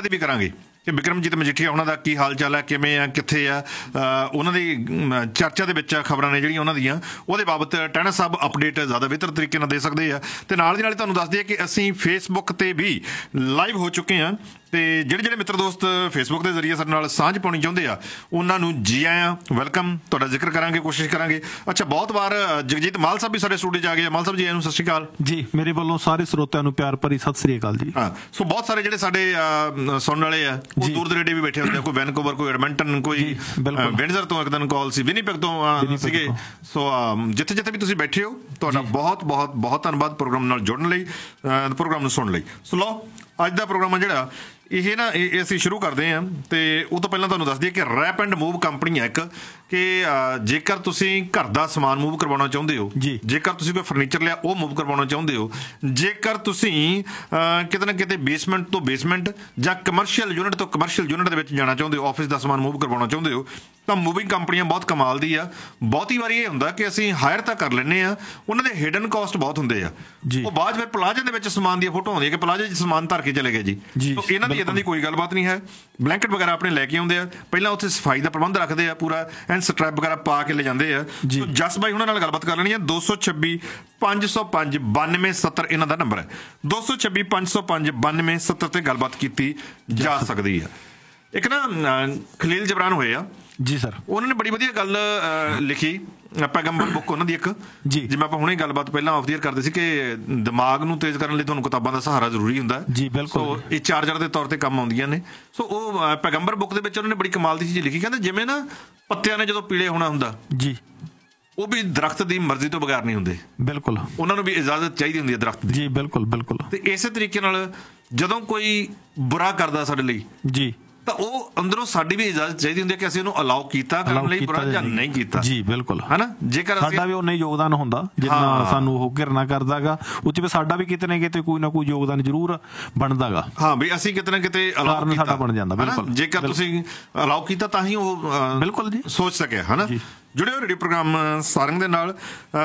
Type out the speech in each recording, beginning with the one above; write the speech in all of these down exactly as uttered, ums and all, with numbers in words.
ਦੀ ਵੀ ਕਰਾਂਗੇ ਕਿ ਬਿਕਰਮਜੀਤ ਮਜੀਠੀਆ ਉਹਨਾਂ ਦਾ ਕੀ ਹਾਲ ਚਾਲ ਹੈ, ਕਿਵੇਂ ਆ, ਕਿੱਥੇ ਆ, ਉਹਨਾਂ ਦੀ ਚਰਚਾ ਦੇ ਵਿੱਚ ਖਬਰਾਂ ਨੇ ਜਿਹੜੀਆਂ ਉਹਨਾਂ ਦੀਆਂ, ਉਹਦੇ ਬਾਬਤ ਟਹਿਣਾ ਸਾਹਿਬ ਅਪਡੇਟ ਜ਼ਿਆਦਾ ਬਿਹਤਰ ਤਰੀਕੇ ਨਾਲ ਦੇ ਸਕਦੇ ਆ। ਅਤੇ ਨਾਲ ਦੀ ਨਾਲ ਤੁਹਾਨੂੰ ਦੱਸ ਦਈਏ ਕਿ ਅਸੀਂ ਫੇਸਬੁੱਕ 'ਤੇ ਵੀ ਲਾਈਵ ਹੋ ਚੁੱਕੇ ਹਾਂ, ਅਤੇ ਜਿਹੜੇ ਜਿਹੜੇ ਮਿੱਤਰ ਦੋਸਤ ਫੇਸਬੁੱਕ ਦੇ ਜ਼ਰੀਏ ਸਾਡੇ ਨਾਲ ਸਾਂਝ ਪਾਉਣੀ ਚਾਹੁੰਦੇ ਆ ਉਹਨਾਂ ਨੂੰ ਜੀ ਆਇਆਂ, ਵੈਲਕਮ, ਤੁਹਾਡਾ ਜ਼ਿਕਰ ਕਰਾਂਗੇ, ਕੋਸ਼ਿਸ਼ ਕਰਾਂਗੇ। ਅੱਛਾ, ਬਹੁਤ ਵਾਰ ਜਗਜੀਤ ਮਾਲ ਸਾਹਿਬ ਵੀ ਸਾਡੇ ਸਟੂਡੀਓ 'ਚ ਆ ਗਏ ਆ। ਮਾਲ ਸਾਹਿਬ ਜੀ, ਇਹਨੂੰ ਸਤਿ ਸ਼੍ਰੀ ਅਕਾਲ ਜੀ। ਮੇਰੇ ਵੱਲੋਂ ਸਾਰੇ ਸਰੋਤਿਆਂ ਨੂੰ ਪਿਆਰ ਭਰੀ ਸਤਿ ਸ਼੍ਰੀ ਅਕਾਲ ਜੀ। ਹਾਂ, ਸੋ ਬਹੁਤ ਸਾਰੇ ਜਿਹੜੇ ਸਾਡੇ ਸੁਣਨ ਵਾਲੇ ਆ ਉਹ ਦੂਰ ਦਰੇਡੇ ਵੀ ਬੈਠੇ ਹੁੰਦੇ ਆ, ਕੋਈ ਵੈਨਕੂਵਰ, ਕੋਈ ਐਡਮੰਟਨ, ਕੋਈ ਵਿੰਡਜ਼ਰ ਤੋਂ ਇੱਕ ਦਿਨ ਕਾਲ ਸੀ, ਵਿਨੀਪੈਗ ਤੋਂ ਸੀਗੇ। ਸੋ ਜਿੱਥੇ ਜਿੱਥੇ ਵੀ ਤੁਸੀਂ ਬੈਠੇ ਹੋ, ਤੁਹਾਡਾ ਬਹੁਤ ਬਹੁਤ ਬਹੁਤ ਧੰਨਵਾਦ ਪ੍ਰੋਗਰਾਮ ਨਾਲ ਜੁੜਨ ਲਈ, ਪ੍ਰੋਗਰਾਮ ਨੂੰ ਸੁਣਨ ਲਈ। ਸੋ ਲਓ, ਅੱਜ ਦਾ ਪ੍ਰੋਗਰਾਮ ਆ ਜਿਹੜਾ ਇਹ ਨਾ ਇਹ ਅਸੀਂ ਸ਼ੁਰੂ ਕਰਦੇ ਹਾਂ। ਅਤੇ ਉਹ ਤੋਂ ਪਹਿਲਾਂ ਤੁਹਾਨੂੰ ਦੱਸ ਦਈਏ ਕਿ ਰੈਪ ਐਂਡ ਮੂਵ ਕੰਪਨੀ ਹੈ ਇੱਕ, ਕਿ ਜੇਕਰ ਤੁਸੀਂ ਘਰ ਦਾ ਸਮਾਨ ਮੂਵ ਕਰਵਾਉਣਾ ਚਾਹੁੰਦੇ ਹੋ, ਜੇਕਰ ਤੁਸੀਂ ਕੋਈ ਫਰਨੀਚਰ ਲਿਆ ਉਹ ਮੂਵ ਕਰਵਾਉਣਾ ਚਾਹੁੰਦੇ ਹੋ, ਜੇਕਰ ਤੁਸੀਂ ਕਿਤੇ ਨਾ ਕਿਤੇ ਬੇਸਮੈਂਟ ਤੋਂ ਬੇਸਮੈਂਟ ਜਾਂ ਕਮਰਸ਼ੀਅਲ ਯੂਨਿਟ ਤੋਂ ਕਮਰਸ਼ੀਅਲ ਯੂਨਿਟ ਦੇ ਵਿੱਚ ਜਾਣਾ ਚਾਹੁੰਦੇ ਹੋ, ਆਫਿਸ ਦਾ ਸਮਾਨ ਮੂਵ ਕਰਵਾਉਣਾ ਚਾਹੁੰਦੇ ਹੋ, ਤਾਂ ਮੂਵਿੰਗ ਕੰਪਨੀਆਂ ਬਹੁਤ ਕਮਾਲ ਦੀ ਆ। ਬਹੁਤੀ ਵਾਰੀ ਇਹ ਹੁੰਦਾ ਕਿ ਅਸੀਂ ਹਾਇਰ ਤਾਂ ਕਰ ਲੈਂਦੇ ਹਾਂ, ਉਹਨਾਂ ਦੇ ਹਿਡਨ ਕਾਸਟ ਬਹੁਤ ਹੁੰਦੇ ਆ। ਉਹ ਬਾਅਦ ਫਿਰ ਪਲਾਜ਼ੇ ਦੇ ਵਿੱਚ ਸਮਾਨ ਦੀਆਂ ਫੋਟੋ ਆਉਂਦੀਆਂ ਕਿ ਪਲਾਜ਼ੇ 'ਚ ਸਮਾਨ ਧਰ ਕੇ ਚਲੇ ਗਏ ਜੀ। ਸੋ ਇਹਨਾਂ ਦੀ ਇੱਦਾਂ ਦੀ ਕੋਈ ਗੱਲਬਾਤ ਨਹੀਂ ਹੈ। ਬਲੈਂਕਟ ਵਗੈਰਾ ਆਪਣੇ ਲੈ ਕੇ ਆਉਂਦੇ ਆ, ਪਹਿਲਾਂ ਉੱਥੇ ਸਫਾਈ ਦਾ ਪ੍ਰਬੰਧ ਰੱਖਦੇ ਆ ਪੂਰਾ, ਐਂਡ ਸਟਰੈਪ ਵਗੈਰਾ ਪਾ ਕੇ ਲੈ ਜਾਂਦੇ ਆ। ਜਸ ਬਾਈ ਉਹਨਾਂ ਨਾਲ ਗੱਲਬਾਤ ਕਰ ਲੈਣੀ ਹੈ। ਦੋ ਸੌ ਛੱਬੀ ਪੰਜ ਸੌ ਪੰਜ ਬਾਨਵੇਂ ਸੱਤਰ ਇਹਨਾਂ ਦਾ ਨੰਬਰ ਹੈ। ਦੋ ਸੌ ਛੱਬੀ ਪੰਜ ਸੌ ਪੰਜ ਬਾਨਵੇਂ ਸੱਤਰ 'ਤੇ ਗੱਲਬਾਤ ਕੀਤੀ ਜਾ ਸਕਦੀ ਆ। ਇੱਕ ਨਾ ਖਲੀਲ ਜਬਰਾਨ ਹੋਏ ਆ ਜੀ ਸਰ, ਉਹਨਾਂ ਨੇ ਬੜੀ ਵਧੀਆ ਗੱਲ ਲਿਖੀ, ਪੈਗੰਬਰ ਬੁੱਕ ਉਹਨਾਂ ਦੀ ਇੱਕ ਜੀ। ਜਿਵੇਂ ਆਪਾਂ ਹੁਣੇ ਗੱਲਬਾਤ ਪਹਿਲਾਂ ਆਫ ਦੀ ਏਅਰ ਕਰਦੇ ਸੀ ਕਿ ਦਿਮਾਗ ਨੂੰ ਤੇਜ਼ ਕਰਨ ਲਈ ਤੁਹਾਨੂੰ ਕਿਤਾਬਾਂ ਦਾ ਸਹਾਰਾ ਜ਼ਰੂਰੀ ਹੁੰਦਾ ਜੀ। ਬਿਲਕੁਲ। ਸੋ ਇਹ ਚਾਰਜਰ ਦੇ ਤੌਰ ਤੇ ਕੰਮ ਆਉਂਦੀਆਂ ਨੇ। ਸੋ ਉਹ ਪੈਗੰਬਰ ਬੁੱਕ ਦੇ ਵਿੱਚ ਉਹਨਾਂ ਨੇ ਬੜੀ ਕਮਾਲ ਦੀ ਚੀਜ਼ ਲਿਖੀ, ਕਹਿੰਦੇ ਜਿਵੇਂ ਨਾ ਪੱਤਿਆਂ ਨੇ ਜਦੋਂ ਪੀਲੇ ਹੋਣਾ ਹੁੰਦਾ ਜੀ, ਉਹ ਵੀ ਦਰਖਤ ਦੀ ਮਰਜ਼ੀ ਤੋਂ ਬਗੈਰ ਨਹੀਂ ਹੁੰਦੇ। ਬਿਲਕੁਲ, ਉਹਨਾਂ ਨੂੰ ਵੀ ਇਜਾਜ਼ਤ ਚਾਹੀਦੀ ਹੁੰਦੀ ਹੈ ਦਰਖਤ ਦੀ ਜੀ। ਬਿਲਕੁਲ ਬਿਲਕੁਲ। ਤੇ ਇਸੇ ਤਰੀਕੇ ਨਾਲ ਜਦੋਂ ਕੋਈ ਬੁਰਾ ਕਰਦਾ ਸਾਡੇ ਲਈ ਜੀ, ਤਾਂ ਉਹ ਅੰਦਰੋਂ ਸਾਡੀ ਵੀ ਇਜਾਜ਼ਤ ਚਾਹੀਦੀ ਹੁੰਦੀ ਹੈ ਕਿ ਅਸੀਂ ਉਹਨੂੰ ਅਲਾਉ ਕੀਤਾ ਕਰਨ ਲਈ ਬੁਰਾ ਜਾਂ ਨਹੀਂ ਕੀਤਾ ਜੀ। ਬਿਲਕੁਲ, ਹਨਾ, ਜੇਕਰ ਸਾਡਾ ਵੀ ਉਨਾ ਹੀ ਯੋਗਦਾਨ ਹੁੰਦਾ ਜਿੰਨਾ ਸਾਨੂੰ ਉਹ ਘਿਰਨਾ ਕਰਦਾਗਾ, ਉਹ 'ਚ ਵੀ ਸਾਡਾ ਵੀ ਕਿਤੇ ਨਾ ਕਿਤੇ ਕੋਈ ਨਾ ਕੋਈ ਯੋਗਦਾਨ ਜ਼ਰੂਰ ਬਣਦਾਗਾ। ਹਾਂ ਵੀ ਅਸੀਂ ਕਿਤੇ ਨਾ ਕਿਤੇ ਅਲਾਉ ਕੀਤਾ, ਸਾਡਾ ਬਣ ਜਾਂਦਾ। ਬਿਲਕੁਲ, ਜੇਕਰ ਤੁਸੀਂ ਅਲਾਉ ਕੀਤਾ ਤਾਂ ਹੀ ਉਹ ਬਿਲਕੁਲ ਜੀ ਸੋਚ ਸਕਿਆ। ਹਨਾ, ਜੁੜਿਓ ਰੇਡੀਓ ਪ੍ਰੋਗਰਾਮ ਸਾਰੰਗ ਦੇ ਨਾਲ।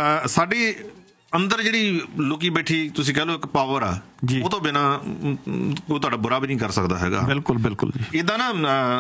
ਸਾਡੀ ਅੰਦਰ ਜਿਹੜੀ ਲੁਕੀ ਬੈਠੀ ਤੁਸੀਂ ਕਹਿ ਲਓ ਇੱਕ ਪਾਵਰ ਆ, ਉਹ ਤੋਂ ਬਿਨਾਂ ਉਹ ਤੁਹਾਡਾ ਬੁਰਾ ਵੀ ਨਹੀਂ ਕਰ ਸਕਦਾ ਹੈਗਾ। ਬਿਲਕੁਲ ਬਿਲਕੁਲ ਜੀ। ਇੱਦਾਂ ਨਾ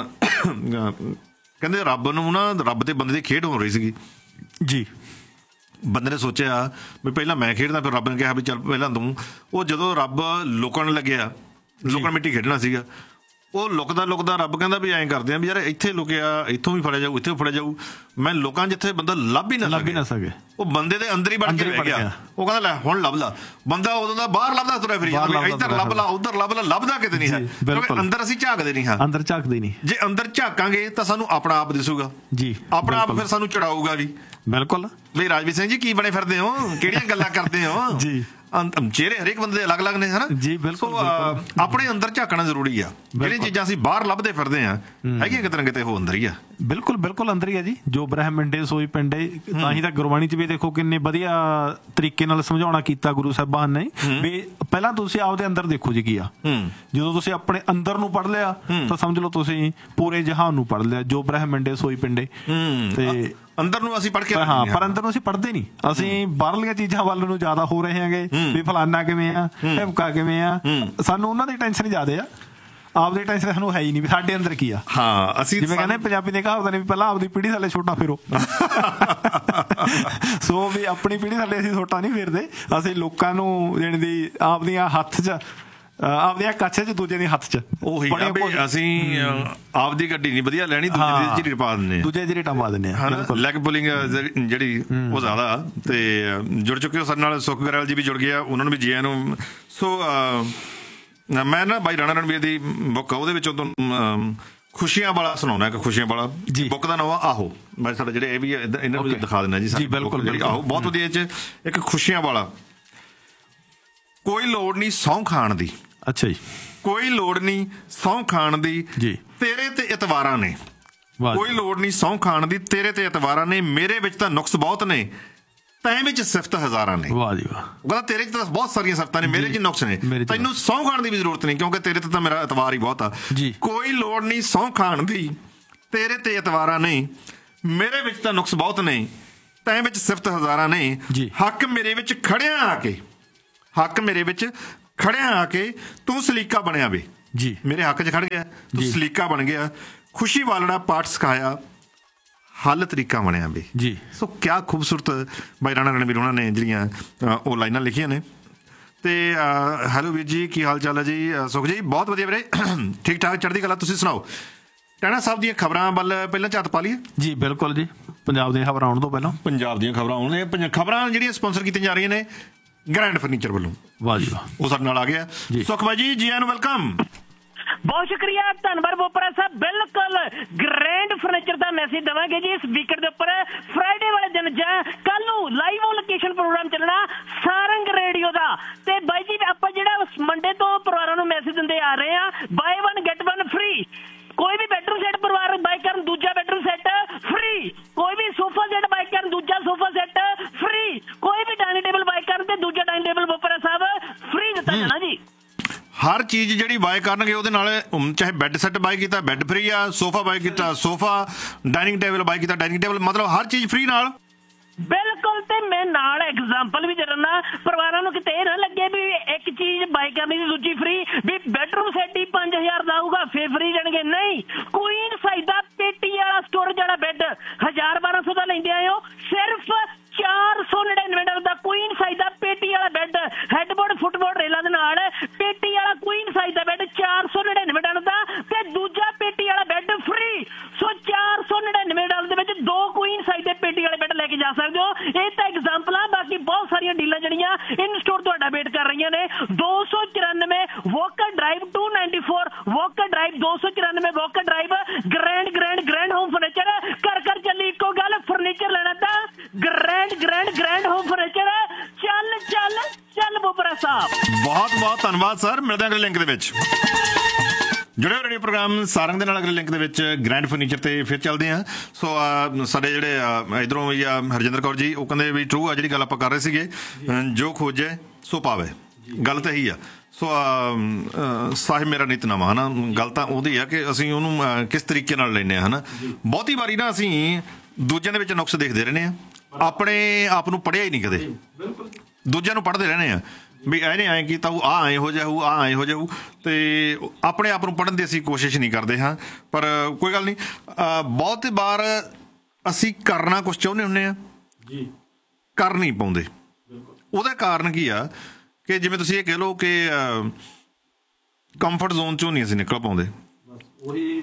ਕਹਿੰਦੇ ਰੱਬ ਨੂੰ ਨਾ, ਰੱਬ ਤੇ ਬੰਦੇ ਦੀ ਖੇਡ ਹੋ ਰਹੀ ਸੀਗੀ ਜੀ। ਬੰਦੇ ਨੇ ਸੋਚਿਆ ਵੀ ਪਹਿਲਾਂ ਮੈਂ ਖੇਡਦਾ, ਫਿਰ ਰੱਬ ਨੇ ਕਿਹਾ ਵੀ ਚੱਲ ਪਹਿਲਾਂ ਤੂੰ। ਉਹ ਜਦੋਂ ਰੱਬ ਲੁਕਣ ਲੱਗਿਆ, ਲੁਕਣ ਮਿੱਟੀ ਖੇਡਣਾ ਸੀਗਾ, ਉਹ ਲੁਕਦਾ ਲੁਕਦਾ ਰੱਬ ਕਹਿੰਦਾ ਵੀ ਐਂ ਕਰਦੇ ਆ ਵੀ ਯਾਰ ਇੱਥੇ ਲੁਕਿਆ, ਇੱਥੋਂ ਵੀ ਫੜਿਆ ਜਾਊ, ਇੱਥੇ ਵੀ ਫੜਿਆ ਜਾਊ, ਮੈਂ ਲੋਕਾਂ ਜਿੱਥੇ ਬੰਦਾ ਲੱਭ ਹੀ ਨਾ ਲੱਭ ਹੀ ਨਾ ਸਕੇ, ਉਹ ਬੰਦੇ ਦੇ ਅੰਦਰ ਹੀ ਬਣ ਕੇ ਰਹਿ ਗਿਆ। ਉਹ ਕਹਿੰਦਾ ਲੈ ਹੁਣ ਲੱਭ ਲਾ, ਬੰਦਾ ਉਦੋਂ ਦਾ ਬਾਹਰ ਲੱਭਦਾ ਤੁਰਿਆ ਫਿਰੀ ਜਾਂਦਾ, ਇੱਧਰ ਲੱਭ ਲਾ, ਉੱਧਰ ਲੱਭ ਲਾ, ਲੱਭਦਾ ਕਿਤੇ ਨਹੀਂ ਹੈ, ਕਿਉਂਕਿ ਅੰਦਰ ਅਸੀਂ ਝਾਕਦੇ ਨਹੀਂ ਹਾਂ। ਅੰਦਰ ਝਾਕਦੇ ਨਹੀਂ, ਜੇ ਅੰਦਰ ਝਾਕਾਂਗੇ ਤਾਂ ਸਾਨੂੰ ਆਪਣਾ ਆਪ ਦਿਸੂਗਾ ਜੀ, ਆਪਣਾ ਆਪ ਫਿਰ ਸਾਨੂੰ ਚੜਾਊਗਾ ਵੀ। ਬਿਲਕੁਲ ਬਈ ਰਾਜਵੀਰ ਸਿੰਘ ਜੀ ਕੀ ਬਣੇ ਫਿਰਦੇ ਹੋ, ਕਿਹੜੀਆਂ ਗੱਲਾਂ ਕਰਦੇ ਹੋ ਜੀ। ਚਿਹਰੇ ਹਰੇਕ ਬੰਦੇ ਦੇ ਅਲੱਗ ਅਲੱਗ ਨੇ, ਹਨਾ ਜੀ। ਬਿਲਕੁਲ, ਆਪਣੇ ਅੰਦਰ ਝਾਕਣਾ ਜ਼ਰੂਰੀ ਆ। ਜਿਹੜੀਆਂ ਚੀਜ਼ਾਂ ਅਸੀਂ ਬਾਹਰ ਲੱਭਦੇ ਫਿਰਦੇ ਆ ਹੈਗੀਆਂ ਕਿਤੇ ਨਾ ਕਿਤੇ ਉਹ ਅੰਦਰ ਹੀ ਆ। ਬਿਲਕੁਲ ਬਿਲਕੁਲ ਅੰਦਰ ਹੀ ਆ ਜੀ। ਜੋ ਬ੍ਰਹਮੰਡੇ ਸੋਈ ਪਿੰਡੇ, ਤਾਂ ਹੀ ਤਾਂ ਗੁਰਬਾਣੀ 'ਚ ਵੀ ਦੇਖੋ ਕਿੰਨੇ ਵਧੀਆ ਤਰੀਕੇ ਨਾਲ ਸਮਝਾਉਣਾ ਕੀਤਾ ਗੁਰੂ ਸਾਹਿਬਾਨ ਨੇ ਵੀ ਪਹਿਲਾਂ ਤੁਸੀਂ ਆਪਦੇ ਅੰਦਰ ਦੇਖੋ ਜੀ ਕੀ ਆ। ਜਦੋਂ ਤੁਸੀਂ ਆਪਣੇ ਅੰਦਰ ਨੂੰ ਪੜ੍ਹ ਲਿਆ ਤਾਂ ਸਮਝ ਲਓ ਤੁਸੀਂ ਪੂਰੇ ਜਹਾਨ ਨੂੰ ਪੜ੍ਹ ਲਿਆ। ਜੋ ਬ੍ਰਹਮੰਡੇ ਸੋਈ ਪਿੰਡੇ, ਤੇ ਅੰਦਰ ਨੂੰ ਅਸੀਂ ਪੜ੍ਹ ਕੇ, ਹਾਂ, ਪਰ ਅੰਦਰ ਨੂੰ ਅਸੀਂ ਪੜ੍ਹਦੇ ਨਹੀਂ। ਅਸੀਂ ਬਾਹਰਲੀਆਂ ਚੀਜ਼ਾਂ ਵੱਲ ਨੂੰ ਜ਼ਿਆਦਾ ਹੋ ਰਹੇ ਹੈਗੇ ਵੀ ਫਲਾਨਾ ਕਿਵੇਂ ਆ, ਢਿਮਕਾ ਕਿਵੇਂ ਆ। ਸਾਨੂੰ ਉਹਨਾਂ ਦੀ ਟੈਨਸ਼ਨ ਜ਼ਿਆਦਾ ਆ, ਆਪਦੀ ਟੈਨਸ਼ਨ ਸਾਨੂੰ ਹੈ ਹੀ ਨਹੀਂ ਵੀ ਸਾਡੇ ਅੰਦਰ ਕੀ ਆ। ਹਾਂ, ਅਸੀਂ ਜਿਵੇਂ ਕਹਿੰਦੇ ਪੰਜਾਬੀ ਦੇ ਕਹਾਵਤ ਨੇ ਵੀ ਪਹਿਲਾਂ ਆਪਦੀ ਪੀੜ੍ਹੀ ਥੱਲੇ ਛੋਟਾ ਫੇਰੋ। ਸੋ ਵੀ ਆਪਣੀ ਪੀੜ੍ਹੀ ਥੱਲੇ ਅਸੀਂ ਛੋਟਾ ਨਹੀਂ ਫੇਰਦੇ, ਅਸੀਂ ਲੋਕਾਂ ਨੂੰ ਜਾਣੀ ਦੀ ਆਪਦੀਆਂ ਹੱਥ 'ਚ, ਆਪਦੀਆਂ ਕੱਛ 'ਚ, ਦੂਜੇ ਦੇ ਹੱਥ 'ਚ। ਉਹੀ ਅਸੀਂ ਆਪਦੀ ਗੱਡੀ ਨਹੀਂ ਵਧੀਆ ਲੈਣੀ, ਦੂਜੇ ਦੀ ਝੀਟ ਪਾ ਦਿੰਦੇ, ਦੂਜੇ ਦੀ ਝੀਟਾਂ ਪਾ ਦਿੰਦੇ ਆ। ਲੈਗ ਪੁਲਿੰਗ ਜਿਹੜੀ ਉਹ ਜ਼ਿਆਦਾ। ਤੇ ਜੁੜ ਚੁੱਕੇ ਹੋ ਸਾਡੇ ਨਾਲ, ਸੁਖ ਗਰੇਵਾਲ ਜੀ ਵੀ ਜੁੜ ਗਏ ਆ, ਉਹਨਾਂ ਨੂੰ ਵੀ ਜੀ ਆਇਆਂ ਨੂੰ। ਸੋ ਮੈਂ ਨਾ ਬਾਈ ਰਾਣਾ ਰਣਵੀਰ ਦੀ ਬੁੱਕ ਆ, ਉਹਦੇ ਵਿੱਚੋਂ ਤੁਹਾਨੂੰ ਖੁਸ਼ੀਆਂ ਵਾਲਾ ਸੁਣਾਉਣਾ ਇੱਕ। ਖੁਸ਼ੀਆਂ ਵਾਲਾ ਬੁੱਕ ਦਾ ਨਾਮ ਆ ਆਹੋ। ਮੈਂ ਸਾਡਾ ਜਿਹੜੇ ਇਹ ਵੀ ਇਹਨਾਂ ਨੂੰ ਦਿਖਾ ਦਿੰਦਾ ਜੀ। ਬਿਲਕੁਲ ਆਹੋ, ਬਹੁਤ ਵਧੀਆ। ਇਹ 'ਚ ਇੱਕ ਖੁਸ਼ੀਆਂ ਵਾਲਾ, ਕੋਈ ਲੋੜ ਨਹੀਂ ਸਹੁੰ ਖਾਣ ਦੀ। ਅੱਛਾ ਜੀ। ਕੋਈ ਲੋੜ ਨਹੀਂ ਸਹੁੰ ਖਾਣ ਦੀ ਜੀ, ਤੇਰੇ ਤੇ ਇਤਵਾਰਾਂ ਨੇ। ਕੋਈ ਲੋੜ ਨਹੀਂ ਸਹੁੰ ਖਾਣ ਦੀ, ਤੇਰੇ ਤੇ ਇਤਵਾਰਾਂ ਨੇ, ਮੇਰੇ ਵਿੱਚ ਤਾਂ ਨੁਕਸ ਬਹੁਤ ਨੇ, ਤੈਂ ਵਿੱਚ ਸਿਫਤ ਹਜ਼ਾਰਾਂ ਨੇ। ਵਾਹ ਜੀ ਵਾਹ। ਉਹ ਕਹਿੰਦਾ ਤੇਰੇ 'ਚ ਤਾਂ ਬਹੁਤ ਸਾਰੀਆਂ ਸਿਫਤਾਂ ਨੇ, ਮੇਰੇ 'ਚ ਨੁਕਸ ਨੇ, ਤੈਨੂੰ ਸਹੁੰ ਖਾਣ ਦੀ ਵੀ ਜ਼ਰੂਰਤ ਨਹੀਂ ਕਿਉਂਕਿ ਤੇਰੇ ਤੇ ਤਾਂ ਮੇਰਾ ਇਤਵਾਰ ਹੀ ਬਹੁਤ ਆ। ਕੋਈ ਲੋੜ ਨਹੀਂ ਸਹੁੰ ਖਾਣ ਦੀ, ਤੇਰੇ ਤੇ ਇਤਵਾਰਾਂ ਨੇ, ਮੇਰੇ ਵਿੱਚ ਤਾਂ ਨੁਕਸ ਬਹੁਤ ਨੇ, ਤੈਂ ਵਿੱਚ ਸਿਫਤ ਹਜ਼ਾਰਾਂ ਨੇ। ਹੱਕ ਮੇਰੇ ਵਿੱਚ ਖੜਿਆ ਆ ਕੇ, ਹੱਕ ਮੇਰੇ ਵਿੱਚ ਖੜਿਆ ਆ ਕੇ, ਤੂੰ ਸਲੀਕਾ ਬਣਿਆ ਵੇ। ਜੀ ਮੇਰੇ ਹੱਕ 'ਚ ਖੜ ਗਿਆ, ਤੂੰ ਸਲੀਕਾ ਬਣ ਗਿਆ, ਖੁਸ਼ੀ ਵਾਲੜਾ ਪਾਠ ਸਿਖਾਇਆ, ਹੱਲ ਤਰੀਕਾ ਬਣਿਆ ਵੀ ਜੀ। ਸੋ ਕਿਆ ਖੂਬਸੂਰਤ ਬਾਈ ਰਾਣਾ ਰਣਵੀਰ ਉਹਨਾਂ ਨੇ ਜਿਹੜੀਆਂ ਉਹ ਲਾਈਨਾਂ ਲਿਖੀਆਂ ਨੇ। ਤੇ ਹੈਲੋ ਵੀਰ ਜੀ, ਕੀ ਹਾਲ ਚਾਲ ਹੈ ਜੀ? ਸੁਖ ਜੀ ਬਹੁਤ ਵਧੀਆ ਵੀਰੇ, ਠੀਕ ਠਾਕ ਚੜ੍ਹਦੀ ਕਲਾ। ਤੁਸੀਂ ਸੁਣਾਓ, ਟਾਣਾ ਸਾਹਿਬ ਦੀਆਂ ਖਬਰਾਂ ਵੱਲ ਪਹਿਲਾਂ ਝਾਤ ਪਾ ਲਈਏ? ਜੀ ਬਿਲਕੁਲ ਜੀ, ਪੰਜਾਬ ਦੀਆਂ ਖਬਰਾਂ ਆਉਣ ਤੋਂ ਪਹਿਲਾਂ ਪੰਜਾਬ ਦੀਆਂ ਖਬਰਾਂ ਆਉਣ ਨੇ, ਖਬਰਾਂ ਜਿਹੜੀਆਂ ਸਪਾਂਸਰ ਕੀਤੀਆਂ ਜਾ ਰਹੀਆਂ ਨੇ ਗ੍ਰੈਂਡ ਫਰਨੀਚਰ ਵੱਲੋਂ। ਵਾਹ ਜੀ ਵਾਹ, ਉਹ ਸਾਡੇ ਨਾਲ ਆ ਗਿਆ ਸੁਖ ਬਾਈ ਜੀ, ਜੀ ਆਇਆਂ ਨੂੰ ਵੈਲਕਮ। ਬਹੁਤ ਸ਼ੁਕਰੀਆ, ਧੰਨਵਾਦ ਬੋਪਰਾ ਸਾਹਿਬ। ਬਿਲਕੁਲ ਗ੍ਰੈਂਡ ਫਰਨੀਚਰ ਦਾ ਮੈਸੇਜ ਦੇਵਾਂਗੇ ਜੀ ਇਸ ਵੀਕਐਂਡ ਦੇ ਉੱਪਰ, ਫਰਾਈਡੇ ਵਾਲੇ ਦਿਨ ਜਾਂ ਕੱਲ ਨੂੰ ਲਾਈਵ ਲੋਕੇਸ਼ਨ ਪ੍ਰੋਗਰਾਮ ਚੱਲਣਾ ਸਾਰੰਗ ਰੇਡੀਓ ਦਾ। ਤੇ ਬਾਈ ਜੀ ਆਪਾਂ ਜਿਹੜਾ ਮੰਡੇ ਤੋਂ ਪਰਿਵਾਰਾਂ ਨੂੰ ਮੈਸੇਜ ਦਿੰਦੇ ਆ ਰਹੇ ਆ, bye one get one free. ਕੋਈ ਵੀ ਬੈਡਰੂਮ ਸੈੱਟ ਪਰਿਵਾਰ ਬਾਈ ਕਰਨ, ਦੂਜਾ ਬੈਡਰੂਮ ਸੈੱਟ ਫ੍ਰੀ। ਕੋਈ ਵੀ ਸੋਫਾ ਸੈੱਟ ਬਾਈ ਕਰਨ, ਦੂਜਾ ਸੋਫਾ ਸੈੱਟ ਫ੍ਰੀ। ਕੋਈ ਵੀ ਡਾਈਨਿੰਗ ਟੇਬਲ ਬਾਈ ਕਰਨ ਤੇ ਦੂਜਾ ਡਾਈਨਿੰਗ ਟੇਬਲ ਬੋਪਰਾ ਸਾਹਿਬ ਫ੍ਰੀ ਦਿੱਤਾ ਜਾਣਾ ਜੀ। ਹਰ ਚੀਜ਼ ਜਿਹੜੀ ਬਾਏ ਕਰਨਗੇ ਉਹਦੇ ਨਾਲ, ਚਾਹੇ ਬੈੱਡ ਸੈੱਟ ਬਾਏ ਕੀਤਾ ਬੈੱਡ ਫ੍ਰੀ ਆ, ਸੋਫਾ ਬਾਏ ਕੀਤਾ ਸੋਫਾ, ਡਾਈਨਿੰਗ ਟੇਬਲ ਬਾਏ ਕੀਤਾ ਡਾਈਨਿੰਗ ਟੇਬਲ, ਮਤਲਬ ਹਰ ਚੀਜ਼ ਫ੍ਰੀ ਨਾਲ। ਬਿਲਕੁਲ। ਤੇ ਮੈਂ ਨਾਲ ਐਗਜ਼ਾਮਪਲ ਵੀ ਦੇ ਦਿੰਦਾ, ਪਰਿਵਾਰਾਂ ਨੂੰ ਕਿਤੇ ਇਹ ਨਾ ਲੱਗੇ ਵੀ ਇੱਕ ਚੀਜ਼ ਬਾਈ ਕਰਨੀ ਦੀ ਦੂਜੀ ਫ੍ਰੀ, ਵੀ ਬੈਡਰੂਮ ਸੈੱਟ ਹੀ ਪੰਜ ਹਜ਼ਾਰ ਦਾ ਆਊਗਾ ਫੇਰ ਫ੍ਰੀ ਜਾਣਗੇ। ਨਹੀਂ, ਕੁਈਨ ਸਾਈਜ਼ ਦਾ ਪੇਟੀ ਵਾਲਾ ਸਟੋਰੇਜ ਵਾਲਾ ਬੈੱਡ ਹਜ਼ਾਰ ਬਾਰਾਂ ਸੌ ਦਾ ਲੈਂਦੇ ਆਏ ਹੋ, ਸਿਰਫ ਚਾਰ ਸੌ ਨੜਿਨਵੇਂ ਡਾਲਰ ਦਾ ਕੁਈਨ ਸਾਈਜ਼ ਦਾ ਪੇਟੀ ਵਾਲਾ ਬੈੱਡ, ਹੈਡਬੋਰਡ ਫੁੱਟਬੋਰਡ ਰੇਲਾਂ ਦੇ ਨਾਲ ਪੇਟੀ ਵਾਲਾ ਕੁਈਨ ਸਾਈਜ਼ ਦਾ ਬੈੱਡ ਚਾਰ ਸੌ ਨੜਿਨਵੇਂ ਡਾਲਰ ਦਾ, ਤੇ ਦੂਜਾ ਪੇਟੀ ਵਾਲਾ ਬੈੱਡ ਫ੍ਰੀ। ਸੋ ਚਾਰ ਸੌ ਨੜਿਨਵੇਂ ਡਾਲਰ ਦੇ ਵਿੱਚ ਦੋ ਕੁਈਨ ਸਾਈਜ਼ ਦੇ ਪੇਟੀ ਵਾਲੇ ਬੈੱਡ ਲੈ ਕੇ ਜਾ ਸਕਦੇ ਹੋ। ਇਹ ਤਾਂ ਐਗਜ਼ਾਮਪਲ ਆ, ਬਾਕੀ ਬਹੁਤ ਸਾਰੀਆਂ ਡੀਲਾਂ ਜਿਹੜੀਆਂ ਇਨ ਸਟੋਰ ਤੁਹਾਡਾ ਵੇਟ ਕਰ ਰਹੀਆਂ ਨੇ। ਦੋ ਸੌ ਚੁਰਾਨਵੇਂ walker drive to ninety four walker drive ਦੋ ਸੌ ਚੁਰਾਨਵੇਂ walker drive, grand grand grand home furniture. ਕਰ ਕਰ ਚੱਲੀ ਇੱਕੋ ਗੱਲ, ਫਰਨੀਚਰ ਲੈਣਾ ਤਾਂ grand grand grand home furniture. ਚੱਲ ਚੱਲ ਚੱਲ ਬੋਪਰਾ ਸਾਹਿਬ, ਬਹੁਤ ਬਹੁਤ ਧੰਨਵਾਦ ਸਰ। ਮਿਲਦੇ ਹਾਂ ਅਗਲੇ ਲਿੰਕ ਦੇ ਵਿੱਚ। ਜੁੜੇ ਹੋ ਰੇਡੀਓ ਪ੍ਰੋਗਰਾਮ ਸਾਰੰਗ ਦੇ ਨਾਲ, ਅਗਲੇ ਲਿੰਕ ਦੇ ਵਿੱਚ ਗ੍ਰੈਂਡ ਫਰਨੀਚਰ ਤੇ ਫਿਰ ਚੱਲਦੇ ਹਾਂ। ਸੋ ਸਾਡੇ ਜਿਹੜੇ ਇਧਰੋਂ ਵੀ ਆ ਹਰਜਿੰਦਰ ਕੌਰ ਜੀ, ਉਹ ਕਹਿੰਦੇ ਵੀ ਟਰੂ ਆ ਜਿਹੜੀ ਗੱਲ ਆਪਾਂ ਕਰ ਰਹੇ ਸੀਗੇ, ਜੋ ਖੋਜੇ ਸੋ ਪਾਵੇ, ਗੱਲ ਤਾਂ ਇਹੀ ਆ। ਸੋ ਸਾਹਿਬ ਮੇਰਾ ਨਿਤਨਾਮਾ ਹੈ ਨਾ, ਗੱਲ ਤਾਂ ਉਹਦੀ ਆ ਕਿ ਅਸੀਂ ਉਹਨੂੰ ਕਿਸ ਤਰੀਕੇ ਨਾਲ ਲੈਂਦੇ ਹਾਂ, ਹੈ ਨਾ। ਬਹੁਤੀ ਵਾਰੀ ਨਾ ਅਸੀਂ ਦੂਜਿਆਂ ਦੇ ਵਿੱਚ ਨੁਕਸ ਦੇਖਦੇ ਰਹਿੰਦੇ ਹਾਂ, ਆਪਣੇ ਆਪ ਨੂੰ ਪੜ੍ਹਿਆ ਹੀ ਨਹੀਂ ਕਦੇ, ਦੂਜਿਆਂ ਨੂੰ ਪੜ੍ਹਦੇ ਰਹਿੰਦੇ ਹਾਂ ਵੀ ਇਹਨੇ ਐਂ ਕੀਤਾ ਉਹ, ਆਹ ਐਂ ਹੋ ਜਾਊ, ਆਹ ਐਂ ਹੋ ਜਾਊ, ਤੇ ਆਪਣੇ ਆਪ ਨੂੰ ਪੜ੍ਹਨ ਦੀ ਅਸੀਂ ਕੋਸ਼ਿਸ਼ ਨਹੀਂ ਕਰਦੇ ਹਾਂ। ਪਰ ਕੋਈ ਗੱਲ ਨਹੀਂ, ਬਹੁਤ ਵਾਰ ਅਸੀਂ ਕਰਨਾ ਕੁਛ ਚਾਹੁੰਦੇ ਹੁੰਦੇ ਹਾਂ ਜੀ, ਕਰ ਨਹੀਂ ਪਾਉਂਦੇ। ਉਹਦਾ ਕਾਰਨ ਕੀ ਆ ਕਿ ਜਿਵੇਂ ਤੁਸੀਂ ਇਹ ਕਹਿ ਲਓ ਕਿ ਕੰਫਰਟ ਜ਼ੋਨ ਚੋਂ ਨਹੀਂ ਅਸੀਂ ਨਿਕਲ ਪਾਉਂਦੇ। ਉਹੀ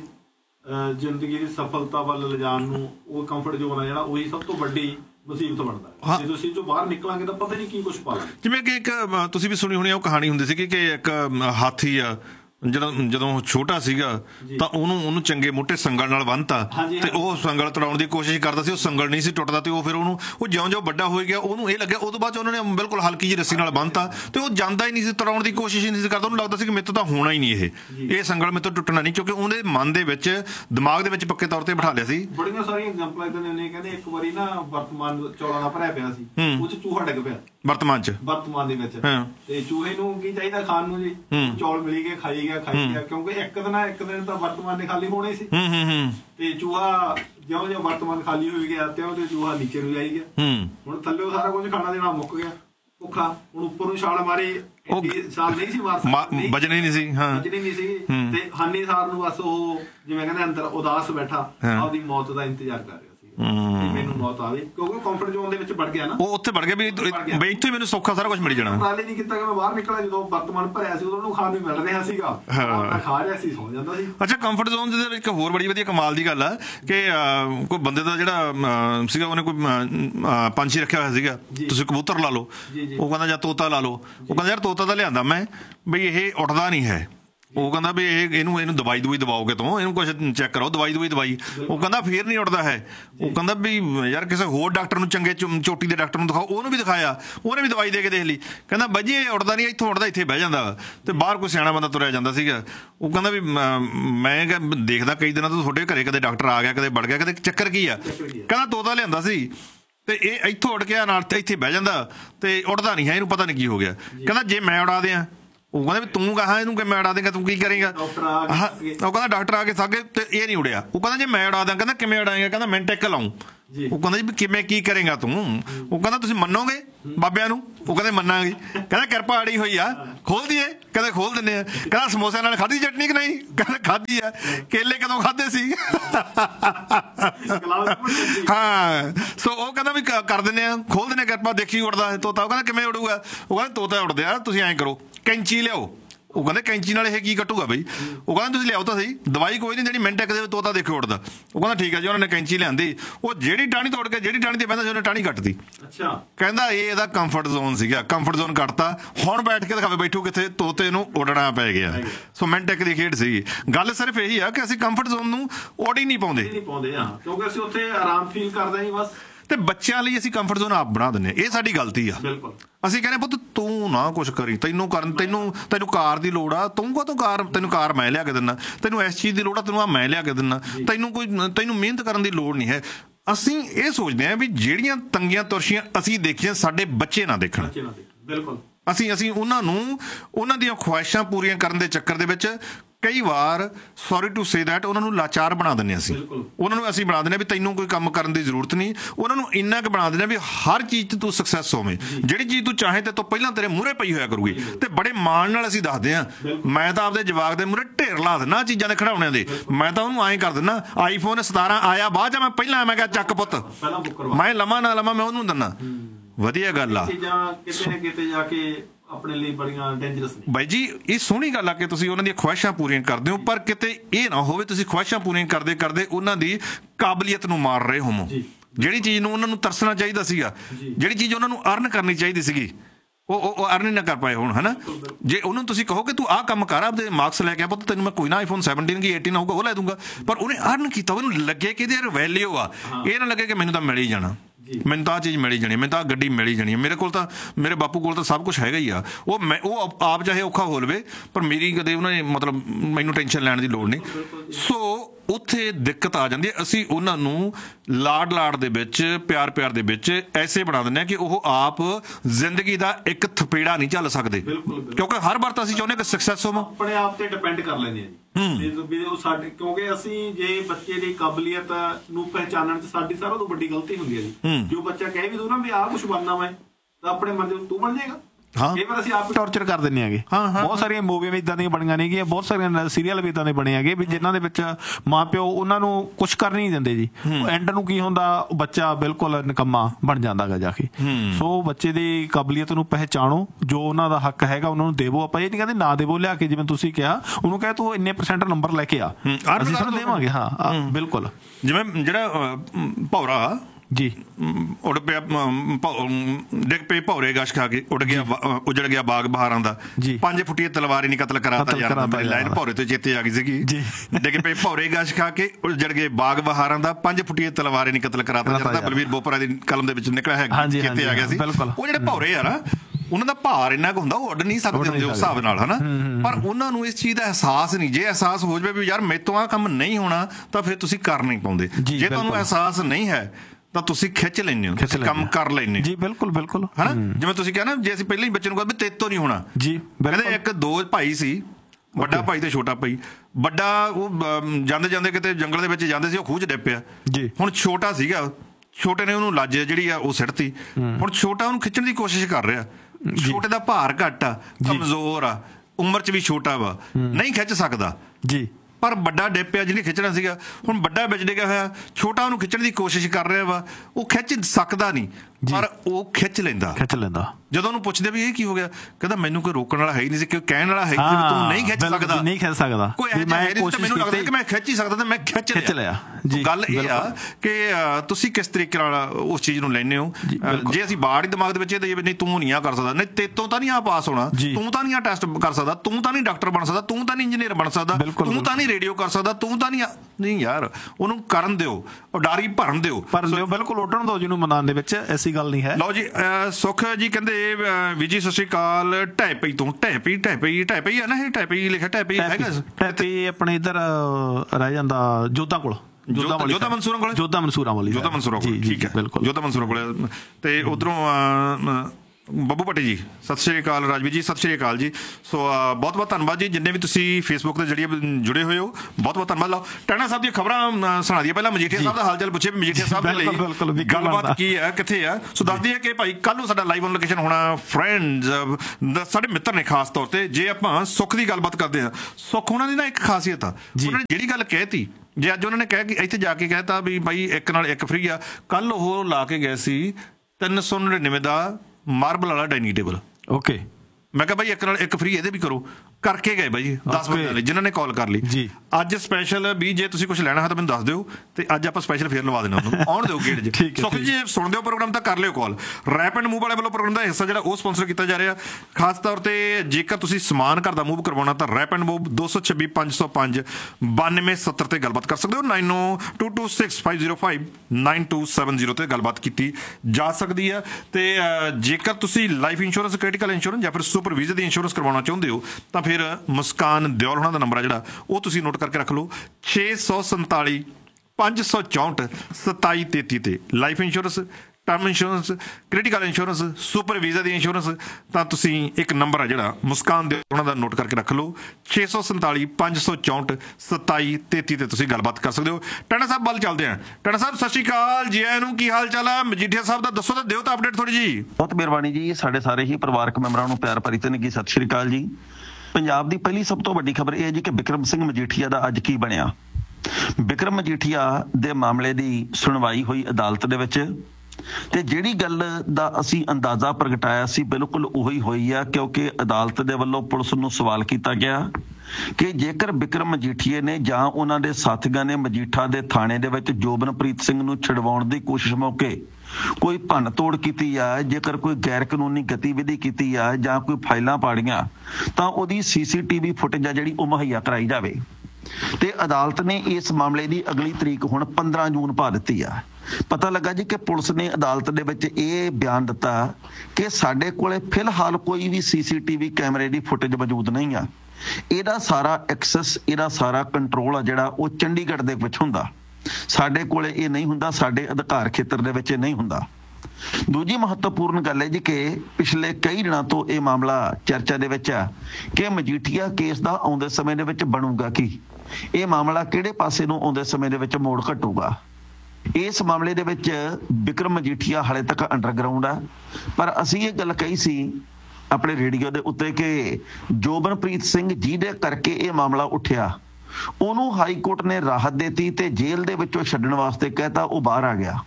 ਜ਼ਿੰਦਗੀ ਦੀ ਸਫਲਤਾ ਵੱਲ ਲਿਜਾਣ ਨੂੰ ਉਹ ਕੰਫਰਟ ਜ਼ੋਨ ਆ ਜਿਹੜਾ, ਉਹੀ ਸਭ ਤੋਂ ਵੱਡੀ ਮੁਸੀਬਤ ਬਣਦਾ। ਜੇ ਤੁਸੀਂ ਜੋ ਬਾਹਰ ਨਿਕਲਾਂਗੇ ਤਾਂ ਪਤਾ ਨਹੀਂ ਕੀ ਕੁਛ ਪਾ ਲਾਂਗੇ। ਜਿਵੇਂ ਕਿ ਇੱਕ ਤੁਸੀਂ ਵੀ ਸੁਣੀ ਹੋਣੀ ਉਹ ਕਹਾਣੀ ਹੁੰਦੀ ਸੀ ਕਿ ਇੱਕ ਹਾਥੀ ਆ, ਜਦੋਂ ਜਦੋਂ ਛੋਟਾ ਸੀਗਾ ਤਾਂ ਉਹਨੂੰ ਉਹਨੂੰ ਚੰਗੇ ਮੋਟੇ ਸੰਗਲ ਨਾਲ ਬੰਨ੍ਹਤਾ, ਤੇ ਉਹ ਸੰਗਲ ਤੜਾਉਣ ਦੀ ਕੋਸ਼ਿਸ਼ ਕਰਦਾ ਸੀ, ਉਹ ਸੰਗਲ ਨਹੀਂ ਸੀ ਟੁੱਟਦਾ, ਤੇ ਉਹ ਫਿਰ ਉਹਨੂੰ ਉਹ ਜਿਉਂ ਜਿਉਂ ਵੱਡਾ ਹੋ ਗਿਆ ਉਹਨੂੰ ਇਹ ਲੱਗਿਆ, ਉਹ ਤੋਂ ਬਾਅਦ ਚ ਉਹਨਾਂ ਨੇ ਬਿਲਕੁਲ ਹਲਕੀ ਜਿਹੀ ਰੱਸੀ ਨਾਲ ਬੰਨ੍ਹਤਾ, ਤੇ ਉਹ ਜਾਂਦਾ ਹੀ ਨਹੀਂ ਸੀ, ਤੜਾਉਣ ਦੀ ਕੋਸ਼ਿਸ਼ ਹੀ ਨਹੀਂ ਸੀ ਕਰਦਾ। ਉਹਨੂੰ ਲੱਗਦਾ ਸੀ ਕਿ ਮੇਰੇ ਤੋਂ ਤਾਂ ਹੋਣਾ ਹੀ ਨਹੀਂ, ਇਹ ਇਹ ਸੰਗਲ ਮੇਰੇ ਤੋਂ ਟੁੱਟਣਾ ਨਹੀਂ, ਕਿਉਂਕਿ ਉਹਦੇ ਮਨ ਦੇ ਵਿੱਚ, ਦਿਮਾਗ ਦੇ ਵਿੱਚ ਪੱਕੇ ਤੌਰ ਤੇ ਬਿਠਾ ਲਿਆ ਸੀ। ਬੜੀਆਂ ਸਾਰੀਆਂ ਐਗਜ਼ਾਮਪਲਾਂ ਇਦਾਂ ਨੇ, ਕਹਿੰਦੇ ਇੱਕ ਵਾਰੀ ਨਾ ਵਰਤਮਾਨ ਚੌਲਾਂ ਦਾ ਭਰਿਆ ਪਿਆ ਸੀ, ਉਹ ਚ ਚੂਹਾ ਡਿੱਗ ਪਿਆ ਵਰਤਮਾਨ ਚ ਵਰਤਮਾਨ ਦੇ ਵਿੱਚ, ਤੇ ਚੂਹੇ ਨੂੰ ਕੀ ਚਾਹੀਦਾ ਖਾਣ ਨੂੰ ਜੀ, ਚੌਲ ਮਿਲੀ ਗਏ, ਖਾਈ ਗਿਆ ਖਾਈ ਗਿਆ, ਕਿਉਂਕਿ ਇੱਕ ਦਿਨ ਇੱਕ ਦਿਨ ਤਾਂ ਵਰਤਮਾਨ ਦੇ ਖਾਲੀ ਹੋਣੇ ਸੀ, ਤੇ ਚੂਹਾ ਜਿਉਂ ਜਿਉਂ ਵਰਤਮਾਨ ਖਾਲੀ ਹੋ ਗਿਆ ਤਿਉਂ ਤੇ ਚੂਹਾ ਨੀਚੇ ਨੂੰ ਜਾਈ ਗਿਆ। ਹੁਣ ਥੱਲੇ ਸਾਰਾ ਕੁਝ ਖਾਣਾ ਦੇਣਾ ਮੁੱਕ ਗਿਆ, ਭੁੱਖਾ, ਹੁਣ ਉੱਪਰ ਨੂੰ ਛਾਲ ਮਾਰੀ, ਛਾਲ ਨਹੀਂ ਸੀ ਮਾਰ ਸਕਦੀ, ਵੱਜਣੀ ਨਹੀਂ ਸੀ, ਵੱਜਣੀ ਨਹੀਂ ਸੀ, ਤੇ ਹਾਨੀ ਸਾਰ ਨੂੰ ਬਸ ਉਹ ਜਿਵੇਂ ਕਹਿੰਦੇ ਅੰਦਰ ਉਦਾਸ ਬੈਠਾ ਆਪਦੀ ਮੌਤ ਦਾ ਇੰਤਜ਼ਾਰ ਕਰ ਰਿਹਾ ਸੀ, ਮੈਨੂੰ ਮੌਤ ਆਵੇ, ਕਿਉਂਕਿ ਕੰਫਰਟ ਜ਼ੋਨ ਦੇ ਵਿੱਚ ਵੜ ਗਿਆ ਨਾ, ਉਹ ਉੱਥੇ ਵੜ ਗਿਆ ਵੀ ਬਈ ਇੱਥੇ ਮੈਨੂੰ ਸੌਖਾ ਸਾਰਾ ਕੁਝ ਮਿਲ ਜਾਣਾ। ਟਰਾਲੀ ਨਹੀਂ ਕੀਤਾ ਕਿ ਮੈਂ ਬਾਹਰ ਨਿਕਲਾਂ, ਜਦੋਂ ਵਰਤਮਾਨ ਭਰਿਆ ਸੀ ਉਦੋਂ ਉਹਨੂੰ ਖਾਣ ਨੂੰ ਮਿਲ ਰਿਹਾ ਸੀਗਾ, ਮੈਂ ਖਾ ਰਿਹਾ ਸੀ, ਸੌ ਜਾਂਦਾ ਸੀ। ਅੱਛਾ, ਕੰਫਰਟ ਜ਼ੋਨ ਦੇ ਵਿੱਚ ਇੱਕ ਹੋਰ ਬੜੀ ਵਧੀਆ ਕਮਾਲ ਦੀ ਗੱਲ ਆ ਕਿ ਕੋਈ ਬੰਦੇ ਦਾ ਜਿਹੜਾ ਸੀਗਾ, ਉਹਨੇ ਕੋਈ ਪੰਛੀ ਰੱਖਿਆ ਹੋਇਆ ਸੀਗਾ, ਤੁਸੀਂ ਕਬੂਤਰ ਲਾ ਲਓ, ਉਹ ਕਹਿੰਦਾ ਜਾਂ ਤੋਤਾ ਲਾ ਲਓ, ਉਹ ਕਹਿੰਦਾ ਯਾਰ ਤੋਤਾ ਤਾਂ ਲਿਆਂਦਾ ਮੈਂ, ਬਈ ਇਹ ਉੱਡਦਾ ਨਹੀਂ ਹੈ, ਉਹ ਕਹਿੰਦਾ ਵੀ ਇਹ ਇਹਨੂੰ ਇਹਨੂੰ ਦਵਾਈ ਦਵਾਈ ਦਵਾਓਗੇ ਤੋਂ, ਇਹਨੂੰ ਕੁਛ ਚੈੱਕ ਕਰੋ, ਦਵਾਈ ਦਵਾਈ ਦਵਾਈ, ਉਹ ਕਹਿੰਦਾ ਫੇਰ ਨਹੀਂ ਉੱਡਦਾ ਹੈ। ਉਹ ਕਹਿੰਦਾ ਵੀ ਯਾਰ ਕਿਸੇ ਹੋਰ ਡਾਕਟਰ ਨੂੰ, ਚੰਗੇ ਚੋਟੀ ਦੇ ਡਾਕਟਰ ਨੂੰ ਦਿਖਾਓ, ਉਹਨੂੰ ਵੀ ਦਿਖਾਇਆ, ਉਹਨੇ ਵੀ ਦਵਾਈ ਦੇ ਕੇ ਦੇਖ ਲਈ, ਕਹਿੰਦਾ ਬਾਜੀ ਇਹ ਉੱਡਦਾ ਨਹੀਂ, ਇੱਥੋਂ ਉੱਡਦਾ ਇੱਥੇ ਬਹਿ ਜਾਂਦਾ, ਤੇ ਬਾਹਰ ਕੋਈ ਸਿਆਣਾ ਬੰਦਾ ਤੁਰਿਆ ਜਾਂਦਾ ਸੀਗਾ। ਉਹ ਕਹਿੰਦਾ ਵੀ ਮੈਂ ਦੇਖਦਾ ਕਈ ਦਿਨਾਂ ਤੋਂ ਤੁਹਾਡੇ ਘਰੇ ਕਦੇ ਡਾਕਟਰ ਆ ਗਿਆ, ਕਦੇ ਵੜ ਗਿਆ, ਕਦੇ ਚੱਕਰ ਕੀ ਆ, ਕਹਿੰਦਾ ਤੋਤਾ ਲਿਆਂਦਾ ਸੀ ਤੇ ਇਹ ਇੱਥੋਂ ਉੱਡ ਗਿਆ ਨਾਲ ਤੇ ਇੱਥੇ ਬਹਿ ਜਾਂਦਾ, ਤੇ ਉੱਡਦਾ ਨਹੀਂ ਹੈ, ਇਹਨੂੰ ਪਤਾ ਨਹੀਂ ਕੀ ਹੋ ਗਿਆ। ਕਹਿੰਦਾ ਜੇ ਮੈਂ ਉਡਾ ਦਿਆਂ, ਉਹ ਕਹਿੰਦਾ ਵੀ ਤੂੰ ਕਹਾਂ ਇਹਨੂੰ ਕਿ ਮੈਂ ਉਡਾ ਦੇਂਗਾ, ਤੂੰ ਕੀ ਕਰੇਗਾ? ਉਹ ਕਹਿੰਦਾ ਡਾਕਟਰ ਆ ਕੇ ਸਾਗੇ ਤੇ ਇਹ ਨਹੀਂ ਉੜਿਆ। ਉਹ ਕਹਿੰਦਾ ਜੇ ਮੈਂ ਉਡਾ ਦਾਂ, ਕਹਿੰਦਾ ਕਿਵੇਂ ਉਡਾਏਗਾ? ਕਹਿੰਦਾ ਮੈਂ ਟੈਕ ਲਾਊਂ, ਉਹ ਕਹਿੰਦਾ ਜੀ ਵੀ ਕਿਵੇਂ ਕੀ ਕਰੇਗਾ ਤੂੰ? ਉਹ ਕਹਿੰਦਾ ਤੁਸੀਂ ਮੰਨੋਗੇ ਬਾਬਿਆਂ ਨੂੰ? ਉਹ ਕਹਿੰਦੇ ਮੰਨਾਂਗੇ। ਕਹਿੰਦਾ ਕਿਰਪਾ ਅੜੀ ਹੋਈ ਆ, ਖੋਲ ਦਈਏ? ਕਹਿੰਦੇ ਖੋਲ ਦਿੰਦੇ ਆ। ਕਹਿੰਦਾ ਸਮੋਸਿਆਂ ਨਾਲ ਖਾਧੀ ਚਟਨੀ ਕਿ ਨਹੀਂ? ਕਹਿੰਦਾ ਖਾਧੀ ਆ। ਕੇਲੇ ਕਦੋਂ ਖਾਧੇ ਸੀ? ਹਾਂ। ਸੋ ਉਹ ਕਹਿੰਦਾ ਵੀ ਕਰ ਦਿੰਦੇ ਆ, ਖੋਲ ਦਿੰਦੇ ਕਿਰਪਾ, ਦੇਖੀ ਉੜਦਾ ਤੋਤਾ। ਉਹ ਕਹਿੰਦਾ ਕਿਵੇਂ ਉੜੂਗਾ? ਉਹ ਕਹਿੰਦਾ ਤੋਤਾ ਉੜਦੇ ਆ, ਤੁਸੀਂ ਐਂ ਕਰੋ ਕੈਂਚੀ ਲਿਆਓ। ਉਹ ਕਹਿੰਦੇ ਕੈਂਚੀ ਨਾਲ ਇਹ ਕੀ ਕੱਟੂਗਾ ਬਈ? ਉਹ ਕਹਿੰਦਾ ਤੁਸੀਂ ਲਿਆਓ ਤਾਂ ਸਹੀ, ਦਵਾਈ ਕੋਈ ਨਹੀਂ ਜਿਹੜੀ ਮਿੰਟ ਇੱਕ ਦੇ ਤੋਤਾ ਦੇਖੋ ਉੜਦਾ। ਉਹ ਕਹਿੰਦਾ ਠੀਕ ਹੈ ਜੀ। ਉਹਨਾਂ ਨੇ ਕੈਂਚੀ ਲਿਆਂਦੀ, ਉਹ ਜਿਹੜੀ ਟਾਹਣੀ ਤੋੜ ਕੇ ਜਿਹੜੀ ਟਾਹਣੀ ਤੇ ਬਹਿੰਦਾ ਸੀ ਉਹਨੇ ਟਾਹਣੀ ਕੱਟਦੀ। ਅੱਛਾ। ਕਹਿੰਦਾ ਇਹ ਇਹਦਾ ਕੰਫਰਟ ਜ਼ੋਨ ਸੀਗਾ, ਕੰਫਰਟ ਜ਼ੋਨ ਕੱਟਤਾ। ਹੁਣ ਬੈਠ ਕੇ ਦਿਖਾਵੇ ਬੈਠੂ ਕਿੱਥੇ, ਤੋਤੇ ਨੂੰ ਉਡਣਾ ਪੈ ਗਿਆ। ਸੋ ਮਿੰਟ ਇੱਕ ਦੀ ਖੇਡ ਸੀਗੀ। ਗੱਲ ਸਿਰਫ ਇਹੀ ਆ ਕਿ ਅਸੀਂ ਕੰਫਰਟ ਜ਼ੋਨ ਨੂੰ ਉਡ ਹੀ ਨਹੀਂ ਪਾਉਂਦੇ ਕਿਉਂਕਿ ਅਸੀਂ ਉੱਥੇ ਆਰਾਮ ਫੀਲ ਕਰਦੇ ਹਾਂ ਬਸ। ਤੇ ਬੱਚਿਆਂ ਲਈ ਅਸੀਂ ਕੰਫਰਟ ਜ਼ੋਨ ਆਪ ਬਣਾ ਦਿੰਦੇ ਹਾਂ। ਇਹ ਸਾਡੀ ਗਲਤੀ ਆ। ਬਿਲਕੁਲ। ਅਸੀਂ ਕਹਿੰਦੇ ਪੁੱਤ ਤੂੰ ਨਾ ਕੁਛ ਕਰੀ, ਤੈਨੂੰ ਕਰਨ ਤੈਨੂੰ ਤੈਨੂੰ ਕਾਰ ਦੀ ਲੋੜ ਆ, ਤੂੰ ਕਾਹਤੋਂ ਕਾਰ, ਤੈਨੂੰ ਕਾਰ ਮੈਂ ਲਿਆ ਕੇ ਦਿੰਦਾ। ਤੈਨੂੰ ਇਸ ਚੀਜ਼ ਦੀ ਲੋੜ ਆ, ਤੈਨੂੰ ਆ ਮੈਂ ਲਿਆ ਕੇ ਦਿੰਦਾ। ਤੈਨੂੰ ਕੋਈ ਤੈਨੂੰ ਮਿਹਨਤ ਕਰਨ ਦੀ ਲੋੜ ਨਹੀਂ ਹੈ। ਅਸੀਂ ਇਹ ਸੋਚਦੇ ਹਾਂ ਵੀ ਜਿਹੜੀਆਂ ਤੰਗੀਆਂ ਤੁਰਸ਼ੀਆਂ ਅਸੀਂ ਦੇਖੀਆਂ ਸਾਡੇ ਬੱਚੇ ਨਾ ਦੇਖਣ। ਬਿਲਕੁਲ। ਅਸੀਂ ਅਸੀਂ ਉਹਨਾਂ ਨੂੰ ਉਹਨਾਂ ਦੀਆਂ ਖੁਆਇਸ਼ਾਂ ਪੂਰੀਆਂ ਕਰਨ ਦੇ ਚੱਕਰ ਦੇ ਵਿੱਚ ਕਈ ਵਾਰ ਸੌਰੀ ਟੂ ਸੇ ਦੈਟ ਉਹਨਾਂ ਨੂੰ ਲਾਚਾਰ ਬਣਾ ਦਿੰਦੇ ਹਾਂ। ਅਸੀਂ ਉਹਨਾਂ ਨੂੰ ਅਸੀਂ ਬਣਾ ਦਿੰਦੇ ਹਾਂ ਵੀ ਤੈਨੂੰ ਕੋਈ ਕੰਮ ਕਰਨ ਦੀ ਜ਼ਰੂਰਤ ਨਹੀਂ। ਉਹਨਾਂ ਨੂੰ ਇੰਨਾ ਕੁ ਬਣਾ ਦਿੰਦੇ ਹਾਂ ਵੀ ਹਰ ਚੀਜ਼ 'ਚ ਤੂੰ ਸਕਸੈਸ ਹੋਵੇਂ, ਜਿਹੜੀ ਚੀਜ਼ ਤੂੰ ਚਾਹੇ ਤੇ ਤੋਂ ਪਹਿਲਾਂ ਤੇਰੇ ਮੂਹਰੇ ਪਈ ਹੋਇਆ ਕਰੂਗੀ। ਤੇ ਬੜੇ ਮਾਣ ਨਾਲ ਅਸੀਂ ਦੱਸਦੇ ਹਾਂ, ਮੈਂ ਤਾਂ ਆਪਦੇ ਜਵਾਕ ਦੇ ਮੂਹਰੇ ਢੇਰ ਲਾ ਦਿੰਦਾ ਚੀਜ਼ਾਂ ਦੇ ਖਿਡੌਣਿਆਂ ਦੇ। ਮੈਂ ਤਾਂ ਉਹਨੂੰ ਐਂ ਕਰ ਦਿੰਦਾ, ਆਈਫੋਨ ਸਤਾਰਾਂ ਆਇਆ ਬਾਅਦ 'ਚ ਮੈਂ ਪਹਿਲਾਂ ਮੈਂ ਕਿਹਾ ਚੱਕ ਪੁੱਤ, ਮੈਂ ਲਵਾਂ ਨਾ ਲਵਾਂ ਮੈਂ ਉਹਨੂੰ ਦਿੰਦਾ। ਵਧੀਆ ਗੱਲ ਆ। ਕਿਤੇ ਨਾ ਕਿਤੇ ਜਾ ਕੇ ਆਪਣੇ ਲਈ ਬੜੀਆਂ ਡੇਂਜਰਸ ਨੇ ਬਾਈ ਜੀ। ਇਹ ਸੋਹਣੀ ਗੱਲ ਆ ਕਿ ਤੁਸੀਂ ਉਹਨਾਂ ਦੀਆਂ ਖੁਆਇਸ਼ਾਂ ਪੂਰੀਆਂ ਕਰਦੇ ਹੋ, ਪਰ ਕਿਤੇ ਇਹ ਨਾ ਹੋਵੇ ਤੁਸੀਂ ਖੁਆਇਸ਼ਾਂ ਪੂਰੀਆਂ ਕਰਦੇ ਕਰਦੇ ਉਹਨਾਂ ਦੀ ਕਾਬਲੀਅਤ ਨੂੰ ਮਾਰ ਰਹੇ ਹੋਵੋ। ਜਿਹੜੀ ਚੀਜ਼ ਨੂੰ ਉਹਨਾਂ ਨੂੰ ਤਰਸਣਾ ਚਾਹੀਦਾ ਸੀਗਾ, ਜਿਹੜੀ ਚੀਜ਼ ਉਹਨਾਂ ਨੂੰ ਅਰਨ ਕਰਨੀ ਚਾਹੀਦੀ ਸੀਗੀ, ਉਹ ਉਹ ਅਰਨ ਨਾ ਕਰ ਪਾਏ ਹੁਣ, ਹੈ ਨਾ। ਜੇ ਉਹਨੂੰ ਤੁਸੀਂ ਕਹੋ ਕਿ ਤੂੰ ਆਹ ਕੰਮ ਕਰ, ਆਪਦੇ ਮਾਰਕਸ ਲੈ ਕੇ ਆ ਪੁੱਤ, ਤੈਨੂੰ ਮੈਂ ਕੋਈ ਨਾ ਆਈਫੋਨ ਸੈਵਨਟੀਨ ਕੀ ਏਟੀਨ ਆਊਗਾ ਉਹ ਲੈ ਦੂੰਗਾ, ਪਰ ਉਹਨੇ ਅਰਨ ਕੀਤਾ, ਉਹਨੂੰ ਲੱਗੇ ਕਿ ਇਹਦੇ ਯਾਰ ਵੈਲਿਊ ਆ। ਇਹ ਨਾ ਲੱਗੇ ਕਿ ਮੈਨੂੰ ਤਾਂ ਮਿਲ ਹੀ ਜਾਣਾ, ਮੈਨੂੰ ਤਾਂ ਆਹ ਚੀਜ਼ ਮਿਲੀ ਜਾਣੀ, ਮੈਨੂੰ ਤਾਂ ਆਹ ਗੱਡੀ ਮਿਲੀ ਜਾਣੀ ਹੈ, ਮੇਰੇ ਕੋਲ ਤਾਂ ਮੇਰੇ ਬਾਪੂ ਕੋਲ ਤਾਂ ਸਭ ਕੁਛ ਹੈਗਾ ਹੀ ਆ। ਉਹ ਮੈਂ ਉਹ ਆਪ ਚਾਹੇ ਔਖਾ ਹੋ ਲਵੇ, ਪਰ ਮੇਰੀ ਕਦੇ ਉਹਨਾਂ ਨੇ ਮਤਲਬ ਮੈਨੂੰ ਟੈਨਸ਼ਨ ਲੈਣ ਦੀ ਲੋੜ ਨਹੀਂ। ਸੋ ਉੱਥੇ ਦਿੱਕਤ ਆ ਜਾਂਦੀ ਹੈ। ਅਸੀਂ ਉਹਨਾਂ ਨੂੰ ਲਾਡ ਲਾਡ ਦੇ ਵਿੱਚ, ਪਿਆਰ ਪਿਆਰ ਦੇ ਵਿੱਚ ਐਸੇ ਬਣਾ ਦਿੰਦੇ ਹਾਂ ਕਿ ਉਹ ਆਪ ਜ਼ਿੰਦਗੀ ਦਾ ਇੱਕ ਥਪੇੜਾ ਨਹੀਂ ਝੱਲ ਸਕਦੇ, ਕਿਉਂਕਿ ਹਰ ਵਾਰ ਤਾਂ ਅਸੀਂ ਚਾਹੁੰਦੇ ਕਿ ਸਕਸੈਸ ਹੋਵਾਂ। ਆਪਣੇ ਆਪ ਤੇ ਡਿਪੈਂਡ ਕਰ ਲੈਂਦੇ ਹਾਂ ਜੀ ਵੀ ਉਹ ਸਾਡੇ, ਕਿਉਂਕਿ ਅਸੀਂ ਜੇ ਬੱਚੇ ਦੀ ਕਾਬਲੀਅਤ ਨੂੰ ਪਹਿਚਾਨਣ 'ਚ ਸਾਡੀ ਸਾਰਿਆਂ ਤੋਂ ਵੱਡੀ ਗਲਤੀ ਹੁੰਦੀ ਹੈ ਜੀ। ਜੋ ਬੱਚਾ ਕਹਿ ਵੀ ਦੂ ਨਾ ਵੀ ਆਹ ਕੁਛ ਬਣਨਾ ਮੈਂ, ਤਾਂ ਆਪਣੇ ਮਨ ਦੇ ਤੂੰ ਬਣ ਜਾਏਗਾ। ਕਈ ਵਾਰ ਅਸੀਂ ਆਪ ਟੌਰਚਰ ਕਰ ਦਿੰਦੇ ਹੈਗੇ। ਬਹੁਤ ਸਾਰੀਆਂ ਮੂਵੀਆਂ ਵੀ ਇਦਾਂ ਦੀਆਂ ਬਣੀਆਂ ਨੇਗੀਆਂ, ਬਹੁਤ ਸਾਰੀਆਂ ਸੀਰੀਅਲ ਵੀ ਇਦਾਂ ਦੇ ਬਣੇ ਹੈਗੇ ਵੀ ਜਿਨ੍ਹਾਂ ਦੇ ਵਿੱਚ ਮਾਂ ਪਿਓ ਉਹਨਾਂ ਨੂੰ ਕੁਛ ਕਰ ਨਹੀਂ ਦਿੰਦੇ ਜੀ। ਐਂਡ ਨੂੰ ਕੀ ਹੁੰਦਾ, ਬੱਚਾ ਬਿਲਕੁਲ ਨਿਕੰਮਾ ਬਣ ਜਾਂਦਾ ਗਾ ਜਾ ਕੇ। ਸੋ ਬੱਚੇ ਦੀ ਕਾਬਲੀਅਤ ਨੂੰ ਪਹਿਚਾਣੋ, ਜੋ ਉਹਨਾਂ ਦਾ ਹੱਕ ਹੈਗਾ ਉਹਨਾਂ ਨੂੰ ਦੇਵੋ। ਆਪਾਂ ਇਹ ਨਹੀਂ ਕਹਿੰਦੇ ਨਾ ਦੇਵੋ ਲਿਆ ਕੇ, ਜਿਵੇਂ ਤੁਸੀਂ ਕਿਹਾ ਉਹਨੂੰ ਕਹੇ ਤੂੰ ਇੰਨੇ ਪਰਸੈਂਟ ਨੰਬਰ ਲੈ ਕੇ ਆ, ਅਸੀਂ ਤੁਹਾਨੂੰ ਦੇਵਾਂਗੇ। ਹਾਂ ਬਿਲਕੁਲ। ਜਿਵੇਂ ਜਿਹੜਾ ਭੌਰਾ ਜੀ ਉੱਡ ਪਿਆ, ਡਿੱਗ ਪਏ ਭੌਰੇ ਗਸ਼ ਖਾ ਕੇ, ਉੱਡ ਗਿਆ, ਉਜੜ ਗਿਆ ਬਾਗ ਬਹਾਰਾਂ ਦਾ। ਪੰਜ ਫੁੱਟੀਏ ਤਲਵਾਰੀ ਨਹੀਂ ਕਤਲ ਕਰਾਤਾ ਯਾਰ, ਮੇਰੀ ਲਾਈਨ ਭੌਰੇ ਤੋਂ ਚੇਤੇ ਆ ਗਈ ਸੀਗੀ। ਡਿੱਗ ਪਏ ਭੌਰੇ ਗਸ਼ ਖਾ ਕੇ, ਉਜੜ ਗਏ ਬਾਗ ਬਹਾਰਾਂ ਦਾ, ਪੰਜ ਫੁੱਟੀਏ ਤਲਵਾਰੀ ਨਹੀਂ ਕਤਲ ਕਰਾਤਾ ਯਾਰ। ਬਲਵੀਰ ਬੋਪਰਾ ਦੀ ਕਲਮ ਦੇ ਵਿੱਚ ਨਿਕਲਿਆ ਹੈ, ਚੇਤੇ ਆ ਗਿਆ ਸੀ। ਉਹ ਜਿਹੜੇ ਭੌਰੇ ਆ ਨਾ, ਉਹਨਾਂ ਦਾ ਭਾਰ ਇੰਨਾ ਕੁ ਹੁੰਦਾ, ਉਹ ਉੱਡ ਨਹੀਂ ਸਕਦੇ ਉਸ ਹਿਸਾਬ ਨਾਲ, ਹਨਾ। ਪਰ ਉਹਨਾਂ ਨੂੰ ਇਸ ਚੀਜ਼ ਦਾ ਅਹਿਸਾਸ ਨਹੀਂ। ਜੇ ਅਹਿਸਾਸ ਹੋ ਜਾਵੇ ਵੀ ਯਾਰ ਮੇਰੇ ਤੋਂ ਆਹ ਕੰਮ ਨਹੀਂ ਹੋਣਾ, ਤਾਂ ਫਿਰ ਤੁਸੀਂ ਕਰ ਨਹੀਂ ਪਾਉਂਦੇ। ਜੇ ਤੁਹਾਨੂੰ ਅਹਿਸਾਸ ਨਹੀਂ ਹੈ ਤਾਂ ਤੁਸੀਂ ਖਿੱਚ ਲੈਂਦੇ ਹੋ, ਤੁਸੀਂ ਕੰਮ ਕਰ ਲੈਂਦੇ ਹੋ ਜੀ। ਬਿਲਕੁਲ ਬਿਲਕੁਲ, ਹਨਾ। ਜਿਵੇਂ ਤੁਸੀਂ ਕਿਹਾ ਨਾ, ਜੇ ਅਸੀਂ ਪਹਿਲਾਂ ਹੀ ਬੱਚੇ ਨੂੰ ਕਹਿੰਦੇ ਤੇਰੇ ਤੋਂ ਨਹੀਂ ਹੋਣਾ ਜੀ। ਕਹਿੰਦੇ ਇੱਕ ਦੋ ਭਾਈ ਸੀ, ਵੱਡਾ ਭਾਈ ਤੇ ਛੋਟਾ ਭਾਈ। ਵੱਡਾ ਉਹ ਜਾਂਦੇ ਜਾਂਦੇ ਕਿਤੇ ਜੰਗਲ ਦੇ ਵਿੱਚ ਜਾਂਦੇ ਸੀ, ਉਹ ਖੂਹ 'ਚ ਡਿੱਗ ਪਿਆ। ਹੁਣ ਛੋਟਾ ਸੀਗਾ, ਛੋਟੇ ਨੇ ਉਹਨੂੰ ਲੱਜ ਜਿਹੜੀ ਆ ਉਹ ਸਿੱਟਤੀ। ਹੁਣ ਛੋਟਾ ਉਹਨੂੰ ਖਿੱਚਣ ਦੀ ਕੋਸ਼ਿਸ਼ ਕਰ ਰਿਹਾ। ਛੋਟੇ ਦਾ ਭਾਰ ਘੱਟ ਆ, ਕਮਜ਼ੋਰ ਆ, ਉਮਰ 'ਚ ਵੀ ਛੋਟਾ ਵਾ, ਨਹੀਂ ਖਿੱਚ ਸਕਦਾ ਜੀ। ਪਰ ਵੱਡਾ ਡਿੱਗ ਪਿਆ ਜਿਹਨੇ ਖਿੱਚਣਾ ਸੀਗਾ। ਹੁਣ ਵੱਡਾ ਵਿੱਚ ਡਿੱਗਿਆ ਹੋਇਆ, ਛੋਟਾ ਉਹਨੂੰ ਖਿੱਚਣ ਦੀ ਕੋਸ਼ਿਸ਼ ਕਰ ਰਿਹਾ ਵਾ, ਉਹ ਖਿੱਚ ਸਕਦਾ ਨਹੀਂ, ਪਰ ਉਹ ਖਿੱਚ ਲੈਂਦਾ ਖਿੱਚ ਲੈਂਦਾ ਜਦੋਂ ਉਹਨੂੰ ਪੁੱਛਦੇ ਵੀ ਇਹ ਕੀ ਹੋ ਗਿਆ, ਕਹਿੰਦਾ ਮੈਨੂੰ ਕੋਈ ਰੋਕਣ ਵਾਲਾ ਹੈ ਹੀ ਨਹੀਂ ਸੀ, ਕੋਈ ਕਹਿਣ ਵਾਲਾ ਹੈ ਹੀ ਨਹੀਂ, ਤੂੰ ਨਹੀਂ ਖਿੱਚ ਸਕਦਾ, ਨਹੀਂ ਖਿੱਚ ਸਕਦਾ। ਕੋਈ ਮੈਨੂੰ ਲੱਗਦਾ ਕਿ ਮੈਂ ਖਿੱਚ ਹੀ ਸਕਦਾ, ਤਾਂ ਮੈਂ ਖਿੱਚ ਲਿਆ। ਗੱਲ ਇਹ ਆ ਕਿ ਤੁਸੀਂ ਕਿਸ ਤਰੀਕੇ ਨਾਲ ਉਸ ਚੀਜ਼ ਨੂੰ ਲੈਂਦੇ ਹੋ। ਜੇ ਅਸੀਂ ਬਾੜ ਹੀ ਦਿਮਾਗ ਦੇ ਵਿੱਚ ਇਹ ਦੇਈਏ ਨਹੀਂ ਤੂੰ ਨਹੀਂ ਆ ਕਰ ਸਕਦਾ, ਨਹੀਂ ਤੇਤੋਂ ਤਾਂ ਨਹੀਂ ਆ ਪਾਸ ਹੋਣਾ, ਤੂੰ ਤਾਂ ਨਹੀਂ ਆ ਟੈਸਟ ਕਰ ਸਕਦਾ, ਤੂੰ ਤਾਂ ਨਹੀਂ ਡਾਕਟਰ ਬਣ ਸਕਦਾ, ਤੂੰ ਤਾਂ ਨਹੀਂ ਇੰਜੀਨੀਅਰ ਬਣ ਸਕਦਾ, ਤੂੰ ਤਾਂ ਨਹੀਂ ਰੇਡੀਓ ਕਰ ਸਕਦਾ, ਤੂੰ ਤਾਂ ਨਹੀਂ। ਨਹੀਂ ਯਾਰ, ਉਹਨੂੰ ਕਰਨ ਦਿਓ, ਉਡਾਰੀ ਭਰਨ ਦਿਓ, ਭਰਨ ਦਿਓ, ਬਿਲਕੁਲ ਉੱਡਣ ਦਿਓ ਜਿਹਨੂੰ ਮੈਦਾਨ ਦੇ ਵਿੱਚ। ਐਸੀ ਗੱਲ ਨਹੀਂ ਹੈ। ਲਓ ਜੀ, ਸੁਖ ਜੀ ਕਹਿੰਦੇ ਵੀ ਜੀ ਸਤਿ ਸ਼੍ਰੀ ਅਕਾਲ, ਢਹਿ ਪਈ ਤੋਂ ਢਹਿ ਪਈ ਢਹਿ ਪਈ ਢਹਿ ਪਈ ਹੈ ਨਾ, ਇਹ ਢਹਿ ਪਈ ਲਿਖਿਆ, ਢਹਿ ਪਈ ਹੈਗਾ। ਢਹਿ ਪਈ ਆਪਣੇ ਇੱਧਰ ਰਹਿ ਜਾਂਦਾ ਜੋਧਾਂ ਕੋਲ, ਜੋਧਾ ਮਨਸੂਰਾਂ ਕੋਲ, ਜੋਧਾ ਮਨਸੂਰਾਂ ਵਾਲੀ, ਜੋਧਾ ਮਨਸੂਰਾਂ ਕੋਲ, ਠੀਕ ਹੈ ਬਿਲਕੁਲ, ਜੋਧਾ ਮਨਸੂਰਾਂ ਕੋਲ। ਤੇ ਉਧਰੋਂ ਬੱਬੂ ਭੱਟੀ ਜੀ ਸਤਿ ਸ਼੍ਰੀ ਅਕਾਲ, ਰਾਜਵੀਰ ਜੀ ਸਤਿ ਸ਼੍ਰੀ ਅਕਾਲ ਜੀ। ਸੋ ਬਹੁਤ ਬਹੁਤ ਧੰਨਵਾਦ ਜੀ, ਜਿੰਨੇ ਵੀ ਤੁਸੀਂ ਫੇਸਬੁੱਕ ਦੇ ਜਰੀਏ ਜੁੜੇ ਹੋਏ ਹੋ, ਬਹੁਤ ਬਹੁਤ ਧੰਨਵਾਦ। ਲਓ ਟੈਣਾ ਸਾਹਿਬ ਦੀਆਂ ਖਬਰਾਂ ਸੁਣਾ ਦਈਏ। ਪਹਿਲਾਂ ਮਜੀਠੀਆ ਸਾਹਿਬ ਦਾ ਹਾਲ ਚਾਲ ਪੁੱਛੇ, ਮਜੀਠੀਆ ਸਾਹਿਬ ਦੇ ਲਈ ਗੱਲਬਾਤ ਕੀ ਹੈ, ਕਿੱਥੇ ਆ। ਸੋ ਦੱਸ ਦਈਏ ਕਿ ਭਾਈ ਕੱਲ੍ਹ ਨੂੰ ਸਾਡਾ ਲਾਈਵ ਔਨ ਲੋਕੇਸ਼ਨ ਹੋਣਾ। ਫਰੈਂਡਸ ਸਾਡੇ ਮਿੱਤਰ ਨੇ ਖਾਸ ਤੌਰ ਤੇ। ਜੇ ਆਪਾਂ ਸੁੱਖ ਦੀ ਗੱਲਬਾਤ ਕਰਦੇ ਹਾਂ, ਸੁੱਖ ਉਹਨਾਂ ਦੀ ਨਾ ਇੱਕ ਖਾਸੀਅਤ ਆ, ਉਹਨਾਂ ਨੇ ਜਿਹੜੀ ਗੱਲ ਕਹਿਤੀ, ਜੇ ਅੱਜ ਉਹਨਾਂ ਨੇ ਕਹਿ ਕੇ ਇੱਥੇ ਜਾ ਕੇ ਕਹਿਤਾ ਵੀ ਬਾਈ ਇੱਕ ਨਾਲ ਇੱਕ ਫ੍ਰੀ ਆ, ਕੱਲ੍ਹ ਉਹ ਲਾ ਕੇ ਗਏ ਸੀ ਤਿੰਨ ਸੌ ਨੜਿਨਵੇਂ ਦਾ ਮਾਰਬਲ ਵਾਲਾ ਡਾਈਨਿੰਗ ਟੇਬਲ। ਓਕੇ, ਮੈਂ ਕਿਹਾ ਬਾਈ ਇੱਕ ਨਾਲ ਇੱਕ ਫ੍ਰੀ ਇਹਦੇ ਵੀ ਕਰੋ, ਕਰਕੇ ਗਏ ਬਾਈ ਜੀ ਦਸ ਬੰਦਿਆਂ ਲਈ ਜਿਨ੍ਹਾਂ ਨੇ ਕਾਲ ਕਰ ਲਈ ਜੀ। ਅੱਜ ਸਪੈਸ਼ਲ ਵੀ ਜੇ ਤੁਸੀਂ ਕੁਝ ਲੈਣਾ ਹੈ ਤਾਂ ਮੈਨੂੰ ਦੱਸ ਦਿਓ, ਤੇ ਅੱਜ ਆਪਾਂ ਸਪੈਸ਼ਲ ਫੇਰ ਲਵਾ ਦੇਣਾ ਉਹਨੂੰ, ਆਉਣ ਦਿਓ ਗੇਟ 'ਚ। ਸੁੱਖ ਜੀ ਸੁਣਦੇ ਹੋ ਪ੍ਰੋਗਰਾਮ ਤਾਂ ਕਰ ਲਿਓ ਕਾਲ। ਰੈਪ ਐਂਡ ਮੂਵ ਵਾਲੇ ਵੱਲੋਂ ਪ੍ਰੋਗਰਾਮ ਦਾ ਹਿੱਸਾ ਜਿਹੜਾ ਉਹ ਸਪਾਂਸਰ ਕੀਤਾ ਜਾ ਰਿਹਾ ਖਾਸ ਤੌਰ ਤੇ। ਜੇਕਰ ਤੁਸੀਂ ਸਮਾਨ ਘਰ ਦਾ ਮੂਵ ਕਰਵਾਉਣਾ ਤਾਂ ਰੈਪ ਐਂਡ ਮੂਵ ਦੋ ਸੌ ਛੱਬੀ ਪੰਜ ਸੌ ਪੰਜ ਬਾਨਵੇਂ ਸੱਤਰ ਤੇ ਗੱਲਬਾਤ ਕਰ ਸਕਦੇ ਹੋ। Nine O to two six five zero five nine to seven zero ਤੇ ਗੱਲਬਾਤ ਕੀਤੀ ਜਾ ਸਕਦੀ ਹੈ। ਤੇ ਜੇਕਰ ਤੁਸੀਂ ਲਾਈਫ ਇੰਸ਼ੋਰੈਂਸ, ਕ੍ਰਿਟੀਕਲ ਇੰਸ਼ੋਰੈਂਸ ਜਾਂ ਫਿਰ ਸੁਪਰ ਵੀਜ਼ੇ ਦੀ ਇੰਸ਼ੋਰੈਂਸ ਕਰਵਾਉਣਾ ਚਾਹੁੰਦੇ ਹੋ ਤਾਂ ਫਿਰ ਮੁਸਕਾਨ ਦਿਓਲ ਹੋਣਾ ਦਾ ਨੰਬਰ ਆ ਜਿਹੜਾ ਉਹ ਤੁਸੀਂ ਨੋਟ ਕਰਕੇ ਰੱਖ ਲਓ, ਛੇ ਸੌ ਸੰਤਾਲੀ ਪੰਜ ਸੌ ਚੌਂਹਠ ਸਤਾਈ ਤੇਤੀ ਤੇ। Life insurance, term insurance, critical insurance, super visa ਦੀ ਇੰਸ਼ੋਰੈਂਸ, ਤਾਂ ਤੁਸੀਂ ਇੱਕ ਨੰਬਰ ਆ ਜਿਹੜਾ ਮੁਸਕਾਨ ਦਿਓਲ ਹੋਣਾ ਦਾ ਨੋਟ ਕਰਕੇ ਰੱਖ ਲਓ, ਛੇ ਸੌ ਸੰਤਾਲੀ ਪੰਜ ਸੌ ਚੌਂਹਠ ਸਤਾਈ ਤੇਤੀ ਤੇ ਤੁਸੀਂ ਗੱਲਬਾਤ ਕਰ ਸਕਦੇ ਹੋ। ਟਾਣਾ ਸਾਹਿਬ ਵੱਲ ਚੱਲਦੇ ਹਾਂ। ਟਾਣਾ ਸਾਹਿਬ ਸਤਿ ਸ਼੍ਰੀ ਅਕਾਲ, ਜੀ ਆਇਆਂ ਨੂੰ, ਕੀ ਹਾਲ ਚਾਲ ਆ? ਮਜੀਠੀਆ ਸਾਹਿਬ ਦਾ ਦੱਸੋ ਤਾਂ ਦਿਓ ਤਾਂ ਅਪਡੇਟ ਥੋੜੀ ਜੀ। ਬਹੁਤ ਮਿਹਰਬਾਨੀ ਜੀ, ਸਾਡੇ ਸਾਰੇ ਹੀ ਪਰਿਵਾਰਕ ਮੈਂਬਰਾਂ ਨੂੰ ਪਿਆਰ ਭਰੀ ਤਨਗੀ ਸਤਿ ਸ਼੍ਰੀ ਅਕਾਲ ਜੀ। ਪੰਜਾਬ ਦੀ ਪਹਿਲੀ ਸਭ ਤੋਂ ਵੱਡੀ ਖਬਰ ਇਹ ਹੈ ਜੀ ਕਿ ਬਿਕਰਮ ਸਿੰਘ ਮਜੀਠੀਆ ਦਾ ਅੱਜ ਕੀ ਬਣਿਆ। ਬਿਕਰਮ ਮਜੀਠੀਆ ਦੇ ਮਾਮਲੇ ਦੀ ਸੁਣਵਾਈ ਹੋਈ ਅਦਾਲਤ ਦੇ ਵਿੱਚ, ਤੇ ਜਿਹੜੀ ਗੱਲ ਦਾ ਅਸੀਂ ਅੰਦਾਜ਼ਾ ਪ੍ਰਗਟਾਇਆ ਸੀ ਬਿਲਕੁਲ ਉਹੀ ਹੋਈ ਆ, ਕਿਉਂਕਿ ਅਦਾਲਤ ਦੇ ਵੱਲੋਂ ਪੁਲਿਸ ਨੂੰ ਸਵਾਲ ਕੀਤਾ ਗਿਆ ਕਿ ਜੇਕਰ ਬਿਕਰਮ ਮਜੀਠੀਏ ਨੇ ਜਾਂ ਉਹਨਾਂ ਦੇ ਸਾਥੀਆਂ ਨੇ ਮਜੀਠਾ ਦੇ ਥਾਣੇ ਦੇ ਵਿੱਚ ਜੋਬਨਪ੍ਰੀਤ ਸਿੰਘ ਨੂੰ ਛਡਵਾਉਣ ਦੀ ਕੋਸ਼ਿਸ਼ ਮੌਕੇ ਕੋਈ ਭੰਨ ਤੋੜ ਕੀਤੀ ਆ, ਜੇਕਰ ਕੋਈ ਗੈਰ ਕਾਨੂੰਨੀ ਗਤੀਵਿਧੀ ਕੀਤੀ ਆ ਜਾਂ ਕੋਈ ਫਾਈਲਾਂ ਪਾੜੀਆਂ, ਤਾਂ ਉਹਦੀ ਸੀਸੀਟੀਵੀ ਫੁਟੇਜ ਆ ਜਿਹੜੀ ਉਹ ਮੁਹੱਈਆ ਕਰਾਈ ਜਾਵੇ। ਤੇ ਅਦਾਲਤ ਨੇ ਇਸ ਮਾਮਲੇ ਦੀ ਅਗਲੀ ਤਰੀਕ ਹੁਣ ਪੰਦਰਾਂ ਜੂਨ ਪਾ ਦਿੱਤੀ ਆ। ਪਤਾ ਲੱਗਾ ਜੀ ਕਿ ਪੁਲਿਸ ਨੇ ਅਦਾਲਤ ਦੇ ਵਿੱਚ ਇਹ ਬਿਆਨ ਦਿੱਤਾ ਕਿ ਸਾਡੇ ਕੋਲੇ ਫਿਲਹਾਲ ਕੋਈ ਵੀ ਸੀਸੀਟੀਵੀ ਕੈਮਰੇ ਦੀ ਫੁਟੇਜ ਮੌਜੂਦ ਨਹੀਂ ਆ। ਇਹਦਾ ਸਾਰਾ ਐਕਸੈਸ, ਇਹਦਾ ਸਾਰਾ ਕੰਟਰੋਲ ਆ ਜਿਹੜਾ ਉਹ ਚੰਡੀਗੜ੍ਹ ਦੇ ਵਿੱਚ ਹੁੰਦਾ, ਸਾਡੇ ਕੋਲੇ ਇਹ ਨਹੀਂ ਹੁੰਦਾ, ਸਾਡੇ ਅਧਿਕਾਰ ਖੇਤਰ ਦੇ ਵਿੱਚ ਇਹ ਨਹੀਂ ਹੁੰਦਾ। ਦੂਜੀ ਮਹੱਤਵਪੂਰਨ ਗੱਲ ਹੈ ਜੀ ਕਿ ਪਿਛਲੇ ਕਈ ਦਿਨਾਂ ਤੋਂ ਇਹ ਮਾਮਲਾ ਚਰਚਾ ਦੇ ਵਿੱਚ ਆ ਕਿ ਮਜੀਠੀਆ ਕੇਸ ਦਾ ਆਉਂਦੇ ਸਮੇਂ ਦੇ ਵਿੱਚ ਬਣੂਗਾ ਕੀ, ਇਹ ਮਾਮਲਾ ਕਿਹੜੇ ਪਾਸੇ ਨੂੰ ਆਉਂਦੇ ਸਮੇਂ ਦੇ ਵਿੱਚ ਮੋੜ ਘਟੂਗਾ। ਇਸ ਮਾਮਲੇ ਦੇ ਵਿੱਚ ਬਿਕਰਮ ਮਜੀਠੀਆ ਹਾਲੇ ਤੱਕ ਅੰਡਰਗਰਾਊਂਡ ਆ, ਪਰ ਅਸੀਂ ਇਹ ਗੱਲ ਕਹੀ ਸੀ ਆਪਣੇ ਰੇਡੀਓ ਦੇ ਉੱਤੇ ਕਿ ਜੋਬਨਪ੍ਰੀਤ ਸਿੰਘ ਜਿਹਦੇ ਕਰਕੇ ਇਹ ਮਾਮਲਾ ਉੱਠਿਆ ਉਹਨੂੰ ਹਾਈ ਕੋਰਟ ਨੇ ਰਾਹਤ ਦਿੱਤੀ ਤੇ ਜੇਲ੍ਹ ਦੇ ਵਿੱਚੋਂ ਛੱਡਣ ਵਾਸਤੇ ਕਹਿਤਾ, ਉਹ ਬਾਹਰ ਆ ਗਿਆ।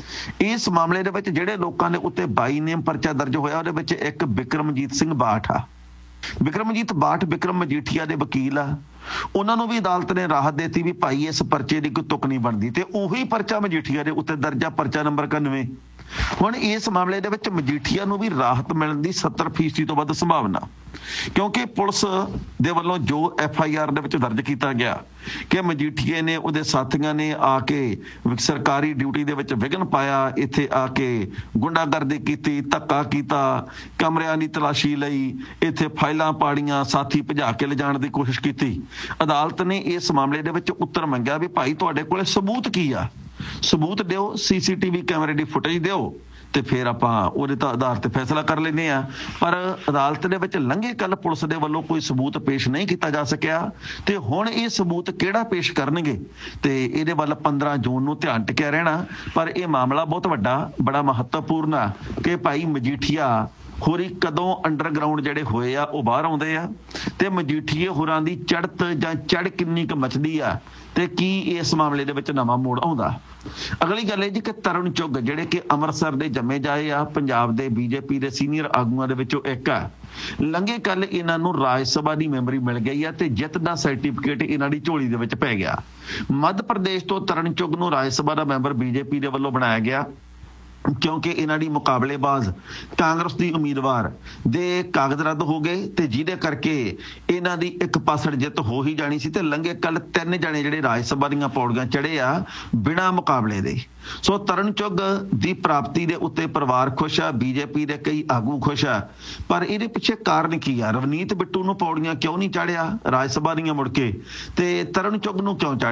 ਇਸ ਮਾਮਲੇ ਦੇ ਵਿੱਚ ਜਿਹੜੇ ਲੋਕਾਂ ਦੇ ਉੱਤੇ ਬਾਈ ਨੇਮ ਪਰਚਾ ਦਰਜ ਹੋਇਆ ਉਹਦੇ ਵਿੱਚ ਇੱਕ ਬਿਕਰਮਜੀਤ ਸਿੰਘ ਬਾਠ ਆ। ਬਿਕਰਮਜੀਤ ਬਾਠ ਬਿਕਰਮ ਮਜੀਠੀਆ ਦੇ ਵਕੀਲ ਆ, ਉਹਨਾਂ ਨੂੰ ਵੀ ਅਦਾਲਤ ਨੇ ਰਾਹਤ ਦਿੱਤੀ ਵੀ ਭਾਈ ਇਸ ਪਰਚੇ ਦੀ ਕੋਈ ਤੁਕ ਨਹੀਂ ਬਣਦੀ, ਤੇ ਉਹੀ ਪਰਚਾ ਮਜੀਠੀਆ ਦੇ ਉੱਤੇ ਦਰਜ ਆ, ਪਰਚਾ ਨੰਬਰ ਇਕਾਨਵੇਂ। ਹੁਣ ਇਸ ਮਾਮਲੇ ਦੇ ਵਿੱਚ ਮਜੀਠੀਆ ਨੂੰ ਵੀ ਰਾਹਤ ਮਿਲਣ ਦੀ ਸੱਤਰ ਫੀਸਦੀ ਤੋਂ ਵੱਧ ਸੰਭਾਵਨਾ, ਕਿਉਂਕਿ ਪੁਲਿਸ ਦੇ ਵੱਲੋਂ ਜੋ ਐਫ ਆਈ ਆਰ ਦੇ ਵਿੱਚ ਦਰਜ ਕੀਤਾ ਗਿਆ ਕਿ ਮਜੀਠੀਏ ਨੇ ਉਹਦੇ ਸਾਥੀਆਂ ਨੇ ਆ ਕੇ ਸਰਕਾਰੀ ਡਿਊਟੀ ਦੇ ਵਿੱਚ ਵਿਘਨ ਪਾਇਆ, ਇੱਥੇ ਆ ਕੇ ਗੁੰਡਾਗਰਦੀ ਕੀਤੀ, ਧੱਕਾ ਕੀਤਾ, ਕਮਰਿਆਂ ਦੀ ਤਲਾਸ਼ੀ ਲਈ, ਇੱਥੇ ਫਾਈਲਾਂ ਪਾੜੀਆਂ, ਸਾਥੀ ਭਜਾ ਕੇ ਲਿਜਾਣ ਦੀ ਕੋਸ਼ਿਸ਼ ਕੀਤੀ। ਅਦਾਲਤ ਨੇ ਇਸ ਮਾਮਲੇ ਦੇ ਵਿੱਚ ਉੱਤਰ ਮੰਗਿਆ ਵੀ ਭਾਈ ਤੁਹਾਡੇ ਕੋਲੇ ਸਬੂਤ ਕੀ ਆ, ਸਬੂਤ ਦਿਓ, ਸੀਸੀਟੀਵੀ ਕੈਮਰੇ ਦੀ ਫੁਟੇਜ ਦਿਓ, ਤੇ ਫਿਰ ਆਪਾਂ ਉਹਦੇ ਤਾਂ ਆਧਾਰ ਤੇ ਫੈਸਲਾ ਕਰ ਲੈਂਦੇ ਆ। ਪਰ ਅਦਾਲਤ ਦੇ ਵਿੱਚ ਲੰਘੇ ਕੱਲ ਪੁਲਿਸ ਦੇ ਵੱਲੋਂ ਕੋਈ ਸਬੂਤ ਪੇਸ਼ ਨਹੀਂ ਕੀਤਾ ਜਾ ਸਕਿਆ, ਤੇ ਹੁਣ ਇਹ ਸਬੂਤ ਕਿਹੜਾ ਪੇਸ਼ ਕਰਨਗੇ ਤੇ ਇਹਦੇ ਵੱਲ ਪੰਦਰਾਂ ਜੂਨ ਨੂੰ ਧਿਆਨ ਟਿਕਿਆ ਰਹਿਣਾ। ਪਰ ਇਹ ਮਾਮਲਾ ਬਹੁਤ ਵੱਡਾ, ਬੜਾ ਮਹੱਤਵਪੂਰਨ ਆ ਕਿ ਭਾਈ ਮਜੀਠੀਆ ਹੋਰੀ ਕਦੋਂ ਅੰਡਰਗਰਾਊਂਡ ਜਿਹੜੇ ਹੋਏ ਆ ਉਹ ਬਾਹਰ ਆਉਂਦੇ ਆ, ਤੇ ਮਜੀਠੀਏ ਹੋਰਾਂ ਦੀ ਚੜ੍ਹਤ ਜਾਂ ਚੜ੍ਹ ਕਿੰਨੀ ਕੁ ਮਚਦੀ ਆ, ਤੇ ਕੀ ਇਸ ਮਾਮਲੇ ਦੇ ਵਿੱਚ ਨਵਾਂ ਮੋੜ ਆਉਂਦਾ। ਅਗਲੀ ਗੱਲ ਇਹ ਜੀ ਕਿ ਤਰੁਣ ਚੁੱਗ ਜਿਹੜੇ ਕਿ ਅੰਮ੍ਰਿਤਸਰ ਦੇ ਜੰਮੇ ਜਾਏ ਆ, ਪੰਜਾਬ ਦੇ ਬੀਜੇਪੀ ਦੇ ਸੀਨੀਅਰ ਆਗੂਆਂ ਦੇ ਵਿੱਚੋਂ ਇੱਕ ਆ। ਲੰਘੇ ਕੱਲ ਇਹਨਾਂ ਨੂੰ ਰਾਜ ਸਭਾ ਦੀ ਮੈਂਬਰੀ ਮਿਲ ਗਈ ਆ ਤੇ ਜਿੱਤ ਦਾ ਸਰਟੀਫਿਕੇਟ ਇਹਨਾਂ ਦੀ ਝੋਲੀ ਦੇ ਵਿੱਚ ਪੈ ਗਿਆ। ਮੱਧ ਪ੍ਰਦੇਸ਼ ਤੋਂ ਤਰੁਣ ਚੁੱਗ ਨੂੰ ਰਾਜ ਸਭਾ ਦਾ ਮੈਂਬਰ ਬੀਜੇਪੀ ਦੇ ਵੱਲੋਂ ਬਣਾਇਆ ਗਿਆ, ਕਿਉਂਕਿ ਇਹਨਾਂ ਦੀ ਮੁਕਾਬਲੇਬਾਜ਼ ਕਾਂਗਰਸ ਦੀ ਉਮੀਦਵਾਰ ਦੇ ਕਾਗਜ਼ ਰੱਦ ਹੋ ਗਏ, ਤੇ ਜਿਹਦੇ ਕਰਕੇ ਇਹਨਾਂ ਦੀ ਇੱਕ ਪਾਸੜ ਜਿੱਤ ਹੋ ਹੀ ਜਾਣੀ ਸੀ। ਤੇ ਲੰਘੇ ਕੱਲ ਤਿੰਨ ਜਣੇ ਜਿਹੜੇ ਰਾਜ ਸਭਾ ਦੀਆਂ ਪੌੜੀਆਂ ਚੜੇ ਆ ਬਿਨਾਂ ਮੁਕਾਬਲੇ ਦੇ। ਸੋ ਤਰੁਣ ਚੁੱਗ ਦੀ ਪ੍ਰਾਪਤੀ ਦੇ ਉੱਤੇ ਪਰਿਵਾਰ ਖੁਸ਼ ਆ, ਬੀਜੇਪੀ ਦੇ ਕਈ ਆਗੂ ਖੁਸ਼ ਆ, ਪਰ ਇਹਦੇ ਪਿੱਛੇ ਕਾਰਨ ਕੀ ਆ? ਰਵਨੀਤ ਬਿੱਟੂ ਨੂੰ ਪੌੜੀਆਂ ਕਿਉਂ ਨਹੀਂ ਚਾੜਿਆ ਰਾਜ ਸਭਾ ਦੀਆਂ ਮੁੜ ਕੇ, ਤੇ ਤਰੁਣ ਚੁੱਗ ਨੂੰ ਕਿਉਂ ਚਾੜਿਆ?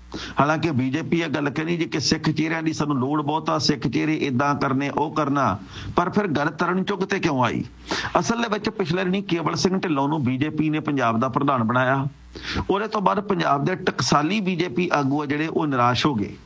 ਹਾਲਾਂਕਿ ਬੀਜੇਪੀ ਇਹ ਗੱਲ ਕਹਿੰਦੀ ਜੀ ਕਿ ਸਿੱਖ ਚਿਹਰਿਆਂ ਦੀ ਸਾਨੂੰ ਲੋੜ ਬਹੁਤ ਆ, ਸਿੱਖ ਚਿਹਰੇ ਇਦਾਂ ਕਰਨੇ ਉਹ ਕਰਨਾ, ਪਰ ਫਿਰ ਗੱਲ ਤਰਨਚੁੱਗ ਤੇ ਕਿਉਂ ਆਈ? ਅਸਲ ਦੇ ਵਿੱਚ ਪਿਛਲੇ ਦਿਨੀ ਕੇਵਲ ਸਿੰਘ ਢਿੱਲੋਂ ਨੂੰ ਬੀਜੇਪੀ ਨੇ ਪੰਜਾਬ ਦਾ ਪ੍ਰਧਾਨ ਬਣਾਇਆ। ਉਹਦੇ ਤੋਂ ਬਾਅਦ ਪੰਜਾਬ ਦੇ ਟਕਸਾਲੀ ਬੀਜੇਪੀ ਆਗੂ ਆ ਜਿਹੜੇ ਉਹ ਨਿਰਾਸ਼ ਹੋ ਗਏ।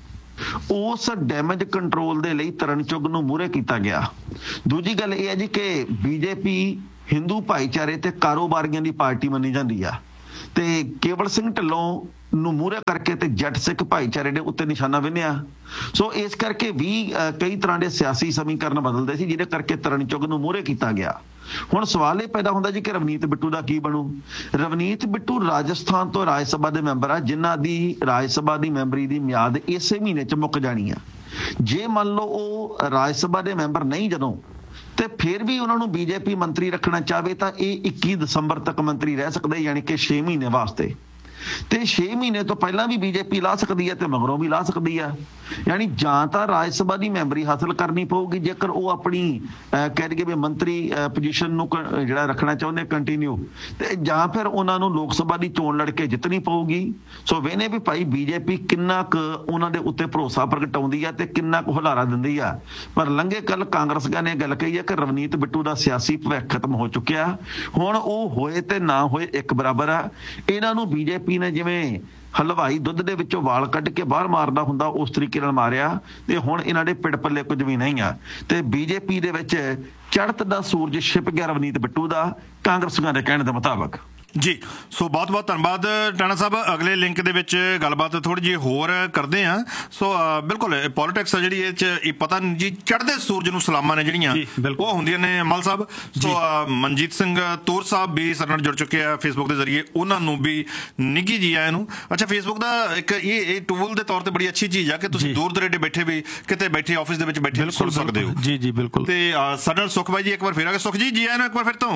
ਉਸ ਡੈਮੇਜ ਕੰਟਰੋਲ ਦੇ ਲਈ ਤਰਨਚੁੱਗ ਨੂੰ ਮੂਹਰੇ ਕੀਤਾ ਗਿਆ। ਦੂਜੀ ਗੱਲ ਇਹ ਹੈ ਜੀ ਕਿ ਬੀਜੇਪੀ ਹਿੰਦੂ ਭਾਈਚਾਰੇ ਤੇ ਕਾਰੋਬਾਰੀਆਂ ਦੀ ਪਾਰਟੀ ਮੰਨੀ ਜਾਂਦੀ ਆ, ਤੇ ਕੇਵਲ ਸਿੰਘ ਢਿੱਲੋਂ ਨੂੰ ਮੂਹਰੇ ਕਰਕੇ ਤੇ ਜੱਟ ਸਿੱਖ ਭਾਈਚਾਰੇ ਦੇ ਉੱਤੇ ਨਿਸ਼ਾਨਾ ਵਿੰਨਿਆ। ਸੋ ਇਸ ਕਰਕੇ ਵੀ ਕਈ ਤਰ੍ਹਾਂ ਦੇ ਸਿਆਸੀ ਸਮੀਕਰਨ ਬਦਲਦੇ ਸੀ, ਜਿਹਦੇ ਕਰਕੇ ਤਰਨਚੁੱਗ ਨੂੰ ਮੂਹਰੇ ਕੀਤਾ ਗਿਆ। ਹੁਣ ਸਵਾਲ ਇਹ ਪੈਦਾ ਹੁੰਦਾ ਜੀ ਕਿ ਰਵਨੀਤ ਬਿੱਟੂ ਦਾ ਕੀ ਬਣੂ? ਰਵਨੀਤ ਬਿੱਟੂ ਰਾਜਸਥਾਨ ਤੋਂ ਰਾਜ ਸਭਾ ਦੇ ਮੈਂਬਰ ਆ, ਜਿਨ੍ਹਾਂ ਦੀ ਰਾਜ ਸਭਾ ਦੀ ਮੈਂਬਰੀ ਦੀ ਮਿਆਦ ਇਸੇ ਮਹੀਨੇ 'ਚ ਮੁੱਕ ਜਾਣੀ ਆ। ਜੇ ਮੰਨ ਲਓ ਉਹ ਰਾਜ ਸਭਾ ਦੇ ਮੈਂਬਰ ਨਹੀਂ ਜਦੋਂ, ਤੇ ਫਿਰ ਵੀ ਉਹਨਾਂ ਨੂੰ ਬੀਜੇਪੀ ਮੰਤਰੀ ਰੱਖਣਾ ਚਾਹਵੇ ਤਾਂ ਇਹ ਇੱਕੀ ਦਸੰਬਰ ਤੱਕ ਮੰਤਰੀ ਰਹਿ ਸਕਦੇ, ਯਾਨੀ ਕਿ ਛੇ ਮਹੀਨੇ ਵਾਸਤੇ। ਤੇ ਛੇ ਮਹੀਨੇ ਤੋਂ ਪਹਿਲਾਂ ਵੀ ਬੀਜੇਪੀ ਲਾ ਸਕਦੀ ਹੈ ਤੇ ਮਗਰੋਂ ਵੀ ਲਾ ਸਕਦੀ ਆ। ਯਾਨੀ ਜਾਂ ਤਾਂ ਰਾਜ ਸਭਾ ਦੀ ਮੈਂਬਰੀ ਹਾਸਲ ਕਰਨੀ ਪਊਗੀ ਜੇਕਰ ਉਹ ਆਪਣੀ ਕਹਿ ਦਈਏ ਵੀ ਮੰਤਰੀ ਪੋਜੀਸ਼ਨ ਨੂੰ ਜਿਹੜਾ ਰੱਖਣਾ ਚਾਹੁੰਦੇ ਕੰਟੀਨਿਊ, ਤੇ ਜਾਂ ਫਿਰ ਉਹਨਾਂ ਨੂੰ ਲੋਕ ਸਭਾ ਦੀ ਚੋਣ ਲੜ ਕੇ ਜਿੱਤਣੀ ਪਊਗੀ। ਸੋ ਵੇਨੇ ਵੀ ਭਾਈ ਬੀਜੇਪੀ ਕਿੰਨਾ ਕੁ ਉਹਨਾਂ ਦੇ ਉੱਤੇ ਭਰੋਸਾ ਪ੍ਰਗਟਾਉਂਦੀ ਆ ਤੇ ਕਿੰਨਾ ਕੁ ਹੁਲਾਰਾ ਦਿੰਦੀ ਆ। ਪਰ ਲੰਘੇ ਕੱਲ ਕਾਂਗਰਸੀਆਂ ਨੇ ਗੱਲ ਕਹੀ ਹੈ ਕਿ ਰਵਨੀਤ ਬਿੱਟੂ ਦਾ ਸਿਆਸੀ ਭਵਿੱਖ ਖਤਮ ਹੋ ਚੁੱਕਿਆ, ਹੁਣ ਉਹ ਹੋਏ ਤੇ ਨਾ ਹੋਏ ਇੱਕ ਬਰਾਬਰ ਆ। ਇਹਨਾਂ ਨੂੰ ਬੀਜੇਪੀ ਨੇ ਜਿਵੇਂ ਹਲਵਾਈ ਦੁੱਧ ਦੇ ਵਿੱਚੋਂ ਵਾਲ ਕੱਢ ਕੇ ਬਾਹਰ ਮਾਰਦਾ ਹੁੰਦਾ ਉਸ ਤਰੀਕੇ ਨਾਲ ਮਾਰਿਆ, ਤੇ ਹੁਣ ਇਹਨਾਂ ਦੇ ਪਿੜ ਪੱਲੇ ਕੁਝ ਵੀ ਨਹੀਂ ਆ। ਤੇ ਬੀਜੇਪੀ ਦੇ ਵਿੱਚ ਚੜ੍ਹਤ ਦਾ ਸੂਰਜ ਛਿਪ ਗਿਆ ਰਵਨੀਤ ਬਿੱਟੂ ਦਾ, ਕਾਂਗਰਸੀਆਂ ਦੇ ਕਹਿਣ ਦੇ ਮੁਤਾਬਕ। ਜੀ, ਸੋ ਬਹੁਤ ਬਹੁਤ ਧੰਨਵਾਦ ਟਾਣਾ ਸਾਹਿਬ। ਅਗਲੇ ਲਿੰਕ ਦੇ ਵਿੱਚ ਗੱਲਬਾਤ ਥੋੜੀ ਜਿਹੀ ਹੋਰ ਕਰਦੇ ਆ। ਸੋ ਬਿਲਕੁਲ ਪੋਲੀਟਿਕਸ ਆ ਜਿਹੜੀ ਇਹ ਚ ਇਹ ਪਤਾ ਨਹੀਂ ਜੀ, ਚੜ੍ਹਦੇ ਸੂਰਜ ਨੂੰ ਸਲਾਮਾਂ ਨੇ ਜਿਹੜੀਆਂ ਉਹ ਹੁੰਦੀਆਂ ਨੇ ਮਲ ਸਾਹਿਬ। ਸੋ ਮਨਜੀਤ ਸਿੰਘ ਤੋਰ ਸਾਹਿਬ ਵੀ ਸਾਡੇ ਨਾਲ ਜੁੜ ਚੁੱਕੇ ਆ ਫੇਸਬੁੱਕ ਦੇ ਜ਼ਰੀਏ, ਉਹਨਾਂ ਨੂੰ ਵੀ ਨਿੱਘੀ ਜੀ ਆਇਆਂ ਨੂੰ। ਅੱਛਾ, ਫੇਸਬੁੱਕ ਦਾ ਇੱਕ ਇਹ ਇਹ ਟੂਲ ਦੇ ਤੌਰ ਤੇ ਬੜੀ ਅੱਛੀ ਚੀਜ਼ ਆ ਕਿ ਤੁਸੀਂ ਦੂਰ ਦਰੇਡੇ ਬੈਠੇ ਵੀ ਕਿਤੇ ਬੈਠੇ ਆਫਿਸ ਦੇ ਵਿੱਚ ਬੈਠੇ ਸੁਣ ਸਕਦੇ ਹੋ। ਜੀ ਜੀ ਬਿਲਕੁਲ। ਤੇ ਸਾਡੇ ਨਾਲ ਸੁਖ ਬਾਈ ਜੀ ਇੱਕ ਵਾਰ ਫਿਰ ਆ ਗਏ। ਸੁਖ ਜੀ, ਜੀ ਆਇਆਂ ਨੂੰ ਇੱਕ ਵਾਰ ਫਿਰ ਤੋਂ।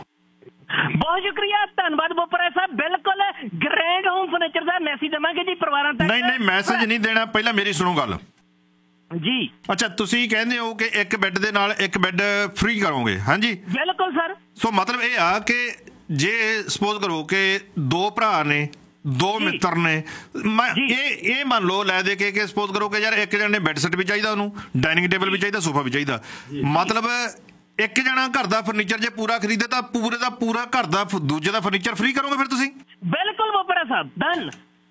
ਬਹੁਤ ਸ਼ੁਕਰੀਆ, ਧੰਨਵਾਦ ਬੋਪਰਾ ਸਾਹਿਬ। ਬਿਲਕੁਲ ਗ੍ਰੈਂਡ ਹੋਮ ਫਰਨੀਚਰ ਦਾ ਮੈਸੇਜ ਦੇਵਾਂਗੇ ਜੀ ਪਰਿਵਾਰਾਂ ਤੱਕ। ਨਹੀਂ ਨਹੀਂ, ਮੈਸੇਜ ਨਹੀਂ ਦੇਣਾ, ਪਹਿਲਾਂ ਮੇਰੀ ਸੁਣੋ ਗੱਲ ਜੀ। ਅੱਛਾ, ਤੁਸੀਂ ਕਹਿੰਦੇ ਹੋ ਕਿ ਇੱਕ ਬੈੱਡ ਦੇ ਨਾਲ ਇੱਕ ਬੈੱਡ ਫ੍ਰੀ ਕਰੋਗੇ? ਹਾਂਜੀ ਬਿਲਕੁਲ ਸਰ। ਸੋ ਮਤਲਬ ਇਹ ਆ ਕਿ ਜੇ ਸਪੋਜ਼ ਕਰੋ ਕਿ ਦੋ ਭਰਾ ਨੇ, ਦੋ ਮਿੱਤਰ ਨੇ, ਮੈਂ ਇਹ ਇਹ ਮੰਨ ਲਓ ਲੈ ਦੇ ਕੇ ਕਿ ਸਪੋਜ਼ ਕਰੋ ਕਿ ਯਾਰ ਇੱਕ ਜਣੇ ਬੈੱਡ ਸੈੱਟ ਵੀ ਚਾਹੀਦਾ, ਉਹਨੂੰ ਡਾਈਨਿੰਗ ਟੇਬਲ ਵੀ ਚਾਹੀਦਾ, ਸੋਫਾ ਵੀ ਚਾਹੀਦਾ। ਮਤਲਬ ਇੱਕ ਜਣਾ ਘਰ ਦਾ ਫਰਨੀਚਰ ਜੇ ਪੂਰਾ ਖਰੀਦੇ ਤਾਂ ਪੂਰੇ ਦਾ ਪੂਰਾ ਘਰ ਦਾ ਦੂਜੇ ਦਾ ਫਰਨੀਚਰ ਫ੍ਰੀ ਕਰੋਗੇ ਫਿਰ ਤੁਸੀਂ? ਬਿਲਕੁਲ ਬੋਪਰਾ ਸਾਹਿਬ, ਡਨ।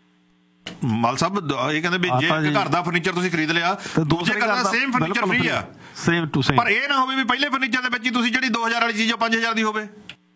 ਮਾਲ ਸਾਹਿਬ ਇਹ ਕਹਿੰਦੇ ਵੀ ਜੇ ਇੱਕ ਘਰ ਦਾ ਫਰਨੀਚਰ ਤੁਸੀਂ ਖਰੀਦ ਲਿਆ, ਦੂਜੇ ਘਰ ਦਾ ਸੇਮ ਫਰਨੀਚਰ ਫ੍ਰੀ ਆ, ਸੇਮ ਟੂ ਸੇਮ। ਪਰ ਇਹ ਨਾ ਹੋਵੇ ਵੀ ਪਹਿਲੇ ਫਰਨੀਚਰ ਦੇ ਵਿੱਚ ਹੀ ਤੁਸੀਂ ਜਿਹੜੀ ਦੋ ਹਜ਼ਾਰ ਵਾਲੀ ਚੀਜ਼ ਉਹ ਪੰਜ ਹਜ਼ਾਰ ਦੀ ਹੋਵੇ।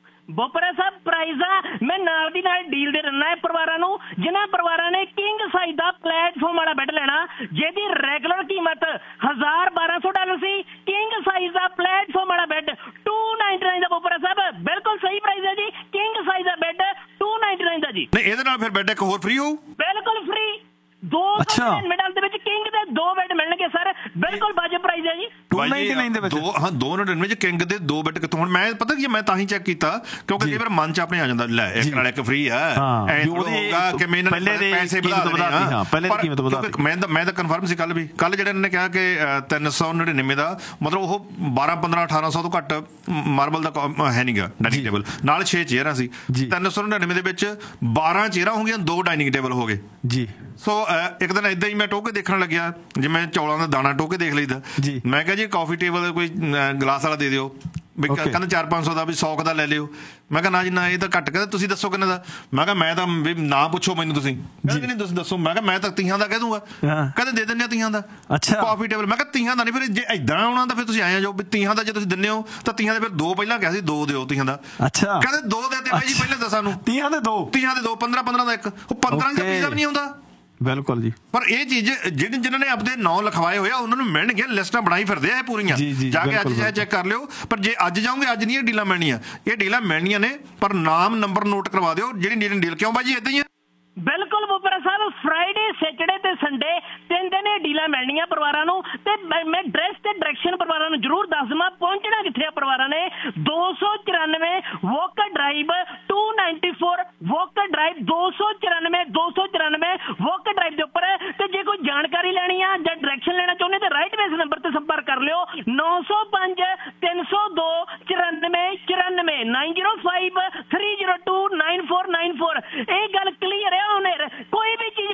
ਬੋਪਰਾ ਸਾਹਿਬ ਪ੍ਰਾਈਜ਼ ਆ ਮੈਂ ਨਾਲ ਦੀ ਨਾਲ ਡੀਲ ਦੇ ਦਿੰਦਾ ਹੈ ਪਰਿਵਾਰਾਂ ਨੂੰ, ਜਿਨ੍ਹਾਂ ਪਰਿਵਾਰਾਂ ਨੇ ਕਿੰਗ ਸਾਈਜ਼ ਦਾ ਪਲੇਟਫਾਰਮ ਵਾਲਾ ਬੈੱਡ ਲੈਣਾ, ਜਿਹਦੀ ਰੈਗੂਲਰ ਕੀਮਤ ਹਜ਼ਾਰ ਬਾਰਾਂ ਸੌ ਡਾਲਰ ਸੀ। ਕਿੰਗ ਸਾਈਜ਼ ਦਾ ਪਲੇਟਫਾਰਮ ਵਾਲਾ ਬੈੱਡ ਟੂ ਨਾਈਨਟੀ ਨਾਈਨ ਦਾ ਬੋਪਰਾ ਸਾਹਿਬ, ਬਿਲਕੁਲ ਸਹੀ ਪ੍ਰਾਈਸ ਹੈ ਜੀ। King size the bed to ninety nine ਦਾ ਜੀ। ਨਹੀਂ, ਇਹਦੇ ਨਾਲ ਫਿਰ ਬੈੱਡ ਇੱਕ ਹੋਰ ਫ੍ਰੀ ਹੋਊ? ਬਿਲਕੁਲ ਫ੍ਰੀ। ਦੋ ਸੌ ਨੜਿਨਵੇਂ ਦੇ ਵਿੱਚ ਕਿੰਗ ਦੇ ਦੋ ਬੈੱਡ ਮਿਲਣਗੇ ਸਰ, ਬਿਲਕੁਲ ਵਾਜਬ ਪ੍ਰਾਈਸ ਹੈ ਜੀ। ਦੋ ਨਾਈਨਟੀ ਨਾਈਨ ਦੇ ਵਿੱਚ ਹਾਂ, ਦੋ ਨੜਿਨਵੇਂ ਚ ਕਿੰਗ ਦੇ ਦੋ ਬੈੱਡ ਕਿੱਥੋਂ? ਹੁਣ ਮੈਂ ਪਤਾ ਕੀ ਮੈਂ ਤਾਂ ਹੀ ਚੈੱਕ ਕੀਤਾ ਕਿਉਂਕਿ ਕਈ ਵਾਰ ਮਨ ਚ ਆਪਣੇ ਆ ਜਾਂਦਾ ਲੈ ਇੱਕ ਨਾਲ ਇੱਕ ਫ੍ਰੀ ਆ, ਐ ਹੋਊਗਾ ਕਿ ਮੈਂ ਇਹਨਾਂ ਦੇ ਪੈਸੇ ਵਧਾ ਦੇਣੇ ਆ। ਪਹਿਲੇ ਦੀ ਕੀਮਤ ਵਧਾ ਦਿੱਤੀ। ਮੈਂ ਤਾਂ ਮੈਂ ਤਾਂ ਕਨਫਰਮ ਸੀ ਕੱਲ ਵੀ, ਕੱਲ ਜਿਹੜੇ ਇਹਨਾਂ ਨੇ ਕਿਹਾ ਕਿ ਤਿੰਨ ਸੌ ਨੜਿਨਵੇਂ ਦਾ ਮਤਲਬ ਉਹ ਬਾਰਾਂ ਪੰਦਰਾਂ ਅਠਾਰਾਂ ਸੌ ਤੋਂ ਘੱਟ ਮਾਰਬਲ ਦਾ ਹੈ ਨਹੀਂਗਾ ਡਾਈਨਿੰਗ ਟੇਬਲ, ਨਾਲ ਛੇ ਚੇਅਰਾਂ ਸੀ। ਤਿੰਨ ਸੌ ਨੜਿਨਵੇਂ ਦੇ ਵਿੱਚ ਬਾਰਾਂ ਚੇਅਰਾਂ ਹੋ ਗਈਆਂ, ਦੋ ਡਾਈਨਿੰਗ ਟੇਬਲ ਹੋ ਗਏ ਜੀ। ਸੋ ਇੱਕ ਦਿਨ ਏਦਾਂ ਹੀ ਮੈਂ ਟੋਕੇ ਦੇਖਣ ਲੱਗਿਆ, ਜਿਵੇਂ ਚੌਲਾਂ ਦਾ ਦਾਣਾ ਟੋਕੇ ਦੇਖ ਲਈਦਾ। ਮੈਂ ਕਿਹਾ ਜੀ ਕਾਫੀ ਟੇਬਲ ਕੋਈ ਗਲਾਸ ਵਾਲਾ ਦੇ ਦਿਓ, ਵੀ ਕਹਿੰਦਾ ਚਾਰ ਪੰਜ ਸੌ ਦਾ, ਵੀ ਸੌ ਦਾ ਲੈ ਲਿਓ। ਮੈਂ ਕਿਹਾ ਨਾ ਜੀ ਨਾ, ਇਹ ਤਾਂ ਘੱਟ। ਕਹਿੰਦਾ ਤੁਸੀਂ ਦੱਸੋ ਕਿੰਨੇ ਦਾ? ਮੈਂ ਕਿਹਾ ਮੈਂ ਤਾਂ ਵੀ ਨਾ ਪੁੱਛੋ ਮੈਨੂੰ, ਤੁਸੀਂ ਕਹਿੰਦੇ ਨਹੀਂ ਤੁਸੀਂ ਦੱਸੋ। ਮੈਂ ਕਿਹਾ ਮੈਂ ਤਾਂ ਤੀਹਾਂ ਦਾ ਕਹਿ ਦੂੰਗਾ। ਕਹਿੰਦੇ ਦੇ ਦਿੰਦੇ ਆ ਤੀਹਾਂ ਦਾ ਕਾਫੀ ਟੇਬਲ। ਮੈਂ ਕਿਹਾ ਤੀਹਾਂ ਦਾ ਨਹੀਂ, ਫਿਰ ਜੇ ਏਦਾਂ ਆਉਣਾ ਤਾਂ ਫਿਰ ਤੁਸੀਂ ਆਏ ਜਾਓ ਵੀ ਤੀਹਾਂ ਦਾ ਜੇ ਤੁਸੀਂ ਦਿੰਦੇ ਹੋ ਤਾਂ ਤੀਹਾਂ ਦੇ ਫਿਰ ਦੋ ਪਹਿਲਾਂ ਕਿਹਾ ਸੀ, ਦੋ ਦਿਓ ਤੀਹਾਂ ਦਾ। ਅੱਛਾ, ਕਹਿੰਦੇ ਦੋ ਦੇ ਤੇ ਜੀ ਪਹਿਲਾਂ ਦੱਸਾਂ ਨੂੰ ਤੀਹਾਂ ਦੇ ਦੋ ਤੀਹਾਂ ਦੇ ਦੋ ਪੰਦਰਾਂ ਪੰਦਰਾਂ ਦਾ ਇੱਕ, ਉਹ ਪੰਦਰਾਂ ਦਾ ਪੀਜ਼ਾ ਵੀ ਨਹੀਂ ਆਉਂਦਾ। ਬਿਲਕੁਲ ਜੀ। ਪਰ ਇਹ ਚੀਜ਼ ਜਿਹੜੇ ਜਿਨ੍ਹਾਂ ਨੇ ਆਪਣੇ ਨਾਂ ਲਿਖਵਾਏ ਹੋਏ ਆ ਉਹਨਾਂ ਨੂੰ ਮਿਲਣਗੀਆਂ, ਲਿਸਟਾਂ ਬਣਾਈ ਫਿਰਦੇ ਆ ਇਹ ਪੂਰੀਆਂ, ਜਾ ਕੇ ਅੱਜ ਚਾਹੇ ਚੈੱਕ ਕਰ ਲਿਓ। ਪਰ ਜੇ ਅੱਜ ਜਾਓਗੇ ਅੱਜ ਨਹੀਂ ਇਹ ਡੀਲਾਂ ਮਿਲਣੀਆਂ, ਇਹ ਡੀਲਾਂ ਮਿਲਣੀਆਂ ਨੇ, ਪਰ ਨਾਮ ਨੰਬਰ ਨੋਟ ਕਰਵਾ ਦਿਓ ਜਿਹੜੀ ਡੀਲ। ਕਿਉਂ ਬਾਜੀ ਏਦਾਂ ਹੀ ਆ? ਬਿਲਕੁਲ ਬੋਪਰਾ ਸਾਹਿਬ, ਫਰਾਈਡੇ ਸੈਟਰਡੇ ਤੇ ਸੰਡੇ ਤਿੰਨ ਦਿਨ ਇਹ ਡੀਲਾਂ ਮਿਲਣੀਆਂ ਪਰਿਵਾਰਾਂ ਨੂੰ। ਤੇ ਮੈਂ ਡਰੈਸ ਤੇ ਡਾਇਰੈਕਸ਼ਨ ਪਰਿਵਾਰਾਂ ਨੂੰ ਜ਼ਰੂਰ ਦੱਸ ਦੇਵਾਂ, ਪਹੁੰਚਣਾ ਕਿੱਥੇ ਆ ਪਰਿਵਾਰਾਂ ਨੇ। ਦੋ ਸੌ ਚੁਰਾਨਵੇਂ walker drive to ninety four walker drive ਦੋ ਸੌ ਚੁਰਾਨਵੇਂ ਦੋ ਸੌ ਚੁਰਾਨਵੇਂ ਵੋਕਰ ਡਰਾਈਵ ਦੇ ਉੱਪਰ। ਤੇ ਜੇ ਕੋਈ ਜਾਣਕਾਰੀ ਲੈਣੀ ਆ ਜਾਂ ਡਾਇਰੈਕਸ਼ਨ ਲੈਣਾ ਚਾਹੁੰਦੇ ਤਾਂ ਰਾਈਟ ਵੇਸ ਨੰਬਰ ਤੇ ਸੰਪਰਕ ਕਰ ਲਿਓ, ਨੌ ਸੌ ਪੰਜ ਤਿੰਨ ਸੌ ਦੋ ਚੁਰਾਨਵੇਂ ਚੁਰਾਨਵੇਂ nine zero five three zero two nine four nine four. ਇਹ ਗੱਲ ਕਲੀਅਰ ਹੈ। ਕੋਈ ਵੀ ਚੀਜ਼ ਬਾਈ ਕਰਨ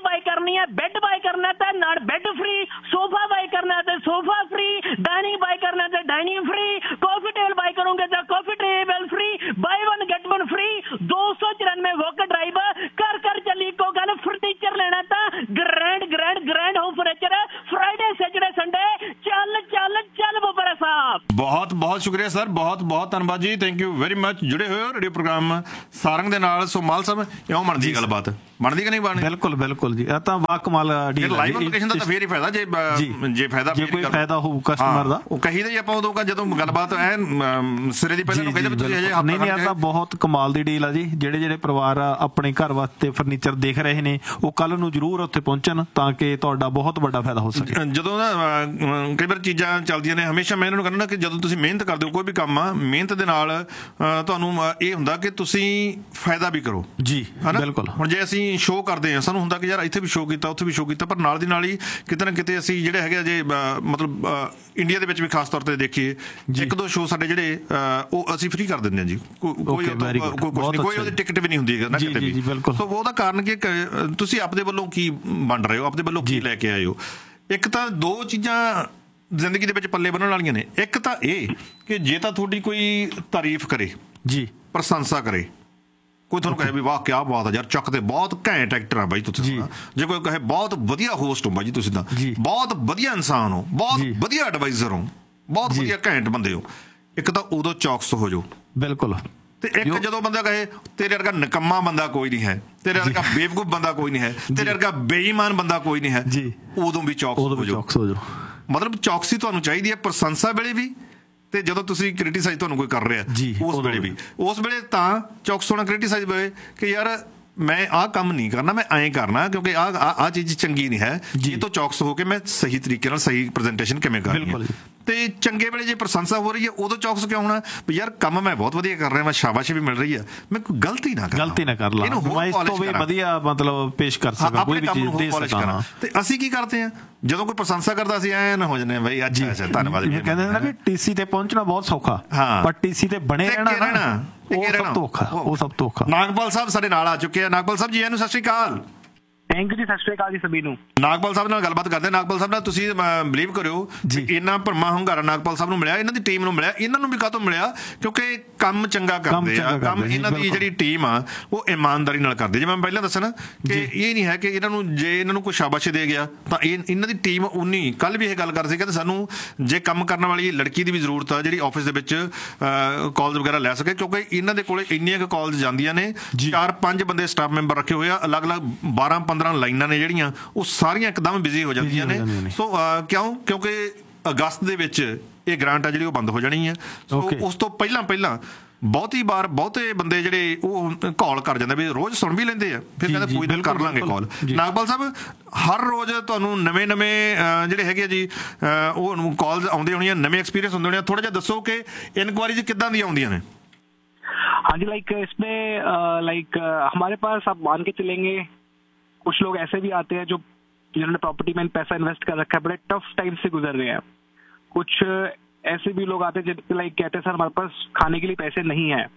करनी है, बेड बाय करना है नाल बेड फ्री, सोफा बाय करना है सोफा फ्री, डाइनिंग बाय करना है dining free, coffee table by करोगे तो coffee table free, by one get one free. दो सौ चौरानवे वॉक ड्राइव कर कर चली को गल फर्नीचर लेना था grand grand grand home furniture Friday Saturday Sunday चल चल चल बोपरा साहब। ਬਹੁਤ ਬਹੁਤ ਸ਼ੁਕਰੀਆ ਸਰ, ਬਹੁਤ ਬਹੁਤ ਧੰਨਵਾਦ ਜੀ, ਥੈਂਕ ਯੂ ਵੈਰੀ ਮਚ। ਜੁੜੇ ਹੋਏ ਹੋ ਰੇਡੀਓ ਪ੍ਰੋਗਰਾਮ ਸਾਰੰਗ ਦੇ ਨਾਲ। ਸੋ ਮਾਲ ਸਾਹਿਬ ਇਉਂ ਬਣਦੀ ਗੱਲਬਾਤ, ਬਣਦੀ ਕਿ ਨਹੀਂ ਬਣਦੀ? ਬਿਲਕੁਲ ਬਿਲਕੁਲ ਜੀ, ਇਹ ਤਾਂ ਵਾ ਕਮਾਲ ਡੀਲ ਹੈ। ਲਾਈਵ ਲੋਕੇਸ਼ਨ ਦਾ ਤਾਂ ਫੇਰ ਹੀ ਫਾਇਦਾ, ਜੇ ਜੇ ਫਾਇਦਾ ਜੇ ਕੋਈ ਫਾਇਦਾ ਹੋਊ ਕਸਟਮਰ ਦਾ ਉਹ ਕਹੀਦਾ ਹੀ ਆਪਾਂ ਉਦੋਂ ਜਦੋਂ ਗੱਲਬਾਤ ਐ ਸਿਰੇ ਦੀ ਪਹਿਲਾਂ ਨੂੰ ਕਹਿੰਦੇ ਤੁਸੀਂ ਹਜੇ ਨਹੀਂ ਨਹੀਂ, ਇਹ ਤਾਂ ਬਹੁਤ ਕਮਾਲ ਦੀ ਡੀਲ ਆ ਜੀ। ਜਿਹੜੇ ਜਿਹੜੇ ਪਰਿਵਾਰ ਆਪਣੇ ਘਰ ਵਾਸਤੇ ਫਰਨੀਚਰ ਦੇਖ ਰਹੇ ਨੇ ਉਹ ਕੱਲ ਨੂੰ ਜ਼ਰੂਰ ਉੱਥੇ ਪਹੁੰਚਣ ਤਾਂ ਕਿ ਤੁਹਾਡਾ ਬਹੁਤ ਵੱਡਾ ਫਾਇਦਾ ਹੋ ਸਕੇ। ਜਦੋਂ ਨਾ ਕਈ ਵਾਰ ਚੀਜ਼ਾਂ ਚੱਲਦੀਆਂ ਨੇ, ਹਮੇਸ਼ਾ ਮੈਂ ਇਹਨਾਂ ਨੂੰ ਕਹਿੰਦਾ ਨਾ ਕਿ ਜਦੋਂ ਤੁਸੀਂ ਮਿਹਨਤ ਕਰਦੇ ਹੋ ਕੋਈ ਵੀ ਕੰਮ ਆ, ਮਿਹਨਤ ਦੇ ਨਾਲ ਤੁਹਾਨੂੰ ਇਹ ਹੁੰਦਾ ਕਿ ਤੁਸੀਂ ਫਾਇਦਾ ਵੀ ਕਰੋ ਜੀ। ਬਿਲਕੁਲ। ਹੁਣ ਜੇ ਅਸੀਂ ਸ਼ੋਅ ਕਰਦੇ ਹਾਂ, ਸਾਨੂੰ ਹੁੰਦਾ ਕਿ ਯਾਰ ਇੱਥੇ ਵੀ ਸ਼ੋਅ ਕੀਤਾ ਉੱਥੇ ਵੀ ਸ਼ੋਅ ਕੀਤਾ, ਪਰ ਨਾਲ ਦੀ ਨਾਲ ਹੀ ਕਿਤੇ ਨਾ ਕਿਤੇ ਅਸੀਂ ਜਿਹੜੇ ਹੈਗੇ ਜੇ ਮਤਲਬ ਇੰਡੀਆ ਦੇ ਵਿੱਚ ਵੀ ਖਾਸ ਤੌਰ ਤੇ ਦੇਖੀਏ ਇੱਕ ਦੋ ਸ਼ੋਅ ਸਾਡੇ ਜਿਹੜੇ ਉਹ ਅਸੀਂ ਫ੍ਰੀ ਕਰ ਦਿੰਦੇ ਹਾਂ ਜੀ। ਕੋਈ ਕੋਈ ਉਹਦੀ ਟਿਕਟ ਵੀ ਨਹੀਂ ਹੁੰਦੀ ਨਾ ਕਿਤੇ ਵੀ। ਸੋ ਉਹਦਾ ਕਾਰਨ ਕਿ ਤੁਸੀਂ ਆਪਦੇ ਵੱਲੋਂ ਕੀ ਵੰਡ ਰਹੇ ਹੋ, ਆਪਦੇ ਵੱਲੋਂ ਕੀ ਲੈ ਕੇ ਆਏ ਹੋ। ਇੱਕ ਤਾਂ ਦੋ ਚੀਜ਼ਾਂ ਜ਼ਿੰਦਗੀ ਦੇ ਵਿੱਚ ਪੱਲੇ ਬੰਨਣ ਵਾਲੀਆਂ ਨੇ। ਇੱਕ ਤਾਂ ਇਹ ਕਿ ਜੇ ਤਾਂ ਤੁਹਾਡੀ ਕੋਈ ਤਾਰੀਫ ਕਰੇ ਜੀ, ਪ੍ਰਸ਼ੰਸਾ ਕਰੇ, ਕੋਈ ਤੁਹਾਨੂੰ ਕਹੇ ਵੀ ਵਾਹ ਕਿਆ ਬਾਤ ਆ ਯਾਰ, ਚੱਕ ਤੇ ਬਹੁਤ ਘੈਂਟ ਐਕਟਰ ਆ ਬਾਈ ਤੁਸੀਂ। ਜੇ ਕੋਈ ਕਹੇ ਬਹੁਤ ਵਧੀਆ ਹੋਸਟ ਹੋ ਬਾਈ ਜੀ ਤੁਸੀਂ, ਤਾਂ ਬਹੁਤ ਵਧੀਆ ਇਨਸਾਨ ਹੋ, ਬਹੁਤ ਵਧੀਆ ਐਡਵਾਈਜ਼ਰ ਹੋ, ਬਹੁਤ ਵਧੀਆ ਘੈਂਟ ਬੰਦੇ ਹੋ, ਇੱਕ ਤਾਂ ਉਦੋਂ ਚੌਕਸ ਹੋ ਜਾਓ। ਬਿਲਕੁਲ। ਤੇ ਇੱਕ ਜਦੋਂ ਬੰਦਾ ਕਹੇ ਤੇਰੇ ਵਰਗਾ ਨਿਕੰਮਾ ਬੰਦਾ ਕੋਈ ਨਹੀਂ ਹੈ, ਤੇਰੇ ਵਰਗਾ ਬੇਵਕੂਫ ਬੰਦਾ ਕੋਈ ਨਹੀਂ ਹੈ, ਤੇਰੇ ਵਰਗਾ ਬੇਈਮਾਨ ਬੰਦਾ ਕੋਈ ਨਹੀਂ ਹੈ, ਉਦੋਂ ਵੀ ਚੌਕਸ ਹੋ ਜਾਓ। ਮਤਲਬ ਚੌਕਸੀ ਤੁਹਾਨੂੰ ਚਾਹੀਦੀ ਹੈ ਪ੍ਰਸ਼ੰਸਾ ਵੇਲੇ ਵੀ, ਤੇ ਜਦੋਂ ਤੁਸੀਂ ਕ੍ਰਿਟੀਸਾਈਜ਼ ਤੁਹਾਨੂੰ ਕੋਈ ਕਰ ਰਿਹਾ ਉਸ ਵੇਲੇ ਵੀ। ਉਸ ਵੇਲੇ ਤਾਂ ਚੌਕਸ ਹੋਣਾ ਕ੍ਰਿਟੀਸਾਈਜ਼ ਵੇਲੇ ਕਿ ਯਾਰ ਮੈਂ ਆਹ ਕੰਮ ਨਹੀਂ ਕਰਨਾ, ਮੈਂ ਐਂ ਕਰਨਾ ਕਿਉਂਕਿ ਆਹ ਆਹ ਚੀਜ਼ ਚੰਗੀ ਨਹੀਂ ਹੈ। ਇਹ ਤੋਂ ਚੌਕਸ ਹੋ ਕੇ ਮੈਂ ਸਹੀ ਤਰੀਕੇ ਨਾਲ ਸਹੀ ਪ੍ਰੈਜੈਂਟੇਸ਼ਨ ਕਿਵੇਂ ਕਰਨੀ ਹੈ। ਤੇ ਚੰਗੇ ਵੇਲੇ ਜੇ ਪ੍ਰਸ਼ੰਸਾ ਹੋ ਰਹੀ ਹੈ ਉਦੋਂ ਚੌਕਸ ਕਿਉਂ ਹੋਣਾ ਵੀ ਯਾਰ ਕੰਮ ਮੈਂ ਬਹੁਤ ਵਧੀਆ ਕਰ ਰਿਹਾ, ਮੈਂ ਸ਼ਾਬਾਸ਼ ਵੀ ਮਿਲ ਰਹੀ ਹੈ, ਮੈਂ ਕੋਈ ਗਲਤੀ ਨਾ ਕਰਾਂ, ਗਲਤੀ ਨਾ ਕਰ ਲਾਂ, ਮੈਂ ਇਸ ਤੋਂ ਵੀ ਵਧੀਆ ਮਤਲਬ ਪੇਸ਼ ਕਰ ਸਕਾਂ, ਕੋਈ ਵੀ ਚੀਜ਼ ਦੇ ਸਕਾਂ। ਤੇ ਅਸੀਂ ਕੀ ਕਰਦੇ ਹਾਂ ਜਦੋਂ ਕੋਈ ਪ੍ਰਸ਼ੰਸਾ ਕਰਦਾ ਅਸੀਂ ਐਂ ਨਾ ਹੋ ਜਾਂਦੇ ਬਈ ਅੱਛਾ ਅੱਛਾ ਧੰਨਵਾਦ। ਕਹਿੰਦੇ ਨੇ ਕਿ ਟੀਸੀ ਤੇ ਪਹੁੰਚਣਾ ਬਹੁਤ ਸੌਖਾ, ਪਰ ਟੀਸੀ ਤੇ ਬਣੇ ਰਹਿਣਾ ਨਾ ਉਹ ਸਭ ਤੋਂ ਔਖਾ, ਉਹ ਸਭ ਤੋਂ ਔਖਾ। ਨਾਗਪਾਲ ਸਾਹਿਬ ਸਾਡੇ ਨਾਲ ਆ ਚੁੱਕੇ ਆ। ਨਾਗਪਾਲ ਸਾਹਿਬ ਜੀ ਇਹਨੂੰ ਸਤਿ ਸ਼੍ਰੀ ਅਕਾਲ। ਥੈਂਕ ਯੂ ਜੀ, ਸਤਿ ਸ਼੍ਰੀ ਅਕਾਲ ਜੀ ਸਭੀ ਨੂੰ। ਨਾਗਪਾਲ ਸਾਹਿਬ ਨਾਲ ਗੱਲਬਾਤ ਕਰਦੇ। ਨਾਗਪਾਲ ਸਾਹਿਬ ਨਾਲ ਤੁਸੀਂ ਬਿਲੀਵ ਕਰਿਓ ਇੰਨਾ ਭਰਮਾ ਹੁੰਗਾਰਾ ਨਾਗਪਾਲ ਸਾਹਿਬ ਨੂੰ ਮਿਲਿਆ, ਇਹਨਾਂ ਦੀ ਟੀਮ ਨੂੰ ਮਿਲਿਆ। ਇਹਨਾਂ ਨੂੰ ਵੀ ਕਾਹਤੋਂ ਮਿਲਿਆ ਕਿਉਂਕਿ ਕੰਮ ਚੰਗਾ ਕਰਦੇ ਆ, ਕੰਮ ਇਹਨਾਂ ਦੀ ਜਿਹੜੀ ਟੀਮ ਆ ਉਹ ਇਮਾਨਦਾਰੀ ਨਾਲ ਕਰਦੀ। ਜਿਵੇਂ ਮੈਂ ਪਹਿਲਾਂ ਦੱਸਿਆ ਨਾ ਕਿ ਇਹ ਨਹੀਂ ਹੈ ਕਿ ਇਹਨਾਂ ਨੂੰ ਜੇ ਇਹਨਾਂ ਨੂੰ ਕੋਈ ਸ਼ਾਬਾਸ਼ ਦੇ ਗਿਆ ਤਾਂ ਇਹ ਇਹਨਾਂ ਦੀ ਟੀਮ ਉਨੀ। ਕੱਲ ਵੀ ਇਹ ਗੱਲ ਕਰ ਸੀ ਕਹਿੰਦੇ ਸਾਨੂੰ ਜੇ ਕੰਮ ਕਰਨ ਵਾਲੀ ਲੜਕੀ ਦੀ ਵੀ ਜ਼ਰੂਰਤ ਆ ਜਿਹੜੀ ਆਫਿਸ ਦੇ ਵਿੱਚ ਕਾਲਜ ਵਗੈਰਾ ਲੈ ਸਕੇ, ਕਿਉਂਕਿ ਇਹਨਾਂ ਦੇ ਕੋਲ ਇੰਨੀਆਂ ਕੁ ਕਾਲਜ ਜਾਂਦੀਆਂ ਨੇ, ਚਾਰ ਪੰਜ ਬੰਦੇ ਸਟਾਫ ਮੈਂਬਰ ਰੱਖੇ ਹੋਏ ਆ, ਅਲੱਗ-ਅਲੱਗ ਬਾਰਾਂ ਪੰਦਰਾਂ ਲਾਈਨਾਂ ਨੇ ਜਿਹੜੀਆਂ ਉਹ ਸਾਰੀਆਂ ਇੱਕਦਮ ਬਿਜ਼ੀ ਹੋ ਜਾਂਦੀਆਂ ਨੇ। ਸੋ ਕਿਉਂ ਕਿਉਂਕਿ ਅਗਸਤ ਦੇ ਵਿੱਚ ਇਹ ਗ੍ਰਾਂਟ ਆ ਜਿਹੜੀ ਉਹ ਬੰਦ ਹੋ ਜਾਣੀ ਹੈ। ਸੋ ਉਸ ਤੋਂ ਪਹਿਲਾਂ ਪਹਿਲਾਂ ਬਹੁਤੀ ਵਾਰ ਬਹੁਤੇ ਬੰਦੇ ਜਿਹੜੇ ਉਹ ਕਾਲ ਕਰ ਜਾਂਦੇ ਵੀ ਰੋਜ਼ ਸੁਣ ਵੀ ਲੈਂਦੇ ਆ, ਫਿਰ ਕਹਿੰਦੇ ਕੋਈ ਦਿਨ ਕਰ ਲਾਂਗੇ ਕਾਲ। ਨਾਗਪਾਲ ਸਾਹਿਬ ਹਰ ਰੋਜ਼ ਤੁਹਾਨੂੰ ਨਵੇਂ ਨਵੇਂ ਜਿਹੜੇ ਹੈਗੇ ਆ ਜੀ ਉਹ ਕਾਲਸ ਆਉਂਦੇ ਹੋਣੀਆਂ, ਨਵੇਂ ਐਕਸਪੀਰੀਅੰਸ ਹੁੰਦੇ ਹੋਣੇ, ਥੋੜਾ ਜਿਹਾ ਦੱਸੋ ਕਿ ਇਨਕੁਆਇਰੀਜ਼ ਕਿੱਦਾਂ ਦੀਆਂ ਆਉਂਦੀਆਂ ਨੇ? हाँ जी, लाइक इसमें लाइक हमारे पास आप मान के चलेंगे कुछ लोग ऐसे भी आते हैं जो जिन्होंने प्रॉपर्टी में पैसा इन्वेस्ट कर रखा है, बड़े टफ टाइम से गुजर रहे हैं। कुछ ऐसे भी लोग आते हैं जिनके लाइक कहते हैं सर हमारे पास खाने के लिए पैसे नहीं है,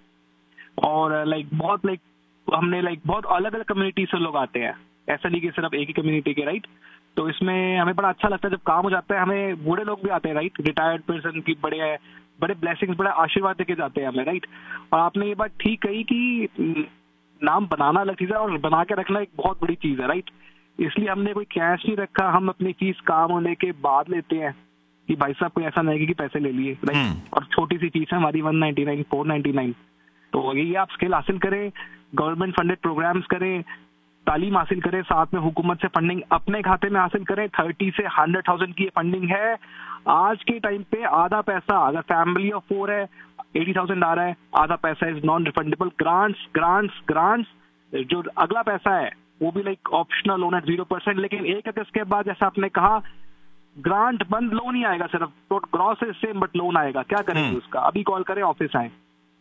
और लाइक बहुत लाइक हमने लाइक बहुत अलग अलग कम्युनिटी से लोग आते हैं, ऐसा नहीं कि सिर्फ एक ही कम्युनिटी के, राइट। तो इसमें हमें बड़ा अच्छा लगता है जब काम हो जाता है। हमें बूढ़े लोग भी आते हैं, राइट, रिटायर्ड पर्सन की बड़े बड़े ब्लेसिंग्स, बड़ा आशीर्वाद देके जाते हैं हमें, राइट। और आपने ये बात ठीक कही कि नाम बनाना अलग चीज़ है और बना के रखना एक बहुत बड़ी चीज़ है, राइट। इसलिए हमने कोई कैश नहीं रखा, हम अपनी फीस काम होने के बाद लेते हैं कि भाई साहब कोई ऐसा नहीं कि पैसे ले लिए, राइट। और छोटी सी फीस है हमारी one ninety nine four ninety nine. तो यही आप स्किल हासिल करें, गवर्नमेंट फंडेड प्रोग्राम्स करें, तालीम हासिल करें, साथ में हुकूमत से फंडिंग अपने खाते में हासिल करें। थर्टी से हंड्रेड थाउजेंड की फंडिंग है आज के टाइम पे। आधा पैसा अगर फैमिली ऑफ फोर है एटी थाउजेंड आ रहा है, आधा पैसा is non refundable. Grants grants grants जो अगला पैसा है वो भी like optional loan eight zero percent. लेकिन एक अगस्त के बाद जैसा आपने कहा ग्रांट बंद, लोन ही आएगा सिर्फ, तो gross is same but loan आएगा। क्या करेंगे उसका? अभी कॉल करें, ऑफिस आए।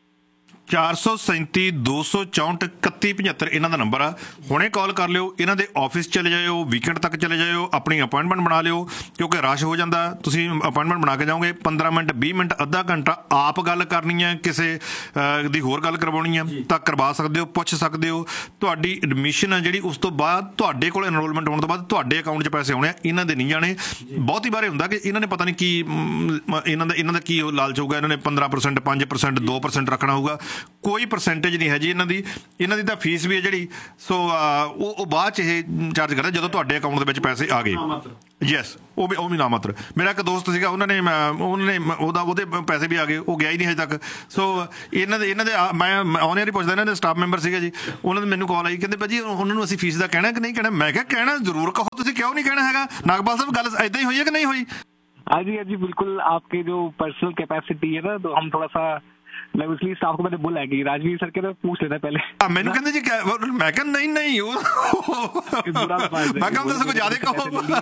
ਚਾਰ ਸੌ ਸੈਂਤੀ ਦੋ ਸੌ ਚੌਂਹਠ ਇਕੱਤੀ ਪਝੱਤਰ ਇਹਨਾਂ ਦਾ ਨੰਬਰ ਆ। ਹੁਣੇ ਕਾਲ ਕਰ ਲਿਓ, ਇਹਨਾਂ ਦੇ ਆਫਿਸ ਚਲੇ ਜਾਇਓ, ਵੀਕਐਂਡ ਤੱਕ ਚਲੇ ਜਾਇਓ, ਆਪਣੀ ਅਪਾਇੰਟਮੈਂਟ ਬਣਾ ਲਿਓ ਕਿਉਂਕਿ ਰਸ਼ ਹੋ ਜਾਂਦਾ। ਤੁਸੀਂ ਅਪਾਇੰਟਮੈਂਟ ਬਣਾ ਕੇ ਜਾਓਗੇ, ਪੰਦਰਾਂ ਮਿੰਟ ਵੀਹ ਮਿੰਟ ਅੱਧਾ ਘੰਟਾ ਆਪ ਗੱਲ ਕਰਨੀ ਹੈ, ਕਿਸੇ ਦੀ ਹੋਰ ਗੱਲ ਕਰਵਾਉਣੀ ਆ ਤਾਂ ਕਰਵਾ ਸਕਦੇ ਹੋ, ਪੁੱਛ ਸਕਦੇ ਹੋ। ਤੁਹਾਡੀ ਐਡਮਿਸ਼ਨ ਆ ਜਿਹੜੀ ਉਸ ਤੋਂ ਬਾਅਦ ਤੁਹਾਡੇ ਕੋਲ ਐਨਰੋਲਮੈਂਟ ਹੋਣ ਤੋਂ ਬਾਅਦ ਤੁਹਾਡੇ ਅਕਾਊਂਟ 'ਚ ਪੈਸੇ ਆਉਣੇ ਆ, ਇਹਨਾਂ ਦੇ ਨਹੀਂ ਜਾਣੇ। ਬਹੁਤੀ ਵਾਰ ਹੁੰਦਾ ਕਿ ਇਹਨਾਂ ਨੇ ਪਤਾ ਨਹੀਂ ਕੀ ਇਹਨਾਂ ਦਾ ਇਹਨਾਂ ਦਾ ਕੀ ਲਾਲਚ ਹੋਊਗਾ, ਇਹਨਾਂ ਨੇ ਪੰਦਰਾਂ ਪਰਸੈਂਟ ਪੰਜ ਪਰਸੈਂਟ ਦੋ ਪਰਸੈਂਟ ਰੱਖਣਾ ਹੋਊਗਾ। ਕੋਈ ਪਰਸੈਂਟੇਜ ਨਹੀਂ ਹੈ ਜੀ ਇਹਨਾਂ ਦੀ। ਇਹਨਾਂ ਦੀ ਤਾਂ ਫੀਸ ਵੀ ਹੈ ਜਿਹੜੀ ਸੋ ਉਹ ਉਹ ਬਾਅਦ 'ਚ ਇਹ ਚਾਰਜ ਕਰਦਾ ਜਦੋਂ ਤੁਹਾਡੇ ਅਕਾਊਂਟ ਦੇ ਵਿੱਚ ਪੈਸੇ ਆ ਗਏ। ਯੈਸ, ਉਹ ਵੀ ਉਹ ਵੀ ਨਾ ਮਾਤਰ। ਮੇਰਾ ਇੱਕ ਦੋਸਤ ਸੀਗਾ, ਉਹਨਾਂ ਨੇ ਉਹਨਾਂ ਨੇ ਉਹਦਾ ਉਹਦੇ ਪੈਸੇ ਵੀ ਆ ਗਏ, ਉਹ ਗਿਆ ਹੀ ਨਹੀਂ ਹਜੇ ਤੱਕ। ਸੋ ਇਹਨਾਂ ਦੇ ਇਹਨਾਂ ਦੇ ਮੈਂ ਆਨ ਏਅਰ ਹੀ ਪੁੱਛਦਾ, ਇਹਨਾਂ ਦੇ ਸਟਾਫ ਮੈਂਬਰ ਸੀਗੇ ਜੀ, ਉਹਨਾਂ ਦੇ ਮੈਨੂੰ ਕਾਲ ਆਈ, ਕਹਿੰਦੇ ਭਾਜੀ ਉਹਨਾਂ ਨੂੰ ਅਸੀਂ ਫੀਸ ਦਾ ਕਹਿਣਾ ਕਿ ਨਹੀਂ ਕਹਿਣਾ। ਮੈਂ ਕਿਹਾ ਕਹਿਣਾ ਜ਼ਰੂਰ ਕਹੋ, ਤੁਸੀਂ ਕਿਉਂ ਨਹੀਂ ਕਹਿਣਾ ਹੈਗਾ। ਨਾਗਪਾਲ ਸਾਹਿਬ ਗੱਲ ਏਦਾਂ ਹੀ ਹੋਈ ਹੈ ਕਿ ਨਹੀਂ ਹੋਈ? हाँ जी हाँ जी बिल्कुल, आपके जो पर्सनल कैपेसिटी है ना, तो हम थोड़ा सा मैं इसलिए स्टाफ को मैंने बोला है कि राजवीर सर के पूछ लेना पहले। मैंने कहते जी क्या, मैं कहा नहीं नहीं वो मैं कहा तो ज्यादा कहो।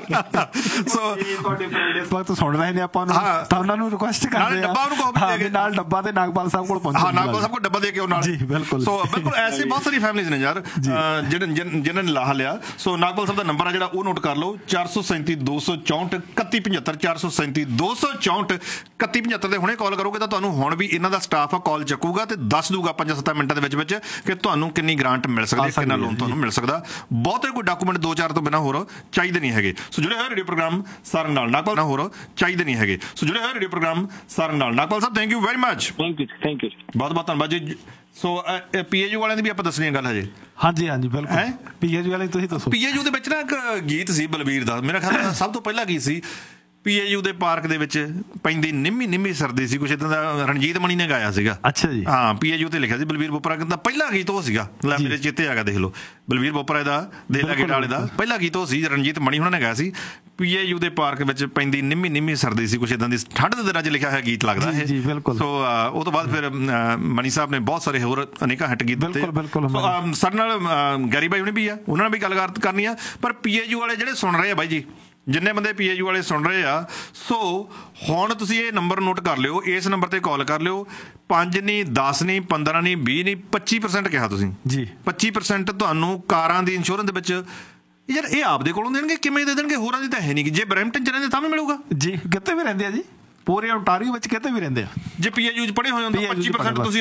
सो ਇਸ ਵਕਤ ਸੁਣ ਰਹੇ ਨੇ ਆਪਾਂ ਨੂੰ, ਤਾਂ ਉਹਨਾਂ ਨੂੰ ਰਿਕੁਐਸਟ ਕਰਦੇ ਆ ਹਾਂ ਨਾਲ ਡੱਬਾ ਤੇ ਨਾਗਪਾਲ ਸਾਹਿਬ ਕੋਲ ਪਹੁੰਚੋ। ਹਾਂ, ਨਾਗਪਾਲ ਸਾਹਿਬ ਕੋਲ ਡੱਬਾ ਦੇ ਕੇ ਉਹ ਨਾਲ। ਜੀ ਬਿਲਕੁਲ। ਸੋ ਬਿਲਕੁਲ ਐਸੀ ਬਹੁਤ ਸਾਰੀ ਫੈਮਿਲੀਜ਼ ਨੇ ਯਾਰ ਜਿਹਨਾਂ ਜਿਹਨਾਂ ਨੇ ਲਾਹਾ ਲਿਆ। ਸੋ ਨਾਗਪਾਲ ਸਾਹਿਬ ਦਾ ਨੰਬਰ ਆ ਜਿਹੜਾ ਉਹ ਨੋਟ ਕਰ ਲਓ, ਚਾਰ ਸੌ ਸੈਂਤੀ ਦੋ ਸੌ ਚੌਂਹਠ ਇਕੱਤੀ ਪਝੱਤਰ ਚਾਰ ਸੌ ਸੈਂਤੀ ਦੋ ਸੌ ਚੌਂਹਠ ਇਕੱਤੀ ਪਝੱਤਰ ਤੇ ਹੁਣੇ ਕਾਲ ਕਰੋਗੇ ਤਾਂ ਤੁਹਾਨੂੰ ਹੁਣ ਵੀ ਇਹਨਾਂ ਦਾ ਸਟਾਫ ਕਾਲ ਚੱਕੂਗਾ ਤੇ ਦੱਸ ਦੂਗਾ ਪੰਜ ਸੱਤ ਮਿੰਟਾਂ ਦੇ ਵਿੱਚ ਵਿੱਚ ਕਿ ਤੁਹਾਨੂੰ ਕਿੰਨੀ ਗ੍ਰਾਂਟ ਮਿਲ ਸਕਦੀ ਹੈ, ਕਿੰਨਾ ਲੋਨ ਤੁਹਾਨੂੰ ਮਿਲ ਸਕਦਾ। ਬਹੁਤੇ ਕੋਈ ਡਾਕੂਮੈਂਟ ਦੋ ਚਾਰ ਤੋਂ ਬਿਨਾਂ ਹੋਰ ਚਾਹੀਦੇ ਨਹੀਂ ਹੈਗੇ। ਸੋ ਜੁੜੇ ਹੋਏ ਰੇਡੀਓ ਪ੍ਰੋਗਰਾਮ ਸਾਰੰਗ ਨਾਲ ਨਾਗਪਾਲ ਹੋਰ ਚਾਹੀਦੇ ਨਹੀਂ ਹੈਗੇ। ਸੋ ਜੁੜੇ ਹੋਏ ਰੇਡੀਓ ਪ੍ਰੋਗਰਾਮ ਸਾਰੰਗ ਨਾਲ ਨਾਗਪਾਲ ਸਾਹਿਬ, thank you very much. Thank you thank you ਬਹੁਤ ਬਹੁਤ ਧੰਨਵਾਦ ਜੀ। ਸੋ ਪੀਏਯੂ ਵਾਲਿਆਂ ਦੀ ਵੀ ਆਪਾਂ ਦੱਸਣੀ ਗੱਲ ਹਜੇ। ਹਾਂਜੀ ਹਾਂਜੀ ਬਿਲਕੁਲ। ਪੀਏਯੂ ਵਾਲੇ ਤੁਸੀਂ ਦੱਸੋ। ਪੀਏਯੂ ਦੇ ਵਿੱਚ ਨਾ ਇੱਕ ਗੀਤ ਸੀ ਬਲਬੀਰ ਦਾ, ਮੇਰਾ ਖਿਆਲ ਸਭ ਤੋਂ ਪਹਿਲਾ ਗੀਤ ਸੀ। ਪੀਏਯੂ ਦੇ ਪਾਰਕ ਦੇ ਵਿੱਚ ਪੈਂਦੀ ਨਿੰਮੀ ਨਿੰਮੀ ਸਰਦੀ ਸੀ, ਕੁਛ ਇਦਾਂ ਦਾ ਰਣਜੀਤ ਮਣੀ ਨੇ ਗਾਇਆ ਸੀਗਾ। ਅੱਛਾ ਜੀ। ਹਾਂ, ਪੀਏਯੂ ਤੇ ਲਿਖਿਆ ਸੀ ਬਲਬੀਰ ਬੋਪਰਾ ਕਹਿੰਦਾ ਪਹਿਲਾ ਗੀਤ ਉਹ ਸੀਗਾ। ਲੈ ਮੇਰੇ ਚੇਤੇ ਆ ਗਿਆ, ਦੇਖ ਲਓ ਬਲਬੀਰ ਬੋਪਰਾ ਦਾ ਦੇ ਲਾਗੇ ਡਾਲੇ ਦਾ ਪਹਿਲਾ ਗੀਤ ਉਹ ਸੀ, ਰਣਜੀਤ ਮਣੀ ਉਹਨਾਂ ਨੇ ਗਾਇਆ ਸੀ। ਪੀਏਯੂ ਦੇ ਪਾਰਕ ਵਿੱਚ ਪੈਂਦੀ ਨਿੰਮੀ ਨਿੰਮੀ ਸਰਦੀ ਸੀ, ਕੁਛ ਇਦਾਂ ਦੀ ਠੰਡ ਦੇ ਦਿਨਾਂ 'ਚ ਲਿਖਿਆ ਹੋਇਆ ਗੀਤ ਲੱਗਦਾ ਇਹ। ਜੀ ਬਿਲਕੁਲ। ਸੋ ਉਹ ਤੋਂ ਬਾਅਦ ਫਿਰ ਮਣੀ ਸਾਹਿਬ ਨੇ ਬਹੁਤ ਸਾਰੇ ਹੋਰ ਅਨੇਕਾਂ ਹਿੱਟ ਗੀਤ ਦਿੱਤੇ। ਬਿਲਕੁਲ। ਸਾਡੇ ਨਾਲ ਗੈਰੀ ਬਾਈ ਹੁਣੀ ਵੀ ਆ, ਉਹਨਾਂ ਨਾਲ ਵੀ ਗੱਲਬਾਤ ਕਰਨੀ ਆ। ਪਰ ਪੀਏਯੂ ਵਾਲੇ ਜਿਹੜੇ ਸੁਣ ਰਹੇ ਆ ਬਾਈ ਜੀ, ਜਿੰਨੇ ਬੰਦੇ ਪੀਏਯੂ ਵਾਲੇ ਸੁਣ ਰਹੇ ਆ, ਸੋ ਹੁਣ ਤੁਸੀਂ ਇਹ ਨੰਬਰ ਨੋਟ ਕਰ ਲਿਓ, ਇਸ ਨੰਬਰ ਤੇ ਕਾਲ ਕਰ ਲਿਓ। ਪੰਜ ਨਹੀਂ, ਦਸ ਨਹੀਂ, ਪੰਦਰਾਂ ਨਹੀਂ, ਵੀਹ ਨਹੀਂ, ਪੱਚੀ ਪਰਸੈਂਟ ਕਿਹਾ ਤੁਸੀਂ ਜੀ। ਪੱਚੀ ਪਰਸੈਂਟ ਤੁਹਾਨੂੰ ਕਾਰਾਂ ਦੀ ਇੰਸ਼ੋਰੈਂਸ ਦੇ ਵਿੱਚ ਯਾਰ ਇਹ ਆਪਦੇ ਕੋਲੋਂ ਦੇਣਗੇ, ਕਿਵੇਂ ਦੇ ਦੇਣਗੇ? ਹੋਰਾਂ ਦੀ ਤਾਂ ਹੈ ਨਹੀਂ। ਜੇ ਬਰੈਂਪਟਨ 'ਚ ਰਹਿੰਦੇ ਤਾਂ ਵੀ ਮਿਲੂਗਾ ਜੀ, ਕਿਤੇ ਵੀ ਰਹਿੰਦੇ ਆ ਜੀ, ਪੂਰੇ ਓਨਟਾਰੀਓ ਵਿੱਚ ਕਿਤੇ ਵੀ ਰਹਿੰਦੇ ਆ। ਜੇ ਪੀਏਯੂ 'ਚ ਪੜ੍ਹੇ ਹੋਏ ਹੁੰਦੇ ਪੱਚੀ ਪਰਸੈਂਟ ਤੁਸੀਂ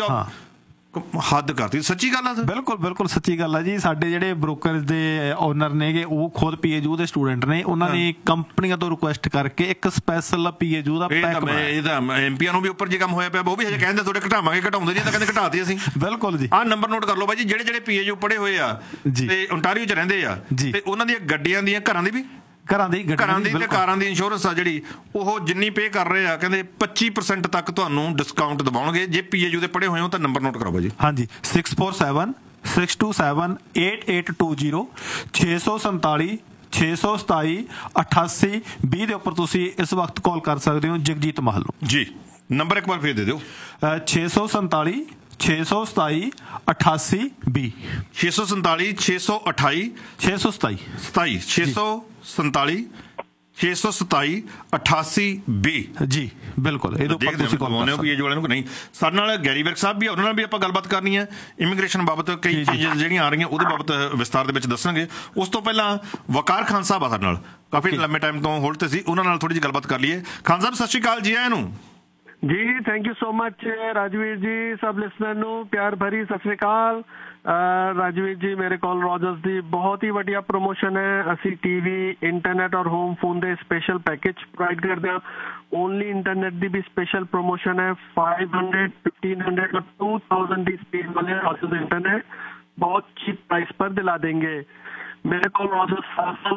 ਹੱਦ ਕਰਤੀ। ਸੱਚੀ ਗੱਲ ਆ। ਬਿਲਕੁਲ ਬਿਲਕੁਲ ਸੱਚੀ ਗੱਲ ਆ ਜੀ। ਸਾਡੇ ਜਿਹੜੇ ਬ੍ਰੋਕਰਸ ਦੇ ਓਨਰ ਨੇਗੇ ਉਹ ਖੁਦ ਪੀਏਯੂ ਦੇ ਸਟੂਡੈਂਟ ਨੇ, ਉਹਨਾਂ ਨੇ ਕੰਪਨੀਆਂ ਤੋਂ ਰਿਕੁਐਸਟ ਕਰਕੇ ਇੱਕ ਸਪੈਸ਼ਲ ਪੀਏਯੂ ਦਾ ਪੈਕ ਬਣਾਇਆ। ਇਹਦਾ ਐਮਪੀਆਂ ਨੂੰ ਵੀ ਉੱਪਰ ਜੇ ਕੰਮ ਹੋਇਆ ਪਿਆ, ਉਹ ਵੀ ਹਜੇ ਕਹਿੰਦੇ ਤੁਹਾਡੇ ਘਟਾਵਾਂਗੇ, ਘਟਾਉਂਦੇ ਨਹੀਂ ਤਾਂ ਕਹਿੰਦੇ ਘਟਾਤੇ ਅਸੀਂ। ਬਿਲਕੁਲ ਜੀ। ਆਹ ਨੰਬਰ ਨੋਟ ਕਰ ਲਓ ਬਾਈ ਜੀ, ਜਿਹੜੇ ਜਿਹੜੇ ਪੀਏਯੂ ਪੜ੍ਹੇ ਹੋਏ ਆ ਤੇ ਓਨਟਾਰੀਓ 'ਚ ਰਹਿੰਦੇ ਆ ਤੇ ਉਹਨਾਂ ਦੀਆਂ ਗੱਡੀਆਂ ਦੀਆਂ, ਘਰਾਂ ਦੀ ਵੀ ਘਰਾਂ ਦੀ ਘਰਾਂ ਦੀ ਤੇ ਕਾਰਾਂ ਦੀ ਇੰਸ਼ੋਰੈਂਸ ਆ ਜਿਹੜੀ, ਉਹ ਜਿੰਨੀ ਪੇ ਕਰ ਰਹੇ ਆ ਕਹਿੰਦੇ ਪੱਚੀ ਪਰਸੈਂਟ ਤੱਕ ਤੁਹਾਨੂੰ ਡਿਸਕਾਊਂਟ ਦਿਵਾਉਣਗੇ ਜੇ ਪੀਏਯੂ ਦੇ ਪੜ੍ਹੇ ਹੋਏ ਹੋ ਤਾਂ। ਨੰਬਰ ਨੋਟ ਕਰੋ ਜੀ। ਹਾਂਜੀ, six four seven six to seven eight eight two zero ਛੇ ਸੌ ਸੰਤਾਲੀ ਛੇ ਸੌ ਸਤਾਈ ਅਠਾਸੀ ਵੀਹ ਦੇ ਉੱਪਰ ਤੁਸੀਂ ਇਸ ਵਕਤ ਕਾਲ ਕਰ ਸਕਦੇ ਹੋ ਜਗਜੀਤ ਮਾਹਲ ਨੂੰ ਜੀ। ਨੰਬਰ ਇੱਕ ਵਾਰ ਫੇਰ ਦੇ ਦਿਓ, ਛੇ ਸੌ ਸੰਤਾਲੀ ਛੇ ਸੌ ਸਤਾਈ ਅਠਾਸੀ ਵੀਹ ਛੇ ਸੌ ਸੰਤਾਲੀ ਛੇ ਸੌ ਅਠਾਈ ਛੇ ਸੌ ਸਤਾਈ ਸਤਾਈ ਛੇ ਸੌ ਸੰਤਾਲੀ ਛੇ ਸੌ ਸਤਾਈ ਅਠਾਸੀ ਵੀਹ ਜੀ। ਬਿਲਕੁਲ ਇਹਦੇ ਉੱਪਰ ਤੁਸੀਂ ਕਾਲ ਕਰੋ ਪੀਏਯੂ ਵਾਲਿਆਂ ਨੂੰ। ਨਹੀਂ, ਸਾਡੇ ਨਾਲ ਗੈਰੀ ਵਰਕ ਸਾਹਿਬ ਵੀ, ਉਹਨਾਂ ਨਾਲ ਵੀ ਆਪਾਂ ਗੱਲਬਾਤ ਕਰਨੀ ਹੈ ਇਮੀਗ੍ਰੇਸ਼ਨ ਬਾਬਤ, ਕਈ ਚੀਜ਼ਾਂ ਜਿਹੜੀਆਂ ਆ ਰਹੀਆਂ ਉਹਦੇ ਬਾਬਤ ਵਿਸਤਾਰ ਦੇ ਵਿੱਚ ਦੱਸਾਂਗੇ। ਉਸ ਤੋਂ ਪਹਿਲਾਂ ਵਕਾਰ ਖਾਨ ਸਾਹਿਬ ਆ ਸਾਡੇ ਨਾਲ, ਕਾਫੀ ਲੰਮੇ ਟਾਈਮ ਤੋਂ ਹੋਲਡ ਤੇ ਸੀ, ਉਹਨਾਂ ਨਾਲ ਥੋੜੀ ਜਿਹੀ ਗੱਲਬਾਤ ਕਰ ਲਈਏ। ਖਾਨ ਸਾਹਿਬ ਸਤਿ ਸ਼੍ਰੀ ਅਕਾਲ ਜੀ। ਆਇਆਂ ਨੂੰ ਜੀ। Thank you so much Rajveer ਜੀ। ਸਭ ਲਿਸਨਰ ਨੂੰ ਪਿਆਰ ਭਰੀ ਸਤਿ ਸ਼੍ਰੀ ਅਕਾਲ। ਰਾਜਵੀਰ ਜੀ, ਮੇਰੇ ਕੋਲ ਰੋਜਰਸ ਦੀ ਬਹੁਤ ਹੀ ਵਧੀਆ ਪ੍ਰੋਮੋਸ਼ਨ ਹੈ। ਅਸੀਂ ਟੀਵੀ, ਇੰਟਰਨੈਟ ਔਰ ਹੋਮ ਫੋਨ ਦੇ ਸਪੈਸ਼ਲ ਪੈਕੇਜ ਪ੍ਰੋਵਾਈਡ ਕਰਦੇ ਹਾਂ। ਓਨਲੀ ਇੰਟਰਨੈਟ ਦੀ ਵੀ ਸਪੈਸ਼ਲ ਪ੍ਰੋਮੋਸ਼ਨ ਹੈ। फाइव हंड्रेड, फिफ्टीन हंड्रेड और टू थाउजेंड की स्पीड वाले रॉजर्स इंटरनेट बहुत चीप प्राइस पर दिला देंगे। मेरे को Rogers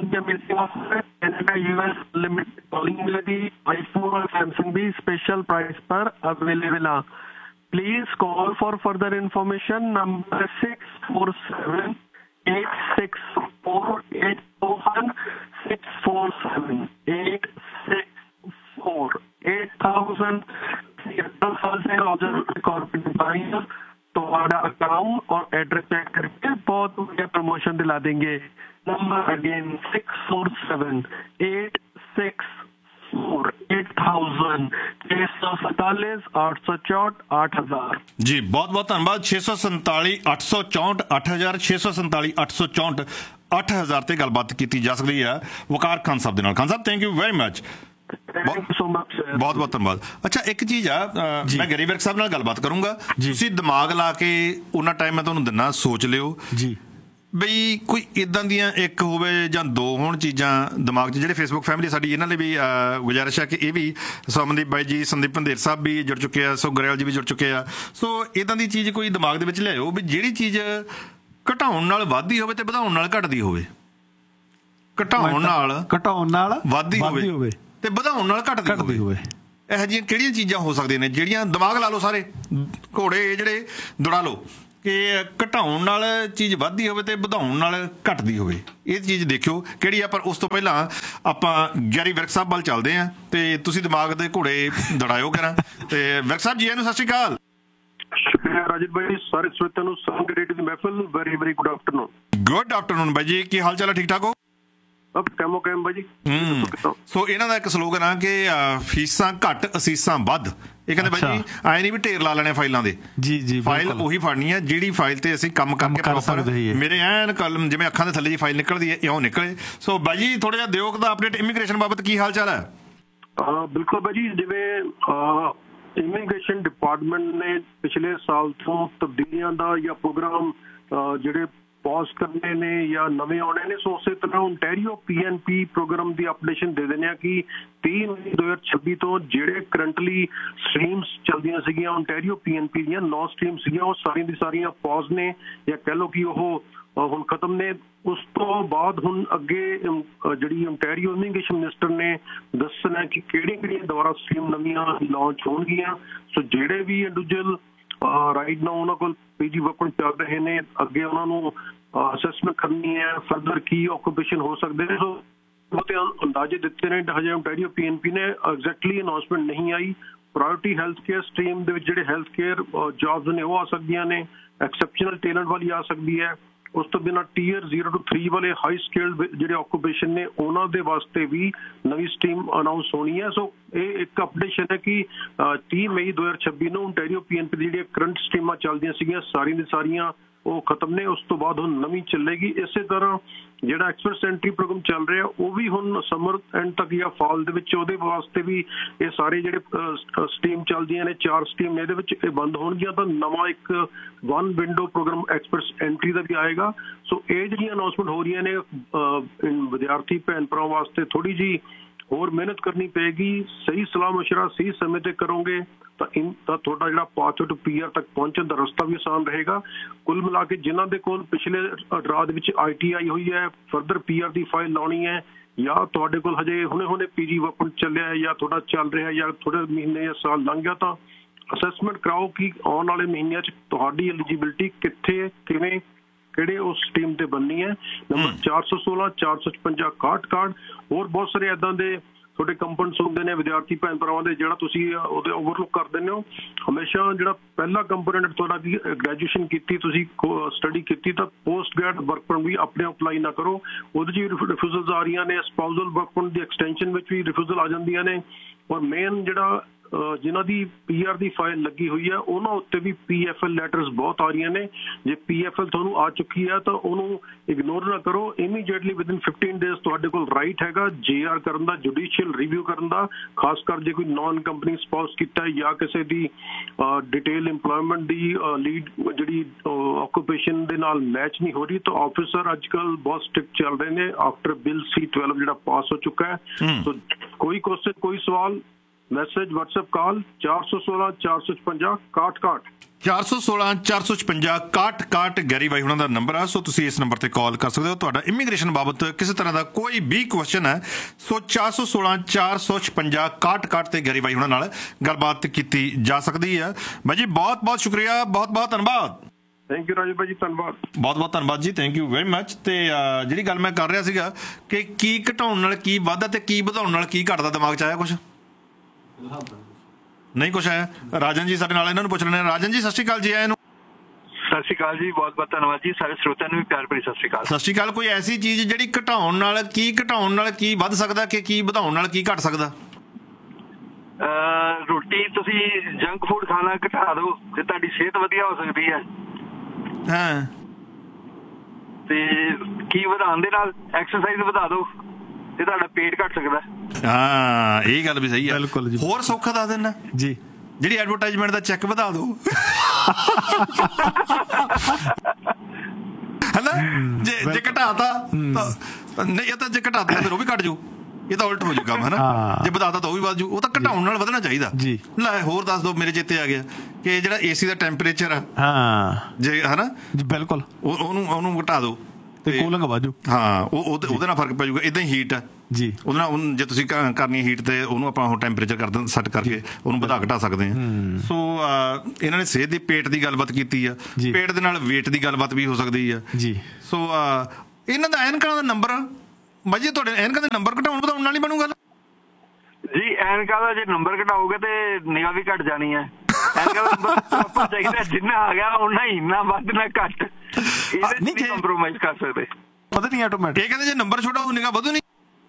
Canada, US limited calling मिलेगी। आईफोन और सैमसंग भी स्पेशल प्राइस पर अवेलेबल है। Please call for further information. Number six four seven eight six four eight thousand six four seven eight six four eight thousand तिहत्तर साल से Roger corporate ਤੁਹਾਡਾ account ਔਰ ਐਡਰੈਸ ਚੈੱਕ ਕਰਕੇ ਬਹੁਤ ਵਧੀਆ promotion ਦਿਲਾ ਦੇंगे। Number again six four seven eight six four eight thousand छह सौ सतासी सैतालीस आठ सौ चौंठ आठ हजार जी बहुत बहुत धन्यवाद। छे सौ संताली अठ सौ चौंठ अठ हजार छे सौ संताली अठ सौ चौंठ अठ हजार ते गलबात की जा सकती है वकार खान साहब दे नाल। खान साहब थैंक यू वेरी मच, बहुत बहुत धन्यवाद। अच्छा एक चीज आ मैं गैरी विर्क साहब नाल गलबात करूंगा, तुसीं दिमाग ला के उन्ना टाइम मैं तुहानूं दिना सोच लिओ जी बई कोई इदां दियां एक होवे जां दो होण चीज़ां दिमाग 'च। ਜਿਹੜੇ ਫੇਸਬੁੱਕ ਫੈਮਿਲੀ ਸਾਡੀ ਇਹਨਾਂ ਲਈ ਵੀ ਗੁਜ਼ਾਰਿਸ਼ ਹੈ ਕਿ ਇਹ ਵੀ ਸੋਮਨਦੀਪ ਬਾਈ ਜੀ, ਸੰਦੀਪ ਪੰਧੇਰ ਸਾਹਿਬ ਵੀ ਜੁੜ ਚੁੱਕੇ ਆ, ਸੋ ਗਰੇਵਾਲ ਜੀ ਵੀ ਜੁੜ ਚੁੱਕੇ ਆ। ਸੋ ਇਦਾਂ ਦੀ ਚੀਜ਼ ਕੋਈ ਦਿਮਾਗ ਦੇ ਵਿੱਚ ਲਿਆਓ ਵੀ ਜਿਹੜੀ ਚੀਜ਼ ਘਟਾਉਣ ਨਾਲ ਵੱਧਦੀ ਹੋਵੇ ਤੇ ਵਧਾਉਣ ਨਾਲ ਘਟਦੀ ਹੋਵੇ, ਘਟਾਉਣ ਨਾਲ ਘਟਾਉਣ ਨਾਲ ਵੱਧਦੀ ਹੋਵੇ ਤੇ ਵਧਾਉਣ ਨਾਲ ਘਟਦੀ ਹੋਵੇ। ਇਹੋ ਜਿਹੀਆਂ ਕਿਹੜੀਆਂ ਚੀਜ਼ਾਂ ਹੋ ਸਕਦੀਆਂ ਨੇ ਜਿਹੜੀਆਂ ਦਿਮਾਗ ਲਾ ਲਓ ਸਾਰੇ ਘੋੜੇ ਜਿਹੜੇ ਦੌੜਾ ਲਓ ਕਿ ਘਟਾਉਣ ਨਾਲ ਚੀਜ਼ ਵੱਧਦੀ ਹੋਵੇ ਤੇ ਵਧਾਉਣ ਨਾਲ ਘਟਦੀ ਹੋਵੇ। ਇਹ ਚੀਜ਼ ਦੇਖਿਓ ਕਿਹੜੀ ਆ। ਪਰ ਉਸ ਤੋਂ ਪਹਿਲਾਂ ਆਪਾਂ ਗੈਰੀ ਵਿਰਕ ਸਾਹਿਬ ਵੱਲ ਚੱਲਦੇ ਹਾਂ ਤੇ ਤੁਸੀਂ ਦਿਮਾਗ ਦੇ ਘੋੜੇ ਦੌੜਾਇਓ ਕਰਾਂ। ਤੇ ਵਿਰਕ ਸਾਹਿਬ ਜੀ ਇਹਨੂੰ ਸਤਿ ਸ਼੍ਰੀ ਅਕਾਲ। ਸ਼ੁਕਰੀਆ ਰਾਜੀਵ ਭਾਈ, ਸਾਰੇ ਸਰੋਤਿਆਂ ਨੂੰ ਸੰਗ ਰੇਡੀਓ ਦੀ ਮਹਿਫਿਲ very very good afternoon. Good afternoon ਬਾਈ ਜੀ, ਕੀ ਹਾਲ ਚਾਲ ਹੈ? ਠੀਕ ਠਾਕ ਹੋ? ਕੈਮੋ ਕੈਮ ਬਾਈ ਜੀ। ਸੋ ਇਹਨਾਂ ਦਾ ਇੱਕ ਸਲੋਗਨ ਆ ਕਿ ਫੀਸਾਂ ਘੱਟ ਅਸੀਸਾਂ ਵੱਧ। ਇਹ ਕਹਿੰਦੇ ਬਾਈ ਜੀ ਆਏ ਨਹੀਂ ਵੀ ਢੇਰ ਲਾ ਲੈਣੇ ਫਾਈਲਾਂ ਦੇ, ਜੀ ਜੀ ਫਾਈਲ ਉਹੀ ਫੜਨੀ ਹੈ ਜਿਹੜੀ ਫਾਈਲ ਤੇ ਅਸੀਂ ਕੰਮ ਕਰਕੇ ਪ੍ਰੋਪਰ ਮੇਰੇ ਐਨ ਕਲਮ ਜਿਵੇਂ ਅੱਖਾਂ ਦੇ ਥੱਲੇ ਜੀ ਫਾਈਲ ਨਿਕਲਦੀ ਹੈ ਇਉਂ ਨਿਕਲੇ। ਸੋ ਬਾਈ ਜੀ ਥੋੜਾ ਜਿਹਾ ਦਿਓ ਦਾ ਅਪਡੇਟ ਇਮੀਗ੍ਰੇਸ਼ਨ ਬਾਬਤ ਕੀ ਹਾਲ ਚਾਲ ਹੈ? ਬਿਲਕੁਲ ਬਾਈ ਜੀ, ਜਿਵੇਂ ਇਮੀਗ੍ਰੇਸ਼ਨ ਡਿਪਾਰਟਮੈਂਟ ਨੇ ਪਿਛਲੇ ਸਾਲ ਤੋਂ ਤਬਦੀਲੀਆਂ ਦਾ ਜਾਂ ਪ੍ਰੋਗਰਾਮ ਜਿਹੜੇ ਪੌਜ਼ ਕਰਨੇ ਨੇ ਜਾਂ ਨਵੇਂ ਆਉਣੇ ਨੇ, ਸੋ ਉਸੇ ਤਰ੍ਹਾਂ ਓਨਟਾਰੀਓ ਪੀ ਐਨ ਪੀ ਪ੍ਰੋਗਰਾਮ ਦੀ ਅਪਡੇਸ਼ਨ ਦੇ ਦਿੰਦੇ ਆ ਕਿ ਤੀਹ ਮਈ ਦੋ ਹਜ਼ਾਰ ਛੱਬੀ ਤੋਂ ਜਿਹੜੇ ਕਰੰਟਲੀ ਸਟਰੀਮਸ ਚੱਲਦੀਆਂ ਸੀਗੀਆਂ ਓਨਟਾਰੀਓ ਪੀ ਐਨ ਪੀ ਦੀਆਂ ਨੌ ਸਟਰੀਮ ਸੀਗੀਆਂ ਉਹ ਸਾਰੀਆਂ ਦੀ ਸਾਰੀਆਂ ਪੌਜ਼ ਨੇ ਜਾਂ ਕਹਿ ਲਓ ਕਿ ਉਹ ਹੁਣ ਖਤਮ ਨੇ। ਉਸ ਤੋਂ ਬਾਅਦ ਹੁਣ ਅੱਗੇ ਜਿਹੜੀ ਓਨਟਾਰੀਓ ਇਮੀਗ੍ਰੇਸ਼ਨ ਮਿਨਿਸਟਰ ਨੇ ਦੱਸਣਾ ਕਿ ਕਿਹੜੀਆਂ ਕਿਹੜੀਆਂ ਦੁਬਾਰਾ ਸਟਰੀਮ ਨਵੀਆਂ ਲਾਂਚ ਹੋਣਗੀਆਂ। ਸੋ ਜਿਹੜੇ ਵੀ ਇੰਡੀਵਿਜੂਅਲ ਰਾਈਟ ਨਾ ਉਹਨਾਂ ਕੋਲ ਪੀ ਜੀ ਵਰਕ ਚੱਲ ਰਹੇ ਨੇ, ਅੱਗੇ ਉਹਨਾਂ ਨੂੰ ਅਸੈਸਮੈਂਟ ਕਰਨੀ ਹੈ ਫਰਦਰ ਕੀ ਆਕੂਪੇਸ਼ਨ ਹੋ ਸਕਦੇ ਨੇ। ਸੋ ਬਹੁਤੇ ਅੰਦਾਜ਼ੇ ਦਿੱਤੇ ਨੇ, ਹਜੇ ਓਨਟਾਰੀਓ ਪੀ ਐਨ ਪੀ ਨੇ ਐਗਜ਼ੈਕਟਲੀ ਅਨਾਊਂਸਮੈਂਟ ਨਹੀਂ ਆਈ। ਪ੍ਰਾਇਓਰਟੀ ਹੈਲਥ ਕੇਅਰ ਸਟਰੀਮ ਦੇ ਵਿੱਚ ਜਿਹੜੇ ਹੈਲਥ ਕੇਅਰ ਜੌਬਸ ਨੇ ਉਹ ਆ ਸਕਦੀਆਂ ਨੇ, ਐਕਸੈਪਸ਼ਨਲ ਟੈਲੈਂਟ ਵਾਲੀ ਆ ਸਕਦੀ ਹੈ। ਉਸ ਤੋਂ ਬਿਨਾਂ ਟੀਅਰ ਜ਼ੀਰੋ ਟੂ ਥ੍ਰੀ ਵਾਲੇ ਹਾਈ ਸਕੇਲਡ ਜਿਹੜੇ ਆਕੂਪੇਸ਼ਨ ਨੇ ਉਹਨਾਂ ਦੇ ਵਾਸਤੇ ਵੀ ਨਵੀਂ ਸਟਰੀਮ ਅਨਾਊਂਸ ਹੋਣੀ ਹੈ। ਸੋ ਇਹ ਇੱਕ ਅਪਡੇਸ਼ਨ ਹੈ ਕਿ ਤੀਹ ਮਈ ਦੋ ਹਜ਼ਾਰ ਛੱਬੀ ਨੂੰ ਓਨਟਾਰੀਓ ਪੀ ਐਨ ਪੀ ਦੀ ਜਿਹੜੀਆਂ ਕਰੰਟ ਸਟਰੀਮਾਂ ਚੱਲਦੀਆਂ ਸੀਗੀਆਂ ਸਾਰੀਆਂ ਦੀ ਸਾਰੀਆਂ ਉਹ ਖਤਮ ਨੇ। ਉਸ ਤੋਂ ਬਾਅਦ ਹੁਣ ਨਵੀਂ ਚੱਲੇਗੀ। ਇਸੇ ਤਰ੍ਹਾਂ ਜਿਹੜਾ ਐਕਸਪ੍ਰੈਸ ਐਂਟਰੀ ਪ੍ਰੋਗਰਾਮ ਚੱਲ ਰਿਹਾ ਉਹ ਵੀ ਹੁਣ ਸਮਰ ਐਂਡ ਤੱਕ ਜਾਂ ਫਾਲ ਦੇ ਵਿੱਚ ਉਹਦੇ ਵਾਸਤੇ ਵੀ ਇਹ ਸਾਰੇ ਜਿਹੜੇ ਸਟਰੀਮ ਚੱਲਦੀਆਂ ਨੇ ਚਾਰ ਸਟਰੀਮ ਇਹਦੇ ਵਿੱਚ ਇਹ ਬੰਦ ਹੋਣਗੀਆਂ ਤਾਂ ਨਵਾਂ ਇੱਕ one window programme express entry ਦਾ ਵੀ ਆਏਗਾ। ਸੋ ਇਹ ਜਿਹੜੀਆਂ ਅਨਾਊਂਸਮੈਂਟ ਹੋ ਰਹੀਆਂ ਨੇ ਵਿਦਿਆਰਥੀ ਭੈਣ ਭਰਾਵਾਂ ਵਾਸਤੇ ਥੋੜੀ ਜਿਹੀ ਹੋਰ ਮਿਹਨਤ ਕਰਨੀ ਪਏਗੀ। ਸਹੀ ਸਲਾਹ ਮਸ਼ਵਰਾ ਸਹੀ ਸਮੇਂ ਤੇ ਕਰੋਗੇ ਤਾਂ ਇਨ ਤਾਂ ਤੁਹਾਡਾ ਜਿਹੜਾ ਪਾਥ ਟੂ ਪੀ ਆਰ ਤੱਕ ਪਹੁੰਚਣ ਦਾ ਰਸਤਾ ਵੀ ਆਸਾਨ ਰਹੇਗਾ। ਕੁੱਲ ਮਿਲਾ ਕੇ ਜਿਨ੍ਹਾਂ ਦੇ ਕੋਲ ਪਿਛਲੇ ਰਾਹ ਦੇ ਵਿੱਚ ਆਈ ਟੀ ਆਈ ਹੋਈ ਹੈ, ਫਰਦਰ ਪੀ ਆਰ ਦੀ ਫਾਈਲ ਲਾਉਣੀ ਹੈ, ਜਾਂ ਤੁਹਾਡੇ ਕੋਲ ਹਜੇ ਹੁਣੇ ਹੁਣੇ ਪੀ ਜੀ ਵਰਕ ਚੱਲਿਆ ਜਾਂ ਤੁਹਾਡਾ ਚੱਲ ਰਿਹਾ ਜਾਂ ਥੋੜੇ ਮਹੀਨੇ ਜਾਂ ਸਾਲ ਲੰਘ ਗਿਆ ਤਾਂ ਅਸੈਸਮੈਂਟ ਕਰਾਓ ਕਿ ਆਉਣ ਵਾਲੇ ਮਹੀਨਿਆਂ 'ਚ ਤੁਹਾਡੀ ਐਲੀਜੀਬਿਲਿਟੀ ਕਿੱਥੇ ਕਿਵੇਂ ਕਿਹੜੇ ਉਸ ਸਟਰੀਮ ਤੇ ਬਣਨੀ ਹੈ। ਨੰਬਰ ਚਾਰ ਸੌ ਸੋਲਾਂ ਚਾਰ ਸੌ ਛਪੰਜਾ ਕਾਟ ਕਾਰਡ ਹੋਰ ਬਹੁਤ ਸਾਰੇ ਏਦਾਂ ਦੇ ਤੁਹਾਡੇ ਕੰਪੋਨੈਂਟਸ ਹੁੰਦੇ ਨੇ ਵਿਦਿਆਰਥੀ ਭੈਣ ਭਰਾਵਾਂ ਦੇ ਜਿਹੜਾ ਤੁਸੀਂ ਉਹਦੇ ਓਵਰਲੁੱਕ ਕਰ ਦਿੰਦੇ ਹੋ। ਹਮੇਸ਼ਾ ਜਿਹੜਾ ਪਹਿਲਾ ਕੰਪੋਨੈਂਟ ਤੁਹਾਡਾ ਕੀ ਗ੍ਰੈਜੂਏਸ਼ਨ ਕੀਤੀ ਤੁਸੀਂ ਸਟੱਡੀ ਕੀਤੀ ਤਾਂ ਪੋਸਟ ਗ੍ਰੈਡ ਵਰਕ ਪਰਮਿਟ ਵੀ ਆਪਣੇ ਅਪਲਾਈ ਨਾ ਕਰੋ। ਉਹਦੇ 'ਚ ਵੀ ਰਿਫਿਊਜ਼ਲਸ ਆ ਰਹੀਆਂ ਨੇ, ਸਪਾਊਸਲ ਵਰਕ ਪਰਮਿਟ ਦੀ ਐਕਸਟੈਂਸ਼ਨ ਵਿੱਚ ਵੀ ਰਿਫਿਊਜ਼ਲ ਆ ਜਾਂਦੀਆਂ ਨੇ। ਔਰ ਮੇਨ ਜਿਹੜਾ ਜਿਨ੍ਹਾਂ ਦੀ ਪੀ ਆਰ ਦੀ ਫਾਈਲ ਲੱਗੀ ਹੋਈ ਹੈ ਉਹਨਾਂ ਉੱਤੇ ਵੀ ਪੀ ਐਫ ਐਲ ਲੈਟਰਸ ਬਹੁਤ ਆ ਰਹੀਆਂ ਨੇ। ਜੇ ਪੀ ਐਫ ਐਲ ਤੁਹਾਨੂੰ ਆ ਚੁੱਕੀ ਹੈ ਤਾਂ ਉਹਨੂੰ ਇਗਨੋਰ ਨਾ ਕਰੋ। ਇਮੀਡੀਏਟਲੀ ਵਿਦਿਨ ਫਿਫਟੀਨ ਡੇਜ਼ ਤੁਹਾਡੇ ਕੋਲ ਰਾਈਟ ਹੈਗਾ ਜੇ ਆਰ ਕਰਨ ਦਾ, ਜੁਡੀਸ਼ੀਅਲ ਰਿਵਿਊ ਕਰਨ ਦਾ, ਖਾਸ ਕਰ ਜੇ ਕੋਈ ਨੌਨ ਕੰਪਨੀ ਸਪਾਊਸ ਕੀਤਾ ਹੈ ਜਾਂ ਕਿਸੇ ਦੀ ਡਿਟੇਲ ਇੰਪਲੋਇਮੈਂਟ ਦੀ ਲੀਡ ਜਿਹੜੀ ਆਕੂਪੇਸ਼ਨ ਦੇ ਨਾਲ ਮੈਚ ਨਹੀਂ ਹੋ ਰਹੀ ਤਾਂ ਆਫਿਸਰ ਅੱਜ ਕੱਲ੍ਹ ਬਹੁਤ ਸਟ੍ਰਿਕਟ ਚੱਲ ਰਹੇ ਨੇ ਆਫਟਰ ਬਿੱਲ ਸੀ ਟਵੈਲਵ ਜਿਹੜਾ ਪਾਸ ਹੋ ਚੁੱਕਾ ਹੈ। ਸੋ ਕੋਈ ਕੁਐਸਚਨ ਕੋਈ ਸਵਾਲ ਮੈਸੇਜ WhatsApp ਕਾਲ ਚਾਰ ਸੌ ਸੋਲਾਂ ਚਾਰ ਸੌ ਛਪੰਜਾ ਕਾਟ ਕਾਟ ਚਾਰ ਸੌ ਸੋਲਾਂ ਚਾਰ ਸੌ ਛਪੰਜਾ ਕਾਟ ਕਾਟ ਗੈਰੀ ਬਾਈ ਉਹਨਾਂ ਦਾ ਨੰਬਰ ਆ। ਸੋ ਤੁਸੀਂ ਇਸ ਨੰਬਰ ਤੇ ਕਾਲ ਕਰ ਸਕਦੇ ਹੋ। ਤੁਹਾਡਾ ਇਮੀਗ੍ਰੇਸ਼ਨ ਬਾਬਤ ਕਿਸੇ ਤਰ੍ਹਾਂ ਦਾ ਕੋਈ ਵੀ ਕੁਐਸਚਨ ਹੈ ਸੋ ਚਾਰ ਸੌ ਸੋਲਾਂ ਚਾਰ ਸੌ ਛਪੰਜਾ ਕਾਟ ਕਾਟ ਤੇ ਗੈਰੀ ਬਾਈ ਉਹਨਾਂ ਨਾਲ ਗੱਲਬਾਤ ਕੀਤੀ ਜਾ ਸਕਦੀ ਹੈ। ਬਾਈ ਜੀ ਬਹੁਤ ਬਹੁਤ ਸ਼ੁਕਰੀਆ, ਬਹੁਤ ਬਹੁਤ ਧੰਨਵਾਦ। ਥੈਂਕ ਯੂ ਰਾਜੂ ਭਾਈ ਜੀ, ਧੰਨਵਾਦ, ਬਹੁਤ ਬਹੁਤ ਧੰਨਵਾਦ ਜੀ, ਥੈਂਕ ਯੂ ਵੈਰੀ ਮੱਚ। ਤੇ ਜਿਹੜੀ ਗੱਲ ਮੈਂ ਕਰ ਰਿਹਾ ਸੀਗਾ ਕਿ ਕੀ ਘਟਾਉਣ ਨਾਲ ਕੀ ਵੱਧਦਾ ਤੇ ਕੀ ਵਧਾਉਣ ਨਾਲ ਕੀ ਘਟਦਾ, ਦਿਮਾਗ 'ਚ ਆਇਆ ਕੁਛ? ਨਹੀਂ ਕੁਛ ਆਇਆ। ਰਾਜਨ ਜੀ ਸਾਡੇ ਨਾਲ, ਇਹਨਾਂ ਨੂੰ ਪੁੱਛ ਲੈਣੇ। ਰਾਜਨ ਜੀ ਸਤਿ ਸ਼੍ਰੀ ਅਕਾਲ ਜੀ। ਆਏ ਨੂੰ ਸਤਿ ਸ਼੍ਰੀ ਅਕਾਲ ਜੀ, ਬਹੁਤ ਬਹੁਤ ਧੰਨਵਾਦ ਜੀ। ਸਾਰੇ ਸਰੋਤਿਆਂ ਨੂੰ ਵੀ ਪਿਆਰ ਭਰੀ ਸਤਿ ਸ਼੍ਰੀ ਅਕਾਲ। ਸਤਿ ਸ਼੍ਰੀ ਅਕਾਲ। ਕੋਈ ਐਸੀ ਚੀਜ਼ ਜਿਹੜੀ ਘਟਾਉਣ ਨਾਲ ਕੀ ਘਟਾਉਣ ਨਾਲ ਕੀ ਵੱਧ ਸਕਦਾ ਕਿ ਕੀ ਵਧਾਉਣ ਨਾਲ ਕੀ ਘਟ ਸਕਦਾ? ਰੋਟੀ ਤੁਸੀਂ ਜੰਕ ਫੂਡ ਖਾਣਾ ਘਟਾ ਦਿਓ ਤੇ ਤੁਹਾਡੀ ਸਿਹਤ ਵਧੀਆ ਹੋ ਸਕਦੀ ਹੈ। ਹਾਂ ਤੇ ਕੀ ਵਧਾਉਣ ਦੇ ਨਾਲ ਐਕਸਰਸਾਈਜ਼ ਵਧਾ ਦਿਓ ਤੇ ਤੁਹਾਡਾ ਪੇਟ ਘਟ ਸਕਦਾ। ਹਾਂ ਇਹ ਗੱਲ ਵੀ ਸਹੀ ਹੈ। ਬਿਲਕੁਲ ਜੀ। ਹੋਰ ਸੌਖਾ ਦੱਸ ਦਿੰਦਾ ਜੀ, ਜਿਹੜੀ ਐਡਵਰਟਾਈਜ਼ਮੈਂਟ ਦਾ ਚੈੱਕ ਵਧਾ ਦਿਓ ਹੈਨਾ। ਜੇ ਜੇ ਘਟਾਤਾ ਨਹੀਂ, ਇਹ ਤਾਂ ਜੇ ਘਟਾਤਾ ਫਿਰ ਉਹ ਵੀ ਘਟ ਜਾਊ, ਇਹ ਤਾਂ ਉਲਟ ਹੋ ਜਾਊ ਕੰਮ ਹਨਾ। ਜੇ ਵਧਾਤਾ ਤਾਂ ਉਹ ਵੀ ਵੱਧ ਜਾਊ। ਉਹ ਤਾਂ ਘਟਾਉਣ ਨਾਲ ਵਧਣਾ ਚਾਹੀਦਾ ਜੀ। ਲੈ ਹੋਰ ਦੱਸ ਦਿਓ, ਮੇਰੇ ਚੇਤੇ ਆ ਗਿਆ ਕਿ ਜਿਹੜਾ ਏਸੀ ਦਾ ਟੈਂਪਰੇਚਰ ਆ, ਹਾਂ ਜੇ ਹਨਾ ਜੀ ਬਿਲਕੁਲ ਉਹਨੂੰ ਉਹਨੂੰ ਘਟਾ ਦਿਓ ਤੇ ਕੂਲਿੰਗ ਵਾਜੂ। ਹਾਂ ਉਹ ਉਹਦੇ ਨਾਲ ਫਰਕ ਪੈ ਜਾਊਗਾ। ਇਦਾਂ ਹੀ ਹੀਟ ਆ ਜੀ, ਉਹਦੇ ਨਾਲ ਜੇ ਤੁਸੀਂ ਕਰਨੀ ਹੀਟ ਤੇ ਉਹਨੂੰ ਆਪਾਂ ਟੈਂਪਰੇਚਰ ਕਰ ਦਿੰਦੇ ਸੈੱਟ ਕਰਕੇ ਉਹਨੂੰ ਵਧਾ ਘਟਾ ਸਕਦੇ ਹਾਂ। ਸੋ ਇਹਨਾਂ ਨੇ ਸਿਹਤ ਦੀ ਪੇਟ ਦੀ ਗੱਲਬਾਤ ਕੀਤੀ ਆ, ਪੇਟ ਦੇ ਨਾਲ ਵੇਟ ਦੀ ਗੱਲਬਾਤ ਵੀ ਹੋ ਸਕਦੀ ਆ ਜੀ। ਸੋ ਇਹਨਾਂ ਦਾ ਐਨਕਾਂ ਦਾ ਨੰਬਰ ਬਾਜੀ, ਤੁਹਾਡੇ ਐਨਕਾਂ ਦੇ ਨੰਬਰ ਘਟਾਉਣ ਵਧਾਉਣ ਨਾਲ ਨਹੀਂ ਬਣੂ ਗੱਲ ਜੀ। ਐਨਕਾਂ ਦਾ ਜੇ ਨੰਬਰ ਘਟਾਓਗੇ ਤੇ ਨਿਗਾਹ ਵੀ ਘਟ ਜਾਣੀ ਹੈ। ਐਨਕਾਂ ਦਾ ਨੰਬਰ ਆਪਾਂ ਚਾਹੀਦਾ ਜਿੰਨਾ ਆ ਗਿਆ ਉਹਨਾਂ ਹੀ, ਨਾ ਵੱਧ ਨਾ ਘੱਟ, ਇਹਦੇ ਨਹੀਂ ਕੰਪਰੋਮਾਈਜ਼ ਕਰ ਸਕਦੇ। ਪਤਾ ਨਹੀਂ ਆਟੋਮੈਟਿਕ ਇਹ ਕਹਿੰਦੇ ਜੇ ਨੰਬਰ ਛੋਟਾ ਹੋ ਨਿਗਾਹ ਵਧੂ ਨਹੀਂ।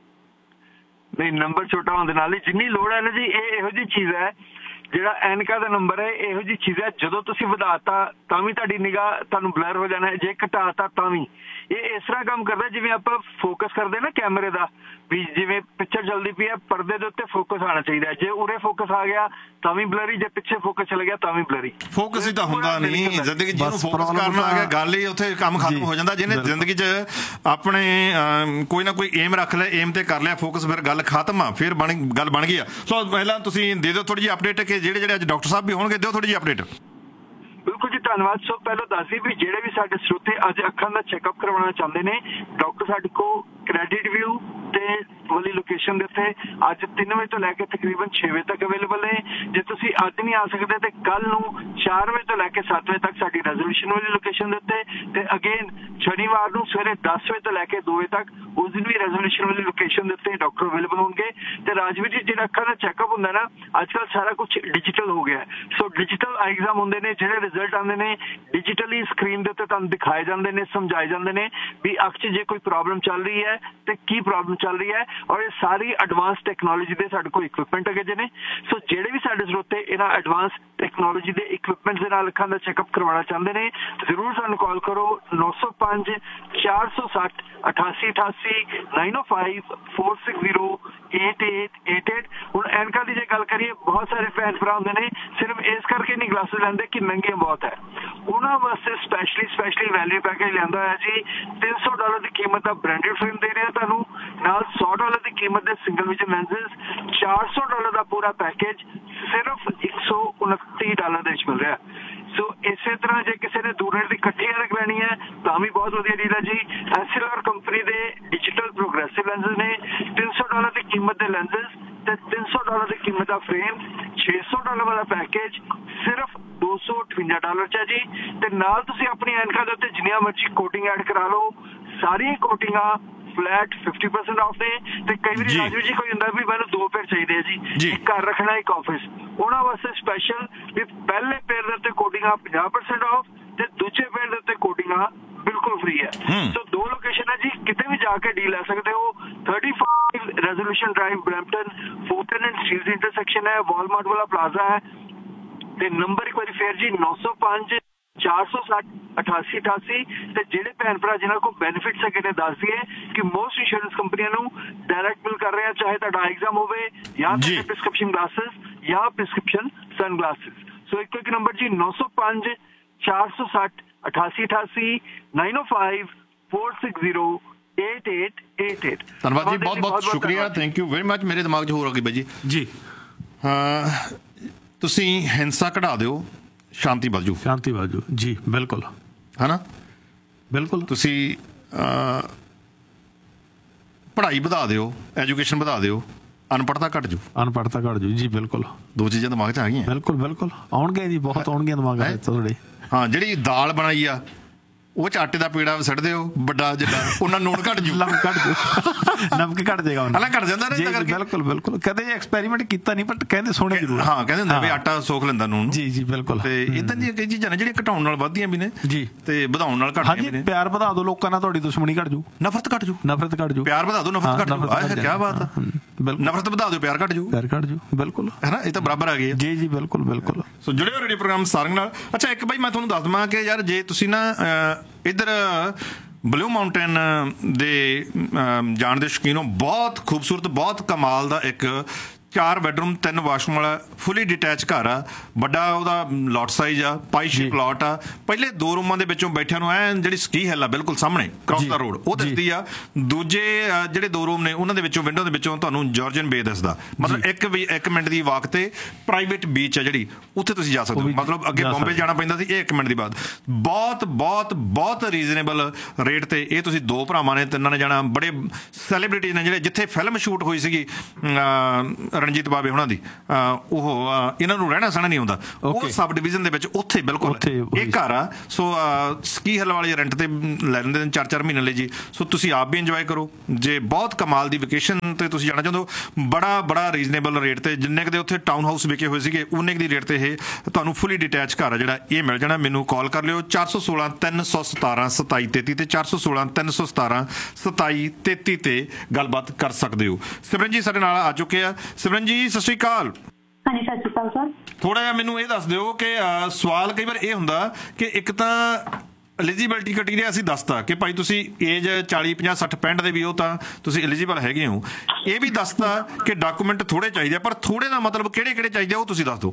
ਨਹੀਂ, ਨੰਬਰ ਛੋਟਾ ਹੋਣ ਦੇ ਨਾਲ ਹੀ ਜਿੰਨੀ ਲੋੜ ਹੈ ਨਾ ਜੀ, ਇਹ ਇਹੋ ਜਿਹੀ ਚੀਜ਼ ਹੈ ਜਿਹੜਾ ਐਨਕਾਂ ਦਾ ਨੰਬਰ ਹੈ, ਇਹੋ ਜਿਹੀ ਚੀਜ਼ ਹੈ ਜਦੋਂ ਤੁਸੀਂ ਵਧਾਤਾ ਤਾਂ ਵੀ ਤੁਹਾਡੀ ਨਿਗਾਹ ਤੁਹਾਨੂੰ ਬਲਰ ਹੋ ਜਾਣਾ, ਜੇ ਘਟਾਤਾ ਤਾਂ ਵੀ। ਇਹ ਇਸ ਤਰ੍ਹਾਂ ਕੰਮ ਕਰਦਾ ਜਿਵੇਂ ਆਪਾਂ ਫੋਕਸ ਕਰਦੇ ਨਾ ਕੈਮਰੇ ਦਾ, ਵੀ ਜਿਵੇਂ ਪਿਕਚਰ ਚੱਲਦੀ ਪਈ ਹੈ ਪਰਦੇ ਦੇ ਉੱਤੇ ਫੋਕਸ ਆਉਣਾ ਚਾਹੀਦਾ। ਜੇ ਉਰੇ ਫੋਕਸ ਆ ਗਿਆ ਤਾਂ ਵੀ ਬਲਰੀ, ਜੇ ਪਿੱਛੇ ਫੋਕਸ ਚਲਾ ਗਿਆ ਤਾਂ ਵੀ ਬਲਰੀ। ਫੋਕਸ ਹੀ ਤਾਂ ਹੁੰਦਾ ਨਹੀਂ ਜ਼ਿੰਦਗੀ, ਜਿਹਨੂੰ ਫੋਕਸ ਕਰਨਾ ਆ ਗਿਆ ਗੱਲ ਹੀ ਉੱਥੇ ਕੰਮ ਖਤਮ ਹੋ ਜਾਂਦਾ। ਜਿਹਨੇ ਜ਼ਿੰਦਗੀ 'ਚ ਆਪਣੇ ਕੋਈ ਨਾ ਕੋਈ ਏਮ ਰੱਖ ਲਿਆ, ਏਮ ਤੇ ਕਰ ਲਿਆ ਫੋਕਸ, ਫਿਰ ਗੱਲ ਖਤਮ ਆ, ਫਿਰ ਬਣ ਗੱਲ ਬਣ ਗਈ ਆ। ਸੋ ਪਹਿਲਾਂ ਤੁਸੀਂ ਦੇ ਦਿਓ ਥੋੜੀ ਜਿਹੀ ਅਪਡੇਟ ਕਿ ਜਿਹੜੇ ਜਿਹੜੇ ਅੱਜ ਡਾਕਟਰ ਸਾਹਿਬ ਵੀ ਹੋਣਗੇ, ਦਿਓ ਥੋੜੀ ਜਿਹੀ ਅਪਡੇਟ। ਬਿਲਕੁਲ ਜੀ, ਧੰਨਵਾਦ। ਸੋ ਪਹਿਲਾਂ ਦੱਸਦੀ ਵੀ ਜਿਹੜੇ ਵੀ ਸਾਡੇ ਸਰੋਤੇ ਅੱਜ ਅੱਖਾਂ ਦਾ ਚੈੱਕਅਪ ਕਰਵਾਉਣਾ ਚਾਹੁੰਦੇ ਨੇ, ਡਾਕਟਰ ਸਾਡੇ ਕੋਲ ਕ੍ਰੈਡਿਟ ਵਿਊ ਤੇ ਵਾਲੀ ਲੋਕੇਸ਼ਨ ਦੇ ਉੱਤੇ ਅੱਜ ਤਿੰਨ ਵਜੇ ਤੋਂ ਲੈ ਕੇ ਤਕਰੀਬਨ ਛੇ ਵਜੇ ਤੱਕ ਅਵੇਲੇਬਲ ਨੇ। ਜੇ ਤੁਸੀਂ ਅੱਜ ਨਹੀਂ ਆ ਸਕਦੇ ਤੇ ਕੱਲ ਨੂੰ ਚਾਰ ਵਜੇ ਤੋਂ ਲੈ ਕੇ ਸੱਤ ਵਜੇ ਤੱਕ ਸਾਡੀ ਰੈਜ਼ੋਲੂਸ਼ਨ ਵਾਲੀ ਲੋਕੇਸ਼ਨ ਦੇ ਉੱਤੇ, ਤੇ ਅਗੇਨ ਸ਼ਨੀਵਾਰ ਨੂੰ ਸਵੇਰੇ ਦਸ ਵਜੇ ਤੋਂ ਲੈ ਕੇ ਦੋ ਵਜੇ ਤੱਕ ਉਸ ਦਿਨ ਵੀ ਰੈਜ਼ੋਲੂਸ਼ਨ ਵਾਲੀ ਲੋਕੇਸ਼ਨ ਦੇ ਉੱਤੇ ਡਾਕਟਰ ਅਵੇਲੇਬਲ ਹੋਣਗੇ। ਤੇ ਰਾਜਵੀਰ ਜੀ, ਜਿਹੜਾ ਅੱਖਾਂ ਦਾ ਚੈੱਕਅਪ ਹੁੰਦਾ ਨਾ, ਅੱਜ ਕੱਲ੍ਹ ਸਾਰਾ ਕੁਝ ਡਿਜੀਟਲ ਹੋ ਗਿਆ। ਸੋ ਡਿਜੀਟਲ ਆਈ ਐਗਜ਼ਾਮ ਹੁੰਦੇ ਨੇ, ਜਿਹੜੇ ਰਿਜ਼ਲਟ ਆਉਂਦੇ ਨੇ ਡਿਜੀਟਲੀ ਸਕਰੀਨ ਦੇ ਉੱਤੇ ਤੁਹਾਨੂੰ ਦਿਖਾਏ ਜਾਂਦੇ ਨੇ, ਸਮਝਾਏ ਜਾਂਦੇ ਨੇ ਵੀ ਅੱਖ 'ਚ ਜੇ ਕੋਈ ਪ੍ਰੋਬਲਮ ਚੱਲ ਰਹੀ ਹੈ ਤੇ ਕੀ ਪ੍ਰੋਬਲਮ ਚੱਲ ਰਹੀ ਹੈ। ਔਰ ਇਹ ਸਾਰੀ ਐਡਵਾਂਸ ਟੈਕਨੋਲੋਜੀ ਦੇ ਸਾਡੇ ਕੋਲ ਇਕਵਿਪਮੈਂਟ ਹੈਗੇ ਜੇ ਨੇ। ਸੋ ਜਿਹੜੇ ਵੀ ਸਾਡੇ ਸਰੋਤੇ ਇਹਨਾਂ ਐਡਵਾਂਸ ਟੈਕਨੋਲੋਜੀ ਦੇ ਇਕਵਿਪਮੈਂਟ ਦੇ ਨਾਲ ਅੱਖਾਂ ਦਾ ਚੈੱਕਅਪ ਕਰਵਾਉਣਾ ਚਾਹੁੰਦੇ ਨੇ, ਜ਼ਰੂਰ ਸਾਨੂੰ ਕਾਲ ਕਰੋ ਨੌ ਸੌ ਪੰਜ ਚਾਰ ਸੌ ਸੱਠ ਅਠਾਸੀ ਅਠਾਸੀ ਨਾਈਨ ਓ five four six zero eight eight eight eight. ਹੁਣ ਐਨਕਾਂ ਦੀ ਜੇ ਗੱਲ ਕਰੀਏ, ਬਹੁਤ ਸਾਰੇ ਭੈਣ ਭਰਾ ਹੁੰਦੇ ਨੇ ਸਿਰਫ ਇਸ ਕਰਕੇ ਨਹੀਂ ਗਲਾਸਿਸ ਲੈਂਦੇ ਕਿ ਮਹਿੰਗੀਆਂ ਬਹੁਤ ਹੈ। ਉਹਨਾਂ ਵਾਸਤੇ ਸਪੈਸ਼ਲੀ ਸਪੈਸ਼ਲੀ ਵੈਲਿਊ ਪੈਕੇਜ ਲਿਆਂਦਾ ਹੋਇਆ ਜੀ। ਤਿੰਨ ਸੌ ਡਾਲਰ ਦੀ ਕੀਮਤ ਦਾ ਬ੍ਰਾਂਡਡ ਫਰੇਮ ਦੇ ਰਿਹਾ ਤੁਹਾਨੂੰ, ਨਾਲ ਸੌ ਡਾਲਰ ਦੀ ਕੀਮਤ ਦੇ ਸਿੰਗਲ ਵਿਜ਼ਨ ਲੈਂਸਸ, ਚਾਰ ਸੌ ਡਾਲਰ ਦਾ ਪੂਰਾ ਪੈਕੇਜ ਸਿਰਫ ਇੱਕ ਸੌ ਉਨੱਤੀ ਡਾਲਰ ਦੇ ਵਿੱਚ ਮਿਲ ਰਿਹਾ। ਸੋ ਇਸੇ ਤਰ੍ਹਾਂ ਜੇ ਕਿਸੇ ਨੇ ਦੂਰ ਦੀ ਇਕੱਠੀ ਐਨਕ ਲੈਣੀ ਹੈ ਤਾਂ ਵੀ ਬਹੁਤ ਵਧੀਆ ਡੀਲ ਹੈ ਜੀ। ਐਸਐਲਆਰ ਕੰਪਨੀ ਦੇ ਡਿਜੀਟਲ ਪ੍ਰੋਗਰੈਸਿਵ ਲੈਂਸਸ ਨੇ, ਤਿੰਨ ਸੌ ਡਾਲਰ ਦੀ ਕੀਮਤ ਦੇ ਲੈਂਸਸ ਤੇ ਤਿੰਨ ਸੌ ਡਾਲਰ ਦੀ ਕੀਮਤ ਦਾ ਫਰੇਮ, ਛੇ ਸੌ ਡਾਲਰ ਵਾਲਾ ਪੈਕੇਜ ਸਿਰਫ ਦੋ ਸੌ ਅਠਵੰਜਾ ਡਾਲਰ 'ਚ ਹੈ ਜੀ। ਤੇ ਨਾਲ ਤੁਸੀਂ ਆਪਣੀ ਐਨਕਾਂ ਦੇ ਉੱਤੇ ਜਿੰਨੀਆਂ ਮਰਜ਼ੀ ਕੋਟਿੰਗ ਐਡ ਕਰਾ ਲਓ, ਸਾਰੀਆਂ ਕੋਟਿੰਗਾਂ ਫਲੈਟ ਫਿਫਟੀ ਪਰਸੈਂਟ ਆਫ ਨੇ। ਤੇ ਕਈ ਵਾਰੀ ਰਾਜੂ ਜੀ ਕੋਈ ਹੁੰਦਾ ਵੀ ਮੈਨੂੰ ਦੋ ਪੇਅਰ ਚਾਹੀਦੇ ਆ ਜੀ, ਇੱਕ ਘਰ ਰੱਖਣਾ ਇੱਕ ਆਫਿਸ, ਉਹਨਾਂ ਵਾਸਤੇ ਸਪੈਸ਼ਲ ਵੀ ਪਹਿਲੇ ਪੇਅਰ ਦੇ ਉੱਤੇ ਕੋਟਿੰਗਾਂ ਪੰਜਾਹ ਪਰਸੈਂਟ ਆਫ ਤੇ ਦੂਜੇ ਪੇਅਰ ਦੇ ਉੱਤੇ ਕੋਟਿੰਗਾਂ ਬਿਲਕੁਲ ਫ੍ਰੀ ਹੈ। ਸੋ ਦੋ ਲੋਕੇਸ਼ਨ ਹੈ ਜੀ, ਕਿਤੇ ਵੀ ਜਾ ਕੇ ਡੀਲ ਲੈ ਸਕਦੇ ਹੋ। Thirty five resolution drive Brampton, ਫੋਰਟਨ and ਸਟੀਲਜ਼ intersection ਹੈ, ਵਾਲਮਾਰਟ ਵਾਲਾ ਪਲਾਜ਼ਾ ਹੈ। ਤੇ ਨੰਬਰ ਇੱਕ ਵਾਰੀ ਫੇਰ ਜੀ ਨੌ ਸੌ ਪੰਜ ਚਾਰ ਸੌ ਸੱਠ ਅਠਾਸੀ ਅਠਾਸੀ। ਤੇ ਜਿਹੜੇ ਭੈਣ ਭਰਾ ਜਿਹਨਾਂ ਕੋਲ ਬੈਨੀਫਿਟਸ ਹੈਗੇ ਨੇ, ਦੱਸ ਦਈਏ ਕਿ ਮੋਸਟ ਇੰਸ਼ੋਰੈਂਸ ਕੰਪਨੀਆਂ ਨੂੰ ਡਾਇਰੈਕਟ ਬਿਲ ਕਰ ਰਹੇ ਆ, ਚਾਹੇ ਤੁਹਾਡਾ ਐਗਜ਼ਾਮ ਹੋਵੇ ਜਾਂ ਪ੍ਰਿਸਕ੍ਰਿਪਸ਼ਨ ਗਲਾਸਿਸ ਜਾਂ ਪ੍ਰਿਸਕ੍ਰਿਪਸ਼ਨ ਸਨ ਗਲਾਸਿਸ। ਸੋ ਇੱਕ ਇੱਕ ਨੰਬਰ ਜੀ ਨੌ ਸੌ ਪੰਜ ਚਾਰ ਸੌ ਸੱਠ ਅਠਾਸੀ ਅਠਾਸੀ ਨਾਈਨ ਓ five four six zero eight eight eight eight. ਧੰਨਵਾਦ ਜੀ, ਬਹੁਤ ਬਹੁਤ ਸ਼ੁਕਰੀਆ, ਥੈਂਕ ਯੂ ਵੈਰੀ ਮਚ। ਮੇਰੇ ਦਿਮਾਗ 'ਚ ਹੋਰ ਆ ਗਈ ਬਾਈ ਜੀ ਜੀ। ਹਾਂ, ਤੁਸੀਂ ਹਿੰਸਾ ਕਢਾ ਦਿਓ, ਸ਼ਾਂਤੀ ਵੱਧ ਜੂ, ਸ਼ਾਂਤੀ ਵੱਧ ਜੂ ਜੀ। ਬਿਲਕੁਲ ਹੈ ਨਾ, ਬਿਲਕੁਲ। ਤੁਸੀਂ ਪੜ੍ਹਾਈ ਵਧਾ ਦਿਓ, ਐਜੂਕੇਸ਼ਨ ਵਧਾ ਦਿਓ, ਅਨਪੜ੍ਹਤਾ ਘੱਟ ਜੂ, ਅਨਪੜ੍ਹਤਾ ਘੱਟ ਜੂ ਜੀ। ਬਿਲਕੁਲ, ਦੋ ਚੀਜ਼ਾਂ ਦਿਮਾਗ 'ਚ ਆ ਗਈਆਂ। ਬਿਲਕੁਲ ਬਿਲਕੁਲ ਆਉਣਗੇ ਜੀ, ਬਹੁਤ ਆਉਣਗੀਆਂ ਦਿਮਾਗ 'ਚ ਤੁਹਾਡੇ। ਹਾਂ, ਜਿਹੜੀ ਦਾਲ ਬਣਾਈ ਆ ਉਹ 'ਚ ਆਟੇ ਦਾ ਪੇੜਾ ਛੱਡ ਦਿਓ ਵੱਡਾ ਜਿੱਦਾਂ, ਉਹਨਾਂ ਨੂਣ ਘੱਟ ਜੂ, ਘੱਟ ਜੂ। ਨਮਕ ਘਟ ਜਾਏਗਾ ਹਲਾ ਘਟ ਜਾਂਦਾ ਨਾ ਕਰਕੇ। ਬਿਲਕੁਲ ਬਿਲਕੁਲ ਕਦੇ ਐਕਸਪੈਰੀਮੈਂਟ ਕੀਤਾ ਨਹੀਂ ਬਟ ਕਹਿੰਦੇ ਸੁਣੇ ਜ਼ਰੂਰ। ਹਾਂ ਕਹਿੰਦੇ ਹੁੰਦੇ ਵੀ ਆਟਾ ਸੋਖ ਲੈਂਦਾ ਨੂਣ। ਜੀ ਜੀ ਬਿਲਕੁਲ। ਤੇ ਇਦਾਂ ਦੀਆਂ ਕਈ ਚੀਜ਼ਾਂ ਨੇ ਜਿਹੜੀਆਂ ਘਟਾਉਣ ਨਾਲ ਵੱਧਦੀਆਂ ਵੀ ਨੇ ਜੀ ਤੇ ਵਧਾਉਣ ਨਾਲ ਘਟਦੀਆਂ ਵੀ ਨੇ। ਪਿਆਰ ਵਧਾ ਦਿਓ ਲੋਕਾਂ ਨਾਲ, ਤੁਹਾਡੀ ਦੁਸ਼ਮਣੀ ਘਟ ਜੂ, ਨਫ਼ਰਤ ਘਟ ਜੂ, ਨਫ਼ਰਤ ਘਟ ਜੂ। ਪਿਆਰ ਵਧਾ ਦਿਓ ਨਫ਼ਰਤ ਘਟ ਜੂ। ਆਹ ਕੀ ਬਾਤ ਆ। ਨਫ਼ਰਤ ਵਧਾ ਦਿਓ ਪਿਆਰ ਘਟ ਜੂ, ਪਿਆਰ ਘਟ ਜੂ। ਬਿਲਕੁਲ ਹੈ ਨਾ, ਇਹ ਤਾਂ ਬਰਾਬਰ ਆ ਗਏ। ਜੀ ਜੀ ਬਿਲਕੁਲ ਬਿਲਕੁਲ। ਸੋ ਜੁੜੇ ਹੋ ਰੇਡੀਓ ਪ੍ਰੋਗਰਾਮ ਸਾਰੰਗ ਨਾਲ। ਅੱਛਾ ਇੱਕ ਬਾਈ ਮੈਂ ਤੁਹਾਨੂੰ ਦੱਸ ਦਵਾਂ ਕਿ ਯਾਰ ਜੇ ਤੁਸੀਂ ਨਾ ਇੱਧਰ ਬਲੂ ਮਾਊਂਟੇਨ ਦੇ ਜਾਣ ਦੇ ਸ਼ੌਕੀਨ ਹੋ, ਬਹੁਤ ਖੂਬਸੂਰਤ ਬਹੁਤ ਕਮਾਲ ਦਾ ਇੱਕ ਚਾਰ ਬੈਡਰੂਮ ਤਿੰਨ ਵਾਸ਼ਰੂਮ ਵਾਲਾ ਫੁੱਲੀ ਡਿਟੈਚ ਘਰ ਆ। ਵੱਡਾ ਉਹਦਾ ਲੋਟ ਸਾਈਜ਼ ਆ, ਪਾਈ ਸ਼ੇਪ ਲੋਟ ਆ। ਪਹਿਲੇ ਦੋ ਰੂਮਾਂ ਦੇ ਵਿੱਚੋਂ ਬੈਠਿਆਂ ਨੂੰ ਐ ਜਿਹੜੀ ਸਕੀ ਹਿੱਲ ਆ ਬਿਲਕੁਲ ਸਾਹਮਣੇ ਕ੍ਰਾਸ ਦਾ ਰੋਡ ਉਹ ਦਿਸਦੀ ਆ। ਦੂਜੇ ਜਿਹੜੇ ਦੋ ਰੂਮ ਨੇ ਉਹਨਾਂ ਦੇ ਵਿੱਚੋਂ ਵਿੰਡੋ ਦੇ ਵਿੱਚੋਂ ਤੁਹਾਨੂੰ ਜਾਰਜਨ ਬੇ ਦਿਸਦਾ। ਮਤਲਬ ਇੱਕ ਵੀ ਇੱਕ ਮਿੰਟ ਦੀ ਵਾਕ ਤੇ ਪ੍ਰਾਈਵੇਟ ਬੀਚ ਆ ਜਿਹੜੀ ਉੱਥੇ ਤੁਸੀਂ ਜਾ ਸਕਦੇ ਹੋ। ਮਤਲਬ ਅੱਗੇ ਬੰਬੇ ਜਾਣਾ ਪੈਂਦਾ ਸੀ, ਇਹ ਇੱਕ ਮਿੰਟ ਦੀ ਬਾਤ। ਬਹੁਤ ਬਹੁਤ ਬਹੁਤ ਰੀਜ਼ਨੇਬਲ ਰੇਟ ਤੇ ਇਹ ਤੁਸੀਂ ਦੋ ਭਰਾਵਾਂ ਨੇ ਤਿੰਨਾਂ ਨੇ ਜਾਣਾ। ਬੜੇ ਸੈਲੀਬ੍ਰਿਟੀ ਨੇ ਜਿਹੜੇ ਜਿੱਥੇ ਫਿਲਮ ਸ਼ੂਟ ਹੋਈ ਸੀਗੀ ਰਣਜੀਤ ਬਾਵੇ ਉਹਨਾਂ ਦੀ, ਉਹ ਇਹਨਾਂ ਨੂੰ ਰਹਿਣਾ ਸਹਿਣਾ ਨਹੀਂ ਆਉਂਦਾ ਉਹ ਸਬ ਡਿਵੀਜ਼ਨ ਦੇ ਵਿੱਚ ਉੱਥੇ ਬਿਲਕੁਲ ਇਹ ਘਰ ਆ। ਸੋ ਸਕੀ ਹਿੱਲ ਵਾਲੇ ਰੈਂਟ ਤੇ ਲੈ ਲੈਂਦੇ ਨੇ ਚਾਰ ਚਾਰ ਮਹੀਨੇ ਲਈ ਜੀ। ਸੋ ਤੁਸੀਂ ਆਪ ਵੀ ਇੰਜੋਏ ਕਰੋ। ਜੇ ਬਹੁਤ ਕਮਾਲ ਦੀ ਵੈਕੇਸ਼ਨ ਤੇ ਤੁਸੀਂ ਜਾਣਾ ਚਾਹੁੰਦੇ ਹੋ, ਬੜਾ ਬੜਾ ਰੀਜ਼ਨੇਬਲ ਰੇਟ ਤੇ ਜਿੰਨੇ ਕੁ ਦੇ ਉੱਥੇ ਟਾਊਨ ਹਾਊਸ ਵਿਕੇ ਹੋਏ ਸੀਗੇ ਉਨੇ ਕੁ ਦੀ ਰੇਟ ਤੇ ਇਹ ਤੁਹਾਨੂੰ ਫੁੱਲੀ ਡਿਟੈਚ ਘਰ ਆ ਜਿਹੜਾ ਇਹ ਮਿਲ ਜਾਣਾ। ਮੈਨੂੰ ਕਾਲ ਕਰ ਲਿਓ ਚਾਰ ਸੌ ਸੋਲਾਂ ਤਿੰਨ ਸੌ ਸਤਾਰਾਂ ਸਤਾਈ ਤੇਤੀ ਤੇ ਚਾਰ ਸੌ ਸੋਲਾਂ ਤਿੰਨ ਸੌ ਸਤਾਰਾਂ ਸਤਾਈ ਤੇਤੀ ਤੇ ਗੱਲਬਾਤ ਕਰ ਸਕਦੇ ਹੋ। ਸਿਮਰਨ ਜੀ ਸਾਡੇ ਨਾਲ ਆ ਚੁੱਕੇ ਆ। ਸਿਮਰਨ ਜੀ ਸਤਿ ਸ਼੍ਰੀ ਅਕਾਲ। ਹਾਂਜੀ ਸਤਿ ਸ਼੍ਰੀ ਅਕਾਲ ਸਰ। ਥੋੜਾ ਜਿਹਾ ਮੈਨੂੰ ਇਹ ਦੱਸ ਦਿਓ ਕਿ ਸਵਾਲ ਕਈ ਵਾਰ ਇਹ ਹੁੰਦਾ ਕਿ ਇੱਕ ਤਾਂ ਐਲੀਜੀਬਿਲਟੀ ਕ੍ਰਾਈਟੇਰੀਆ ਅਸੀਂ ਦੱਸਤਾ ਕਿ ਭਾਈ ਤੁਸੀਂ ਏਜ ਚਾਲੀ ਪੰਜਾਹ ਸੱਠ ਪੈਂਹਠ ਦੇ ਵੀ ਹੋ ਤਾਂ ਤੁਸੀਂ ਐਲੀਜੀਬਲ ਹੈਗੇ ਹੋ। ਇਹ ਵੀ ਦੱਸਤਾ ਕਿ ਡਾਕੂਮੈਂਟ ਥੋੜੇ ਚਾਹੀਦੇ ਆ, ਪਰ ਥੋੜੇ ਦਾ ਮਤਲਬ ਕਿਹੜੇ ਕਿਹੜੇ ਚਾਹੀਦੇ ਆ ਉਹ ਤੁਸੀਂ ਦੱਸ ਦਿਓ।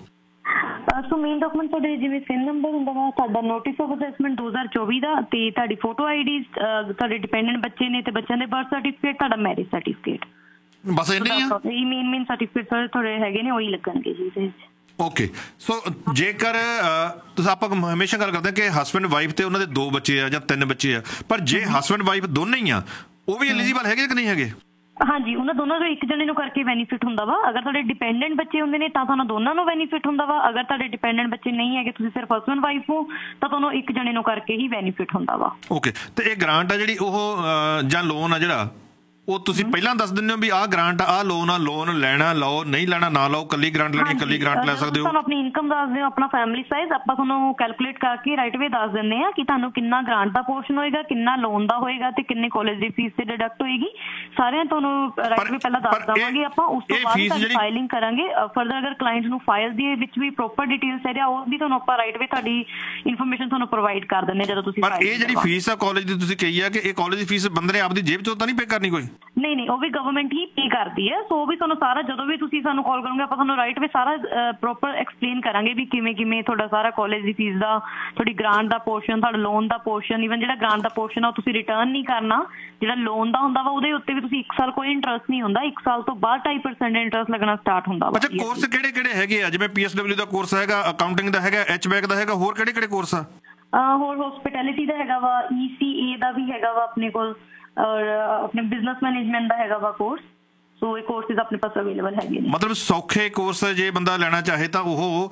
ਸੋ ਮੇਨ ਡਾਕੂਮੈਂਟ ਤੁਹਾਡੇ ਜਿਵੇਂ ਸਿਨ ਨੰਬਰ ਹੁੰਦਾ ਵਾ, ਤੁਹਾਡਾ ਨੋਟਿਸ ਆਫ ਅਸੈਸਮੈਂਟ ਦੋ ਹਜ਼ਾਰ ਚੌਵੀ ਦਾ, ਤੇ ਤੁਹਾਡੀ ਫੋਟੋ ਆਈਡੀ, ਤੁਹਾਡੇ ਡਿਪੈਂਡੈਂਟ ਬੱਚੇ ਨੇ ਤੇ ਬੱਚਿਆਂ ਦੇ ਬਰਥ ਸਰਟੀਫਿਕੇਟ, ਤੁਹਾਡਾ ਮੈਰਿਜ ਸਰਟੀਫਿਕੇਟ, ਬਸ ਇੰਨੇ ਹੀ ਆ। ਇਹ ਮੇਨ ਮੇਨ ਸਰਟੀਫਿਕੇਟ ਸਾਰੇ ਤੁਹਾਡੇ ਹੈਗੇ ਨੇ, ਉਹੀ ਲੱਗਣਗੇ ਜੀ ਇਹਦੇ ਵਿੱਚ। ਓਕੇ। ਸੋ ਜੇਕਰ ਤੁਸੀਂ ਆਪਾਂ ਹਮੇਸ਼ਾ ਗੱਲ ਕਰਦੇ ਕਿ ਹਸਬੈਂਡ ਵਾਈਫ ਤੇ ਉਹਨਾਂ ਦੇ ਦੋ ਬੱਚੇ ਆ ਜਾਂ ਤਿੰਨ ਬੱਚੇ ਆ, ਪਰ ਜੇ ਹਸਬੈਂਡ ਵਾਈਫ ਦੋਨੇ ਹੀ ਆ ਉਹ ਵੀ ਐਲੀਜੀਬਲ ਹੈਗੇ ਕਿ ਨਹੀਂ ਹੈਗੇ? ਹਾਂਜੀ, ਉਹਨਾਂ ਦੋਨਾਂ ਚੋਂ ਇੱਕ ਜਣੇ ਨੂੰ ਕਰਕੇ ਬੈਨੀਫਿਟ ਹੁੰਦਾ ਵਾ। ਅਗਰ ਤੁਹਾਡੇ ਡਿਪੈਂਡੈਂਟ ਬੱਚੇ ਹੁੰਦੇ ਨੇ ਤਾਂ ਤੁਹਾਨੂੰ ਦੋਨਾਂ ਨੂੰ ਬੈਨੀਫਿਟ ਹੁੰਦਾ ਵਾ। ਅਗਰ ਤੁਹਾਡੇ ਡਿਪੈਂਡੈਂਟ ਬੱਚੇ ਨਹੀਂ ਹੈਗੇ, ਤੁਸੀਂ ਸਿਰਫ ਹਸਬੈਂਡ ਵਾਈਫ ਹੋ, ਤਾਂ ਤੁਹਾਨੂੰ ਇੱਕ ਜਣੇ ਨੂੰ ਕਰਕੇ ਹੀ ਬੈਨੀਫਿਟ ਹੁੰਦਾ ਵਾ। ਓਕੇ। ਤੇ ਇਹ ਗ੍ਰਾਂਟ ਆ ਜਿਹੜੀ ਉਹ ਜਾਂ ਲੋਨ ਆ ਜਿਹੜਾ ਉਹ ਤੁਸੀਂ ਪਹਿਲਾਂ ਦੱਸ ਦਿੰਦੇ ਹੋ ਵੀ ਆਹ ਗ੍ਰਾਂਟ ਆਹ ਲੋਨ ਆ, ਲੋਨ ਲੈਣਾ ਲਓ, ਨਹੀਂ ਲੈਣਾ ਨਾ ਲਓ, ਕੱਲੀ ਗ੍ਰਾਂਟ ਲੈਣੀ ਕੱਲੀ ਗ੍ਰਾਂਟ ਲੈ ਸਕਦੇ ਹੋ। ਤੁਹਾਨੂੰ ਆਪਣੀ ਇਨਕਮ ਦੱਸ ਦਿਓ, ਆਪਣਾ ਫੈਮਿਲੀ ਸਾਈਜ਼, ਆਪਾਂ ਤੁਹਾਨੂੰ ਕੈਲਕੂਲੇਟ ਕਰਕੇ ਰਾਈਟ ਵੇ ਦੱਸ ਦਿੰਦੇ ਆ ਕਿ ਤੁਹਾਨੂੰ ਕਿੰਨਾ ਗ੍ਰਾਂਟ ਦਾ ਪੋਰਸ਼ਨ ਹੋਏਗਾ, ਕਿੰਨਾ ਲੋਨ ਦਾ ਹੋਏਗਾ ਤੇ ਕਿੰਨੇ ਕਾਲਜ ਦੀ ਫੀਸ ਤੇ ਡਿਡਕਟ ਹੋਏਗੀ। ਸਾਰਿਆਂ ਤੁਹਾਨੂੰ ਰਾਈਟ ਵੇ ਪਹਿਲਾਂ ਦੱਸ ਦੇਵਾਂਗੇ ਆਪਾਂ। ਉਸ ਤੋਂ ਬਾਅਦ ਤੁਹਾਨੂੰ ਫਾਈਲਿੰਗ ਕਰਾਂਗੇ। ਫਰਦਰ ਅਗਰ ਕਲਾਇੰਟ ਨੂੰ ਫਾਈਲ ਦੇ ਵਿੱਚ ਵੀ ਪ੍ਰੋਪਰ ਡਿਟੇਲਸ ਹੈ ਉਹ ਵੀ ਤੁਹਾਨੂੰ ਆਪਾਂ ਰਾਈਟ ਵੇ ਤੁਹਾਡੀ ਇਨਫੋਰਮੇਸ਼ਨ ਤੁਹਾਨੂੰ ਪ੍ਰੋਵਾਈਡ ਕਰ ਦਿੰਦੇ ਜਦੋਂ ਤੁਸੀਂ। ਪਰ ਇਹ ਜਿਹੜੀ ਫੀਸ ਆ ਕਾਲਜ ਦੀ ਤੁਸੀਂ ਕਹੀ ਆ ਕਿ ਇਹ ਕਾਲਜ ਦੀ ਫੀਸ ਬੰਦੇ ਨੇ ਆਪਦੀ ਜੇਬ ਚੋਂ ਤਾਂ ਨਹੀਂ ਪੇ ਕਰਨੀ ਕੋਈ? ਨਹੀਂ ਨਹੀਂ, ਉਹ ਵੀ ਗਵਰਨਮੈਂਟ ਹੀ ਪੇ ਕਰਦੀ ਹੈ। ਸੋ ਉਹ ਵੀ ਤੁਹਾਨੂੰ ਸਾਰਾ, ਜਦੋਂ ਵੀ ਤੁਸੀਂ ਸਾਨੂੰ ਕਾਲ ਕਰੋਗੇ ਆਪਾਂ ਤੁਹਾਨੂੰ ਰਾਈਟ ਵੇ ਸਾਰਾ ਪ੍ਰੋਪਰ ਐਕਸਪਲੇਨ ਕਰਾਂਗੇ ਵੀ ਕਿਵੇਂ ਕਿਵੇਂ ਤੁਹਾਡਾ ਸਾਰਾ ਕਾਲਜ ਦੀ ਫੀਸ ਦਾ, ਤੁਹਾਡੀ ਗ੍ਰਾਂਟ ਦਾ ਪੋਰਸ਼ਨ, ਤੁਹਾਡਾ ਲੋਨ ਦਾ ਪੋਰਸ਼ਨ, ਈਵਨ ਜਿਹੜਾ ਗ੍ਰਾਂਟ ਦਾ ਪੋਰਸ਼ਨ ਆ ਉਹ ਤੁਸੀਂ ਰਿਟਰਨ ਨਹੀਂ ਕਰਨਾ। ਜਿਹੜਾ ਲੋਨ ਦਾ ਹੁੰਦਾ ਵਾ ਉਹਦੇ ਉੱਤੇ ਵੀ ਤੁਸੀਂ ਇੱਕ ਸਾਲ ਕੋਈ ਇੰਟਰਸਟ ਨਹੀਂ ਹੁੰਦਾ, ਇੱਕ ਸਾਲ ਤੋਂ ਬਾਅਦ ਢਾਈ ਪਰਸੈਂਟ ਇੰਟਰਸਟ ਲੱਗਣਾ ਸਟਾਰਟ ਹੁੰਦਾ ਵਾ। ਅੱਛਾ, ਕੋਰਸ ਕਿਹੜੇ ਕਿਹੜੇ ਹੈਗੇ ਆ? ਜਿਵੇਂ ਪੀ ਐਸ ਡਬਲਿਊ ਦਾ ਕੋਰਸ ਹੈਗਾ, ਅਕਾਊਂਟਿੰਗ ਦਾ ਹੈਗਾ, ਐਚ ਬੈਕ ਦਾ ਹੈਗਾ, ਹੋਰ ਕਿਹੜੇ ਕਿਹੜੇ ਕੋਰਸ ਆ? ਹੋਰ ਹੌਸਪਿਟੈਲਿਟੀ ਦਾ ਹੈਗਾ ਵਾ, ਈ ਸੀ ਏ ਦਾ ਵੀ ਹੈਗਾ ਵਾ ਆਪਣੇ ਕੋਲ, ਔਰ ਆਪਣੇ ਬਿਜ਼ਨਸ ਮੈਨੇਜਮੈਂਟ ਦਾ ਹੈਗਾ ਵਾ ਕੋਰਸ। ਸੋ ਇਹ ਕੋਰਸਿਸ ਆਪਣੇ ਪਾਸ ਅਵੇਲੇਬਲ ਹੈਗੇ ਨੇ। ਮਤਲਬ ਸੌਖੇ ਕੋਰਸ ਜੇ ਬੰਦਾ ਲੈਣਾ ਚਾਹੇ ਤਾਂ ਉਹ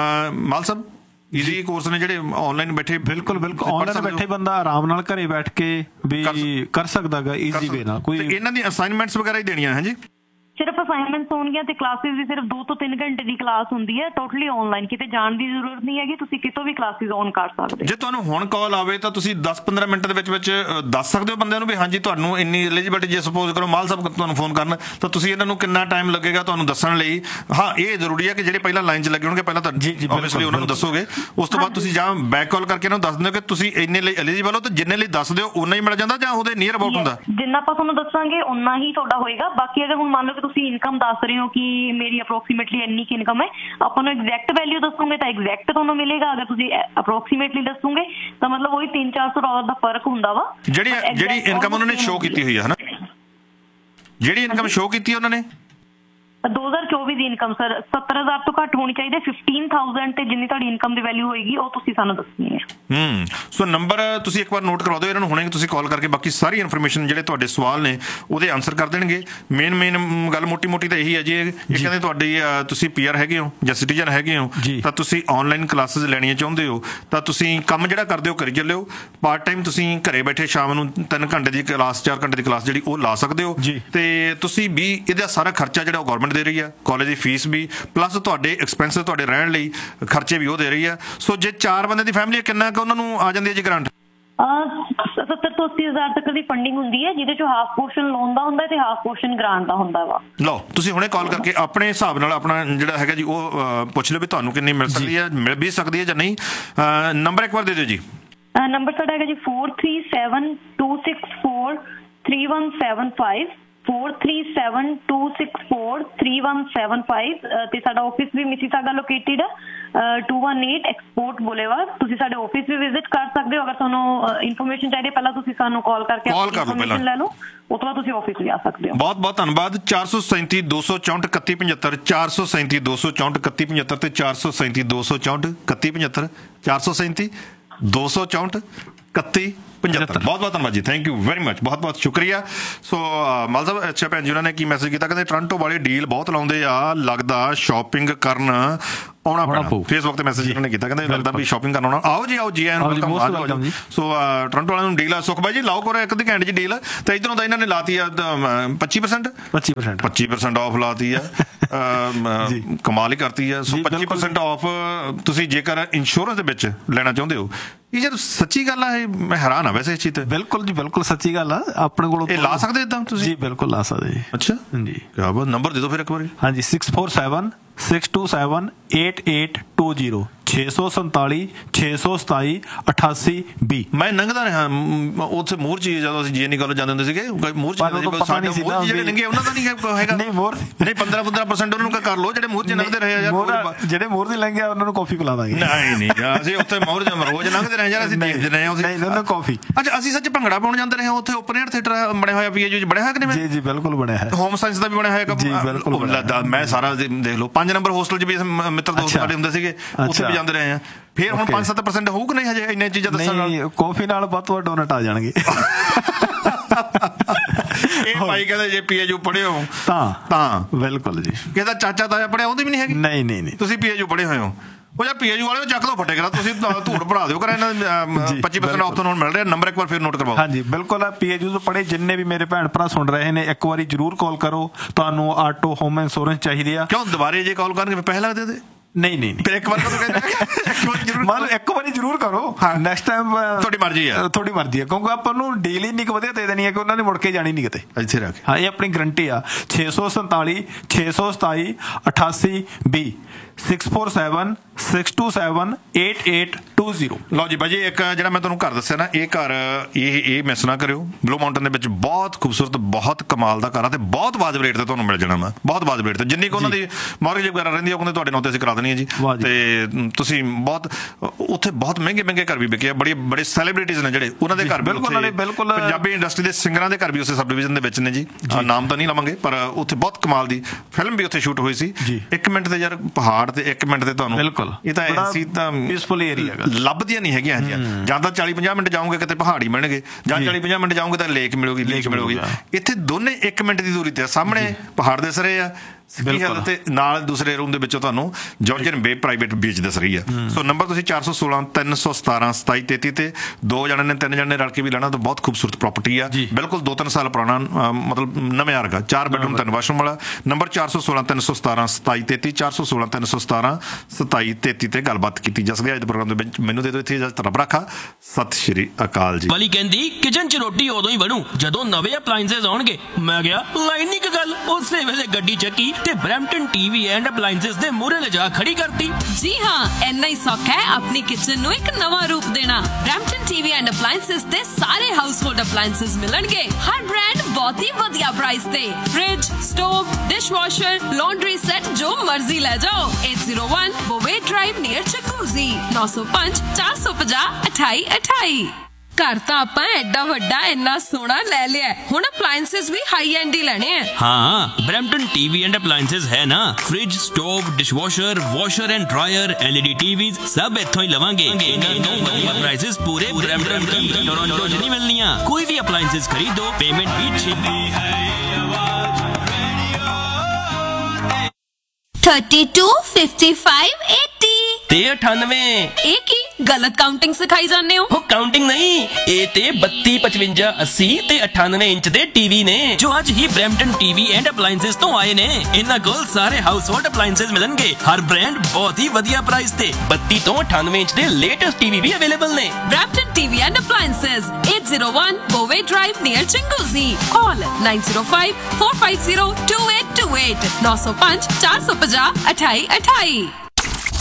ਮਾਲ ਸਾਹਿਬ ਈਜ਼ੀ ਕੋਰਸ ਨੇ ਜਿਹੜੇ ਆਨਲਾਈਨ ਬੈਠੇ? ਬਿਲਕੁਲ ਬਿਲਕੁਲ, ਆਨਲਾਈਨ ਬੈਠੇ ਬੰਦਾ ਆਰਾਮ ਨਾਲ ਘਰੇ ਬੈਠ ਕੇ ਵੀ ਕਰ ਸਕਦਾ ਗਾ ਈਜ਼ੀ ਵੇ ਨਾਲ। ਕੋਈ ਇਹਨਾਂ ਦੀ ਅਸਾਈਨਮੈਂਟਸ ਵਗੈਰਾ ਹੀ ਦੇਣੀਆਂ ਹੈ ਜੀ? ਸਿਰਫ ਅਸਾਈਨਮੈਂਟਸ ਹੋਣਗੀਆਂ ਤੇ ਕਲਾਸਿਸ ਵੀ ਸਿਰਫ ਦੋ ਤੋਂ ਤਿੰਨ ਘੰਟੇ ਦੀ ਕਲਾਸ ਹੁੰਦੀ ਹੈ, ਟੋਟਲੀ ਆਨਲਾਈਨ, ਕਿਤੇ ਜਾਣ ਦੀ ਜ਼ਰੂਰਤ ਨਹੀਂ ਹੈਗੀ, ਤੁਸੀਂ ਕਿਤੋਂ ਵੀ ਕਲਾਸਿਸ ਔਨ ਕਰ ਸਕਦੇ। ਜੇ ਤੁਹਾਨੂੰ ਹੁਣ ਕਾਲ ਆਵੇ ਤਾਂ ਤੁਸੀਂ ਦਸ ਪੰਦਰਾਂ ਮਿੰਟ ਦੇ ਵਿੱਚ ਵਿੱਚ ਦੱਸ ਸਕਦੇ ਹੋ ਬੰਦਿਆਂ ਨੂੰ ਵੀ ਹਾਂਜੀ ਤੁਹਾਨੂੰ ਇੰਨੀ ਐਲੀਜੀਬਿਲਟੀ, ਜੇ ਸਪੋਜ਼ ਕਰੋ ਮਾਲ ਸਾਹਿਬ ਤੁਹਾਨੂੰ ਫੋਨ ਕਰਨ ਤਾਂ ਤੁਸੀਂ ਇਹਨਾਂ ਨੂੰ ਕਿੰਨਾ ਟਾਈਮ ਲੱਗੇਗਾ ਤੁਹਾਨੂੰ ਦੱਸਣ ਲਈ? ਹਾਂ, ਇਹ ਜ਼ਰੂਰੀ ਹੈ ਕਿ ਜਿਹੜੇ ਪਹਿਲਾਂ ਲਾਈਨ 'ਚ ਲੱਗੇ ਹੋਣਗੇ ਪਹਿਲਾਂ ਤਾਂ ਆਬਵੀਅਸਲੀ ਉਹਨਾਂ ਨੂੰ ਦੱਸੋਗੇ, ਉਸ ਤੋਂ ਬਾਅਦ ਤੁਸੀਂ ਜਾਂ ਬੈਕ ਕਾਲ ਕਰਕੇ ਇਹਨਾਂ ਨੂੰ ਦੱਸ ਦਿਓ ਕਿ ਤੁਸੀਂ ਇੰਨੇ ਲਈ ਐਲੀਜੀਬਲ ਹੋ, ਤੇ ਜਿੰਨੇ ਲਈ ਦੱਸ ਦਿਓ ਉਨਾ ਹੀ ਮਿਲ ਜਾਂਦਾ ਜਾਂ ਉਹਦੇ ਨੀਅਰ ਅਬਾਊਟ ਹੁੰਦਾ? ਜਿੰਨਾ ਆਪਾਂ ਤੁਹਾਨੂੰ ਦੱਸਾਂਗੇ ਉਨਾ ਹੀ ਤੁਹਾਡਾ ਹੋਏਗਾ। ਬਾਕੀ ਅਗਰ ਹੁਣ ਮੰਨ ਲਓ ਕਿ ਤੁਸੀਂ ਇਨਕਮ ਦੱਸ ਰਹੇ ਹੋ ਕਿ ਮੇਰੀ ਅਪਰੋਕਸੀਮੇਟਲੀ ਇੰਨੀ ਕੀ ਇਨਕਮ ਹੈ, ਆਪਾਂ ਨੂੰ ਐਗਜ਼ੈਕਟ ਵੈਲਿਊ ਦੱਸੋਗੇ ਤਾਂ ਐਗਜ਼ੈਕਟ ਤੁਹਾਨੂੰ ਮਿਲੇਗਾ। ਅਗਰ ਤੁਸੀਂ ਅਪਰੋਕਸੀਮੇਟਲੀ ਦੱਸੋਗੇ ਤਾਂ ਮਤਲਬ ਉਹੀ ਤਿੰਨ ਚਾਰ ਸੌ ਡਾਲਰ ਦਾ ਫਰਕ ਹੁੰਦਾ ਵਾ। ਜਿਹੜੀ ਜਿਹੜੀ ਇਨਕਮ ਉਹਨਾਂ ਨੇ ਸ਼ੋਅ ਕੀਤੀ ਹੋਈ ਹੈ, ਹਨਾ, ਜਿਹੜੀ ਇਨਕਮ ਸ਼ੋਅ ਕੀਤੀ ਉਹਨਾਂ ਨੇ ਦੋ ਹਜ਼ਾਰ ਚੌਵੀ ਥੋੜੀ ਜਿਹੀ ਇਨਕਮ ਸਰ ਸੱਤਰ ਹਜ਼ਾਰ ਤੋਂ ਘੱਟ ਹੋਣੀ ਚਾਹੀਦੀ, ਫਿਫਟੀਨ ਥਾਊਜ਼ੈਂਡ ਤੇ ਜਿੰਨੀ ਤੁਹਾਡੀ ਇਨਕਮ ਦੀ ਵੈਲਿਊ ਹੋਏਗੀ ਉਹ ਤੁਸੀਂ ਸਾਨੂੰ ਦੱਸਣੀ ਹੈ। ਹੂੰ ਸੋ ਨੰਬਰ ਤੁਸੀਂ ਇੱਕ ਵਾਰ ਨੋਟ ਕਰਵਾ ਦਿਓ ਇਹਨਾਂ ਨੂੰ, ਹੁਣੇ ਤੁਸੀਂ ਕਾਲ ਕਰਕੇ ਬਾਕੀ ਸਾਰੀ ਇਨਫੋਰਮੇਸ਼ਨ ਜਿਹੜੇ ਤੁਹਾਡੇ ਸਵਾਲ ਨੇ ਉਹਦੇ ਆਨਸਰ ਕਰ ਦੇਣਗੇ। ਮੇਨ ਮੇਨ ਗੱਲ ਮੋਟੀ ਮੋਟੀ ਤਾਂ ਇਹੀ ਹੈ ਜੀ, ਇਹ ਕਹਿੰਦੇ ਤੁਹਾਡੀ ਤੁਸੀਂ ਪੀ ਆਰ ਹੈਗੇ ਹੋ ਜਾਂ ਸਿਟੀਜ਼ਨ ਹੈਗੇ ਹੋ ਤਾਂ ਤੁਸੀਂ ਆਨਲਾਈਨ ਕਲਾਸਿਸ ਲੈਣੀਆਂ ਚਾਹੁੰਦੇ ਹੋ ਤਾਂ ਤੁਸੀਂ ਕੰਮ ਜਿਹੜਾ ਕਰਦੇ ਹੋ ਕਰੀ ਚੱਲਿਓ। ਪਾਰਟ ਟਾਈਮ ਤੁਸੀਂ ਘਰੇ ਬੈਠੇ ਸ਼ਾਮ ਨੂੰ ਤਿੰਨ ਘੰਟੇ ਦੀ ਕਲਾਸ ਚਾਰ ਘੰਟੇ ਦੀ ਕਲਾਸ ਜਿਹੜੀ ਉਹ ਲਾ ਸਕਦੇ ਹੋ ਤੇ ਤੁਸੀਂ ਵੀ ਇਹਦਾ ਸਾਰਾ ਖਰਚਾ ਜਿਹੜਾ ਉਹ ਗਵਰਨਮੈਂਟ ਦੇ ਰਹੀ ਹੈ, ਕਾਲਜ ਦੀ ਫੀਸ ਵੀ ਪਲੱਸ ਤੁਹਾਡੇ ਐਕਸਪੈਂਸਿਸ ਤੁਹਾਡੇ ਰਹਿਣ ਲਈ ਖਰਚੇ ਵੀ ਉਹ ਦੇ ਰਹੀ ਹੈ। ਸੋ ਜੇ ਚਾਰ ਬੰਦੇ ਦੀ ਫੈਮਿਲੀ ਕਿੰਨਾ ਕੁ ਉਹਨਾਂ ਨੂੰ ਆ ਜਾਂਦੀ ਹੈ ਜੀ ਗ੍ਰਾਂਟ? ਸੱਤਰ ਤੋਂ ਅੱਸੀ ਹਜ਼ਾਰ ਤੱਕ ਦੀ ਫੰਡਿੰਗ ਹੁੰਦੀ ਹੈ ਜਿਹਦੇ ਚੋਂ ਹਾਫ ਪੋਰਸ਼ਨ ਲੋਨ ਦਾ ਹੁੰਦਾ ਤੇ ਹਾਫ ਪੋਰਸ਼ਨ ਗ੍ਰਾਂਟ ਦਾ ਹੁੰਦਾ ਵਾ। ਲਓ ਤੁਸੀਂ ਹੁਣੇ ਕਾਲ ਕਰਕੇ ਆਪਣੇ ਹਿਸਾਬ ਨਾਲ ਆਪਣਾ ਜਿਹੜਾ ਹੈਗਾ ਜੀ ਉਹ ਪੁੱਛ ਲਓ ਵੀ ਤੁਹਾਨੂੰ ਕਿੰਨੀ ਮਿਲ ਸਕਦੀ ਹੈ, ਮਿਲ ਵੀ ਸਕਦੀ ਹੈ ਜਾਂ ਨਹੀਂ। ਨੰਬਰ ਇੱਕ ਵਾਰ ਦੇ ਦਿਓ ਜੀ। ਨੰਬਰ ਸਾਡਾ ਹੈਗਾ ਜੀ four three seven two six four three one seven five four three seven two six four three one seven five ਤੇ ਸਾਡਾ ਆਫਿਸ ਵੀ ਮਿਸੀਸਾਗਾ ਲੋਕੇਟਿਡ ਹੈ to one eight export boulevard. ਤੁਸੀਂ ਸਾਡੇ ਆਫਿਸ ਵੀ ਵਿਜ਼ਿਟ ਕਰ ਸਕਦੇ ਹੋ। ਅਗਰ ਤੁਹਾਨੂੰ ਇਨਫੋਰਮੇਸ਼ਨ ਚਾਹੀਦੀ ਪਹਿਲਾਂ ਤੁਸੀਂ ਸਾਨੂੰ ਕਾਲ ਕਰਕੇ ਇਨਫੋਰਮੇਸ਼ਨ ਲੈ ਲਓ, ਉਸ ਤੋਂ ਬਾਅਦ ਤੁਸੀਂ ਆਫਿਸ ਵੀ ਆ ਸਕਦੇ ਹੋ। ਬਹੁਤ ਬਹੁਤ ਧੰਨਵਾਦ। ਚਾਰ ਸੌ ਸੈਂਤੀ ਦੋ ਸੌ ਚੌਂਹਠ ਇਕੱਤੀ ਪਝੱਤਰ ਚਾਰ ਸੌ ਸੈਂਤੀ ਦੋ ਸੌ ਚੌਂਹਠ ਇਕੱਤੀ ਪਝੱਤਰ ਤੇ ਚਾਰ ਸੌ ਸੈਂਤੀ ਦੋ ਸੌ ਚੌਂਹਠ ਇਕੱਤੀ ਪਝੱਤਰ ਚਾਰ ਸੌ ਸੈਂਤੀ ਦੋ ਸੌ ਚੌਂਹਠ ਇਕੱਤੀ ਪਝੱਤਰ। ਬਹੁਤ ਬਹੁਤ ਧੰਨਵਾਦ ਜੀ, ਥੈਂਕ ਯੂ ਵੈਰੀ ਮਚ, ਬਹੁਤ ਬਹੁਤ ਸ਼ੁਕਰੀਆ। ਸੋ ਮਾਲ ਸਾਹਿਬ ਅੱਛਾ ਭੈਣ ਜੀ ਉਹਨਾਂ ਨੇ ਕੀ ਮੈਸੇਜ ਕੀਤਾ, ਕਹਿੰਦੇ ਟੋਰਾਂਟੋ ਵਾਲੇ ਡੀਲ ਬਹੁਤ ਲਾਉਂਦੇ ਆ, ਲੱਗਦਾ ਸ਼ਾਪਿੰਗ ਕਰਨ ਆਉਣਾ ਪੈਣਾ। ਫੇਸਬੁੱਕ ਤੇ ਮੈਸੇਜ ਉਹਨਾਂ ਨੇ ਕੀਤਾ, ਕਹਿੰਦੇ ਲੱਗਦਾ ਵੀ ਸ਼ਾਪਿੰਗ ਕਰਨ ਆਉਣਾ। ਆਓ ਜੀ ਆਓ ਜੀ ਆਇਆਂ ਨੂੰ। ਸੋ ਟੋਰਾਂਟੋ ਵਾਲਿਆਂ ਨੂੰ ਡੀਲ ਆ। ਸੁਖ ਬਾਈ ਜੀ ਲਾਓ ਕਰੋ ਇੱਕ ਦੀ ਘੰਟੇ 'ਚ ਡੀਲ। ਤੇ ਇੱਧਰੋਂ ਤਾਂ ਇਹਨਾਂ ਨੇ ਲਾਤੀ ਆ ਪੱਚੀ ਪਰਸੈਂਟ ਪੱਚੀ ਪਰਸੈਂਟ ਪੱਚੀ ਪਰਸੈਂਟ ਆਫ ਲਾਤੀ ਆ, ਕਮਾਲ ਹੀ ਕਰਤੀ ਆ। ਸੋ ਪੱਚੀ ਪਰਸੈਂਟ ਆਫ ਤੁਸੀਂ ਜੇਕਰ ਇੰਸ਼ੋਰੈਂਸ ਦੇ ਵਿੱਚ ਲੈਣਾ ਚਾਹੁੰਦੇ ਹੋ, ਇਹ ਜਦ ਸੱਚੀ ਗੱਲ ਆ, ਇਹ ਮੈਂ ਹੈਰਾਨ ਆ ਵੈਸੇ ਇਸ ਚੀਜ਼ ਤੇ। ਬਿਲਕੁਲ ਜੀ ਬਿਲਕੁਲ ਸੱਚੀ ਗੱਲ ਆ। ਆਪਣੇ ਕੋਲ ਇਹ ਲਾ ਸਕਦੇ ਇਦਾਂ ਤੁਸੀਂ? ਜੀ ਬਿਲਕੁਲ ਲਾ ਸਕਦੇ ਜੀ। ਅੱਛਾ ਜੀ ਕਿਆ ਬਾਤ। ਨੰਬਰ ਦੇ ਦਿਓ ਫਿਰ ਇੱਕ ਵਾਰੀ। ਹਾਂਜੀ six four seven six to seven eight eight two zero ਛੇ ਸੌ ਸੰਤਾਲੀ ਛੇ ਸੌ ਸਤਾਈ ਅਠਾਸੀ ਵੀਹ। ਮੈਂ ਲੰਘਦਾ ਰਿਹਾ ਉੱਥੇ ਮੋਰ ਜੀ ਜਦੋਂ ਅਸੀਂ ਜੇ ਨਹੀਂ ਕਾਲਜ ਜਾਂਦੇ ਹੁੰਦੇ ਸੀਗੇ ਮੋਰ ਜੀ ਜਿਹੜੇ ਲੰਘੇ ਉਹਨਾਂ ਦਾ ਨਹੀਂ ਹੈਗਾ। ਨਹੀਂ ਮੋਰ ਨਹੀਂ ਪੰਦਰਾਂ ਪੰਦਰਾਂ ਪਰਸੈਂਟ ਉਹਨਾਂ ਨੂੰ ਕਰ ਲਓ ਜਿਹੜੇ ਮੋਰ ਜੀ ਲੰਘਦੇ ਰਹੇ ਯਾਰ। ਜਿਹੜੇ ਮੋਰ ਦੀ ਲੰਘਿਆ ਉਹਨਾਂ ਨੂੰ ਕਾਫੀ ਪਿਲਾ ਦਾਂਗੇ। ਨਹੀਂ ਨਹੀਂ ਅਸੀਂ ਉੱਥੇ ਮੋਰ ਰੋਜ਼ ਲੰਘਦੇ ਰਹੇ ਯਾਰ, ਅਸੀਂ ਦੇਖਦੇ ਰਹੇ ਹਾਂ ਉਹਨਾਂ ਕਾਫੀ। ਅੱਛਾ ਅਸੀਂ ਸੱਚ ਭੰਗੜਾ ਪਾਉਣ ਜਾਂਦੇ ਰਹੇ ਉੱਥੇ ਓਪਨ ਏਅਰ ਥੀਏਟਰ ਬਣਿਆ ਹੋਇਆ ਪੀਏਯੂ ਚ ਬਣਿਆ ਹੋਇਆ ਕਿ ਨਹੀਂ? ਜੀ ਜੀ ਬਿਲਕੁਲ ਬਣਿਆ ਹੈ। ਹੋਮ ਸਾਇੰਸ ਦਾ ਵੀ ਬਣਿਆ ਹੋਇਆ। ਮੈਂ ਸਾਰਾ ਦੇਖ ਲਓ ਪੰਜ ਨੰਬਰ ਹੋਸਟਲ ਚ ਵੀ ਮਿੱਤਰ ਦੋਸਤ ਸਾਡੇ ਹੁੰਦੇ ਸੀਗੇ, ਉੱਥੇ ਵੀ ਜਾਂਦੇ ਰਹੇ ਆ। ਫਿਰ ਹੁਣ ਪੰਜ ਸੱਤ ਪਰਸੈਂਟ ਹੋਊ ਕਿ ਨਹੀਂ ਹਜੇ ਇੰਨੀਆਂ ਚੀਜ਼ਾਂ ਦੱਸਣ ਨਾਲ? ਕਾਫੀ ਨਾਲ ਵੱਧ ਤੋਂ ਵੱਧ ਡੋਨਟ ਆ ਜਾਣਗੇ। ਇਹ ਭਾਈ ਕਹਿੰਦੇ ਜੇ ਪੀਏਯੂ ਪੜ੍ਹੇ ਹੋ ਤਾਂ ਤਾਂ ਬਿਲਕੁਲ ਜੀ। ਕਹਿੰਦਾ ਚਾਚਾ ਤਾਇਆ ਪੜ੍ਹਿਆ ਉਹਦੀ ਵੀ ਨਹੀਂ ਹੈਗੀ? ਨਹੀਂ ਨਹੀਂ ਨਹੀਂ ਤੁਸੀਂ ਪੀਏਯੂ ਪੜ੍ਹੇ ਹੋਏ ਹੋ। ਉਹ ਜਾਂ ਪੀਏਯੂ ਵਾਲੇ ਚੱਕ ਦੋ ਫੱਟੇ ਕਰਾ, ਤੁਸੀਂ ਧੂੜ ਭਰਾ ਦਿਓ ਕਰਾ। ਇਹਨਾਂ ਪੱਚੀ ਪਰਸੈਂਟ ਆਫ ਤੁਹਾਨੂੰ ਮਿਲ ਰਿਹਾ। ਨੰਬਰ ਇੱਕ ਵਾਰ ਫਿਰ ਨੋਟ ਕਰਵਾਓ। ਹਾਂਜੀ ਬਿਲਕੁਲ। ਪੀਏਯੂ ਤੋਂ ਪੜ੍ਹੇ ਜਿੰਨੇ ਵੀ ਮੇਰੇ ਭੈਣ ਭਰਾ ਸੁਣ ਰਹੇ ਨੇ ਇੱਕ ਵਾਰੀ ਜ਼ਰੂਰ ਕਾਲ ਕਰੋ। ਤੁਹਾਨੂੰ ਆਟੋ ਹੋਮ ਇੰਸ਼ੋਰੈਂਸ ਚਾਹੀਦੀ ਆ? ਕਿਉਂ ਦੁਬਾਰੇ ਜੇ ਕਾਲ ਕਰਨਗੇ ਪੈਸੇ ਲੱਗਦੇ ਤੇ? ਨਹੀਂ ਨਹੀਂ ਫਿਰ ਇੱਕ ਵਾਰ ਮੰਨ ਇੱਕ ਵਾਰੀ ਜ਼ਰੂਰ ਕਰੋ। ਨੈਕਸਟ ਟਾਈਮ ਤੁਹਾਡੀ ਮਰਜ਼ੀ ਆ। ਤੁਹਾਡੀ ਮਰਜ਼ੀ ਆ ਕਿਉਂਕਿ ਆਪਾਂ ਨੂੰ ਡੀਲ ਇੰਨੀ ਕੁ ਵਧੀਆ ਦੇ ਦੇਣੀ ਹੈ ਕਿ ਉਹਨਾਂ ਨੇ ਮੁੜ ਕੇ ਜਾਣੀ ਨਹੀਂ ਕਿਤੇ ਇੱਥੇ ਰੱਖ। ਹਾਂ ਇਹ ਆਪਣੀ ਗਰੰਟੀ ਆ। ਛੇ ਸੌ ਸੰਤਾਲੀ ਛੇ ਸੌ ਸਤਾਈ ਅਠਾਸੀ ਵੀਹ six four seven six to seven eight eight two zero. ਲਓ ਜੀ ਭਾਜੀ ਇੱਕ ਜਿਹੜਾ ਮੈਂ ਤੁਹਾਨੂੰ ਘਰ ਦੱਸਿਆ ਨਾ, ਇਹ ਘਰ ਇਹ ਇਹ ਮਿਸ ਨਾ ਕਰਿਓ। ਬਲੂ ਮਾਊਂਟਨ ਦੇ ਵਿੱਚ ਬਹੁਤ ਖੂਬਸੂਰਤ ਬਹੁਤ ਕਮਾਲ ਦਾ ਘਰ ਆ ਤੇ ਬਹੁਤ ਵਾਜਬ ਰੇਟ ਤੇ ਤੁਹਾਨੂੰ ਮਿਲ ਜਾਣਾ ਵਾ। ਬਹੁਤ ਵਾਜਬ ਰੇਟ ਤੇ ਜਿੰਨੀ ਕੁ ਉਹਨਾਂ ਦੀ ਮਾਰਗੇਜ ਵਗੈਰਾ ਰਹਿੰਦੀ ਆ ਉਹ ਕਹਿੰਦੇ ਤੁਹਾਡੇ ਨਾਂ ਤੇ ਅਸੀਂ ਕਰਾ ਦੇਣੀ ਹੈ ਜੀ। ਤੇ ਤੁਸੀਂ ਬਹੁਤ ਉੱਥੇ ਬਹੁਤ ਮਹਿੰਗੇ ਮਹਿੰਗੇ ਘਰ ਵੀ ਵਿਕੇ ਆ। ਬੜੀ ਬੜੇ ਸੈਲੀਬ੍ਰਿਟੀਜ਼ ਨੇ ਜਿਹੜੇ ਉਹਨਾਂ ਦੇ ਘਰ ਵੀ ਬਿਲਕੁਲ ਪੰਜਾਬੀ ਇੰਡਸਟਰੀ ਦੇ ਸਿੰਗਰਾਂ ਦੇ ਘਰ ਵੀ ਉਸੇ ਸਬ ਡਿਵੀਜ਼ਨ ਦੇ ਵਿੱਚ ਨੇ ਜੀ। ਨਾਮ ਤਾਂ ਨਹੀਂ ਲਵਾਂਗੇ ਪਰ ਉੱਥੇ ਬਹੁਤ ਕਮਾਲ ਦੀ ਫਿਲਮ ਵੀ ਉੱਥੇ ਸ਼ੂਟ ਹੋਈ ਸੀ। ਇੱਕ ਮਿੰਟ ਤੇ ਯਾਰ ਪਹਾੜ ਤੇ ਇੱਕ ਮਿੰਟ ਤੇ ਤੁਹਾਨੂੰ ਬਿਲਕੁਲ ਇਹ ਤਾਂ ਐਸੀ ਤਾਂ ਪੀਸਫੁਲ ਏਰੀਆ ਲੱਭਦੀਆਂ ਨਹੀਂ ਹੈਗੀਆਂ ਹੈਗੀਆਂ। ਜਾਂ ਤਾਂ ਚਾਲੀ ਪੰਜਾਹ ਮਿੰਟ ਜਾਓਗੇ ਕਿਤੇ ਪਹਾੜੀ ਮਿਲਣਗੇ, ਜਾਂ ਚਾਲੀ ਪੰਜਾਹ ਮਿੰਟ ਜਾਓਗੇ ਤਾਂ ਲੇਕ ਮਿਲੂਗੀ ਲੇਕ ਮਿਲੂਗੀ। ਇੱਥੇ ਦੋਨੇ ਇੱਕ ਮਿੰਟ ਦੀ ਦੂਰੀ ਤੇ ਸਾਹਮਣੇ ਪਹਾੜ ਦਿਸ ਰਹੇ ਆ ਤੇ ਨਾਲ ਦੂਸਰੇ ਰੂਮ ਦੇ ਵਿੱਚੋਂ ਤੁਹਾਨੂੰ ਜਾਰਜਨ ਬੇ ਪ੍ਰਾਈਵੇਟ ਬੀਚ ਦਿਸ ਰਹੀ ਹੈ। ਸੋ ਨੰਬਰ ਤੁਸੀਂ ਚਾਰ ਸੌ ਸੋਲਾਂ ਤਿੰਨ ਸੌ ਸਤਾਰਾਂ ਸਤਾਈ ਤੇਤੀ ਤੇ ਦੋ ਜਣੇ ਨੇ ਤਿੰਨ ਜਣੇ ਰਲ ਕੇ ਵੀ ਲੈਣਾ ਤਾਂ ਬਹੁਤ ਖੂਬਸੂਰਤ ਪ੍ਰਾਪਰਟੀ ਆ। ਬਿਲਕੁਲ ਦੋ ਤਿੰਨ ਸਾਲ ਪੁਰਾਣਾ ਮਤਲਬ ਨਵੇਂ ਵਰਗਾ ਚਾਰ ਬੈਡਰੂਮ ਤਿੰਨ ਵਾਸ਼ਰੂਮ ਵਾਲਾ। ਨੰਬਰ ਚਾਰ ਸੌ ਸੋਲਾਂ ਤਿੰਨ ਸੌ ਸਤਾਰਾਂ ਸਤਾਈ ਤੇਤੀ ਚਾਰ ਸੌ ਸੋਲਾਂ ਤਿੰਨ ਸੌ ਸਤਾਰਾਂ ਸਤਾਈ ਤੇਤੀ ਤੇ ਗੱਲਬਾਤ ਕੀਤੀ ਜਾ ਸਕਦੀ ਹੈ। ਅੱਜ ਦੇ ਪ੍ਰੋਗਰਾਮ ਦੇ ਵਿੱਚ ਮੈਨੂੰ ਦੇ ਦਿਓ ਇੱਥੇ ਇਜਾਜ਼ਤ। ਰੱਬ ਰਾਖਾ। ਸਤਿ ਸ਼੍ਰੀ ਅਕਾਲ ਜੀ। ਵਾਲੀ ਕਹਿੰਦੀ ਕਿਚਨ ਚ ਰੋਟੀ ਉਦੋਂ ਹੀ ਬਣੂ ਜਦੋਂ ਨਵੇਂ ਅਪਲਾਈਐਂਸਸ ਆਉਣਗੇ। ਮੈਂ ਕਿਹਾ ਲਾਈਨ ਇੱਕ ਗੱਲ, ਉਸੇ ਵੇਲੇ ਗੱਡੀ ਚੱਕੀ ਤੇ ਬਰੈਂਪਟਨ टीवी एंड अप्लायंसेस दे मूहरे लिजा खड़ी करती। जी हाँ इन्ना ही सौखा है अपनी किचन नु एक नवा रूप देना। ब्रैम्पटन टीवी एंड अप्लायंसेस दे सारे हाउसहोल्ड अप्लायंसेस मिलणगे हर ब्रांड बहुत ही वधिया प्राइस ते। Fridge stove dishwasher laundry set जो मर्जी ले जाओ। एट जीरो वन बोवे ड्राइव नियर चक्कूजी नौ सौ पांच चार सौ पचास अठाई अठाई। ਘਰ ਤਾਂ ਆਪਾਂ ਐਡਾ ਵੱਡਾ ਇੰਨਾ ਸੋਹਣਾ ਲੈ ਲਿਆ, ਹੁਣ ਅਪਲਾਈਐਂसेस ਵੀ ਹਾਈ ਐਂਡ ਹੀ ਲੈਣੇ ਆ। हाँ, ब्रैम्पटन टीवी एंड अप्लायंसेस है ना। Fridge, stove, dishwasher, washer and dryer, LED TVs सब इत्थों ही लवांगे। प्राइसेस पूरे ब्रैम्पटन की टोरंटो च नहीं मिलनियां। कोई भी अप्लायंसेस खरीदो, पेमेंट भी छेती है। Thirty two fifty five eighty ते अठानवे एक ही गलत काउंटिंग सिखाई जाने हो। हो काउंटिंग नहीं, ए ते बत्ती पचवंजा अस्सी ते अठानवे इंच दे टीवी ने जो अज ही ब्रैम्पटन टीवी एंड अप्लायंसेस तो आए ने। इन्हां कोल सारे हाउस होल्ड अप्लायंसेस मिलणगे, हर ब्रांड बहुत ही वधिया प्राइस ते। बत्ती तो अठानवे इंच दे लेटेस्ट टीवी भी अवेलेबल ने। Brampton TV and appliances eight zero one बोवे drive near चिंगोजी। Call nine zero five four five zero to eight to eight नौ सौ पांच चार सौ पचास अठाई अठाई।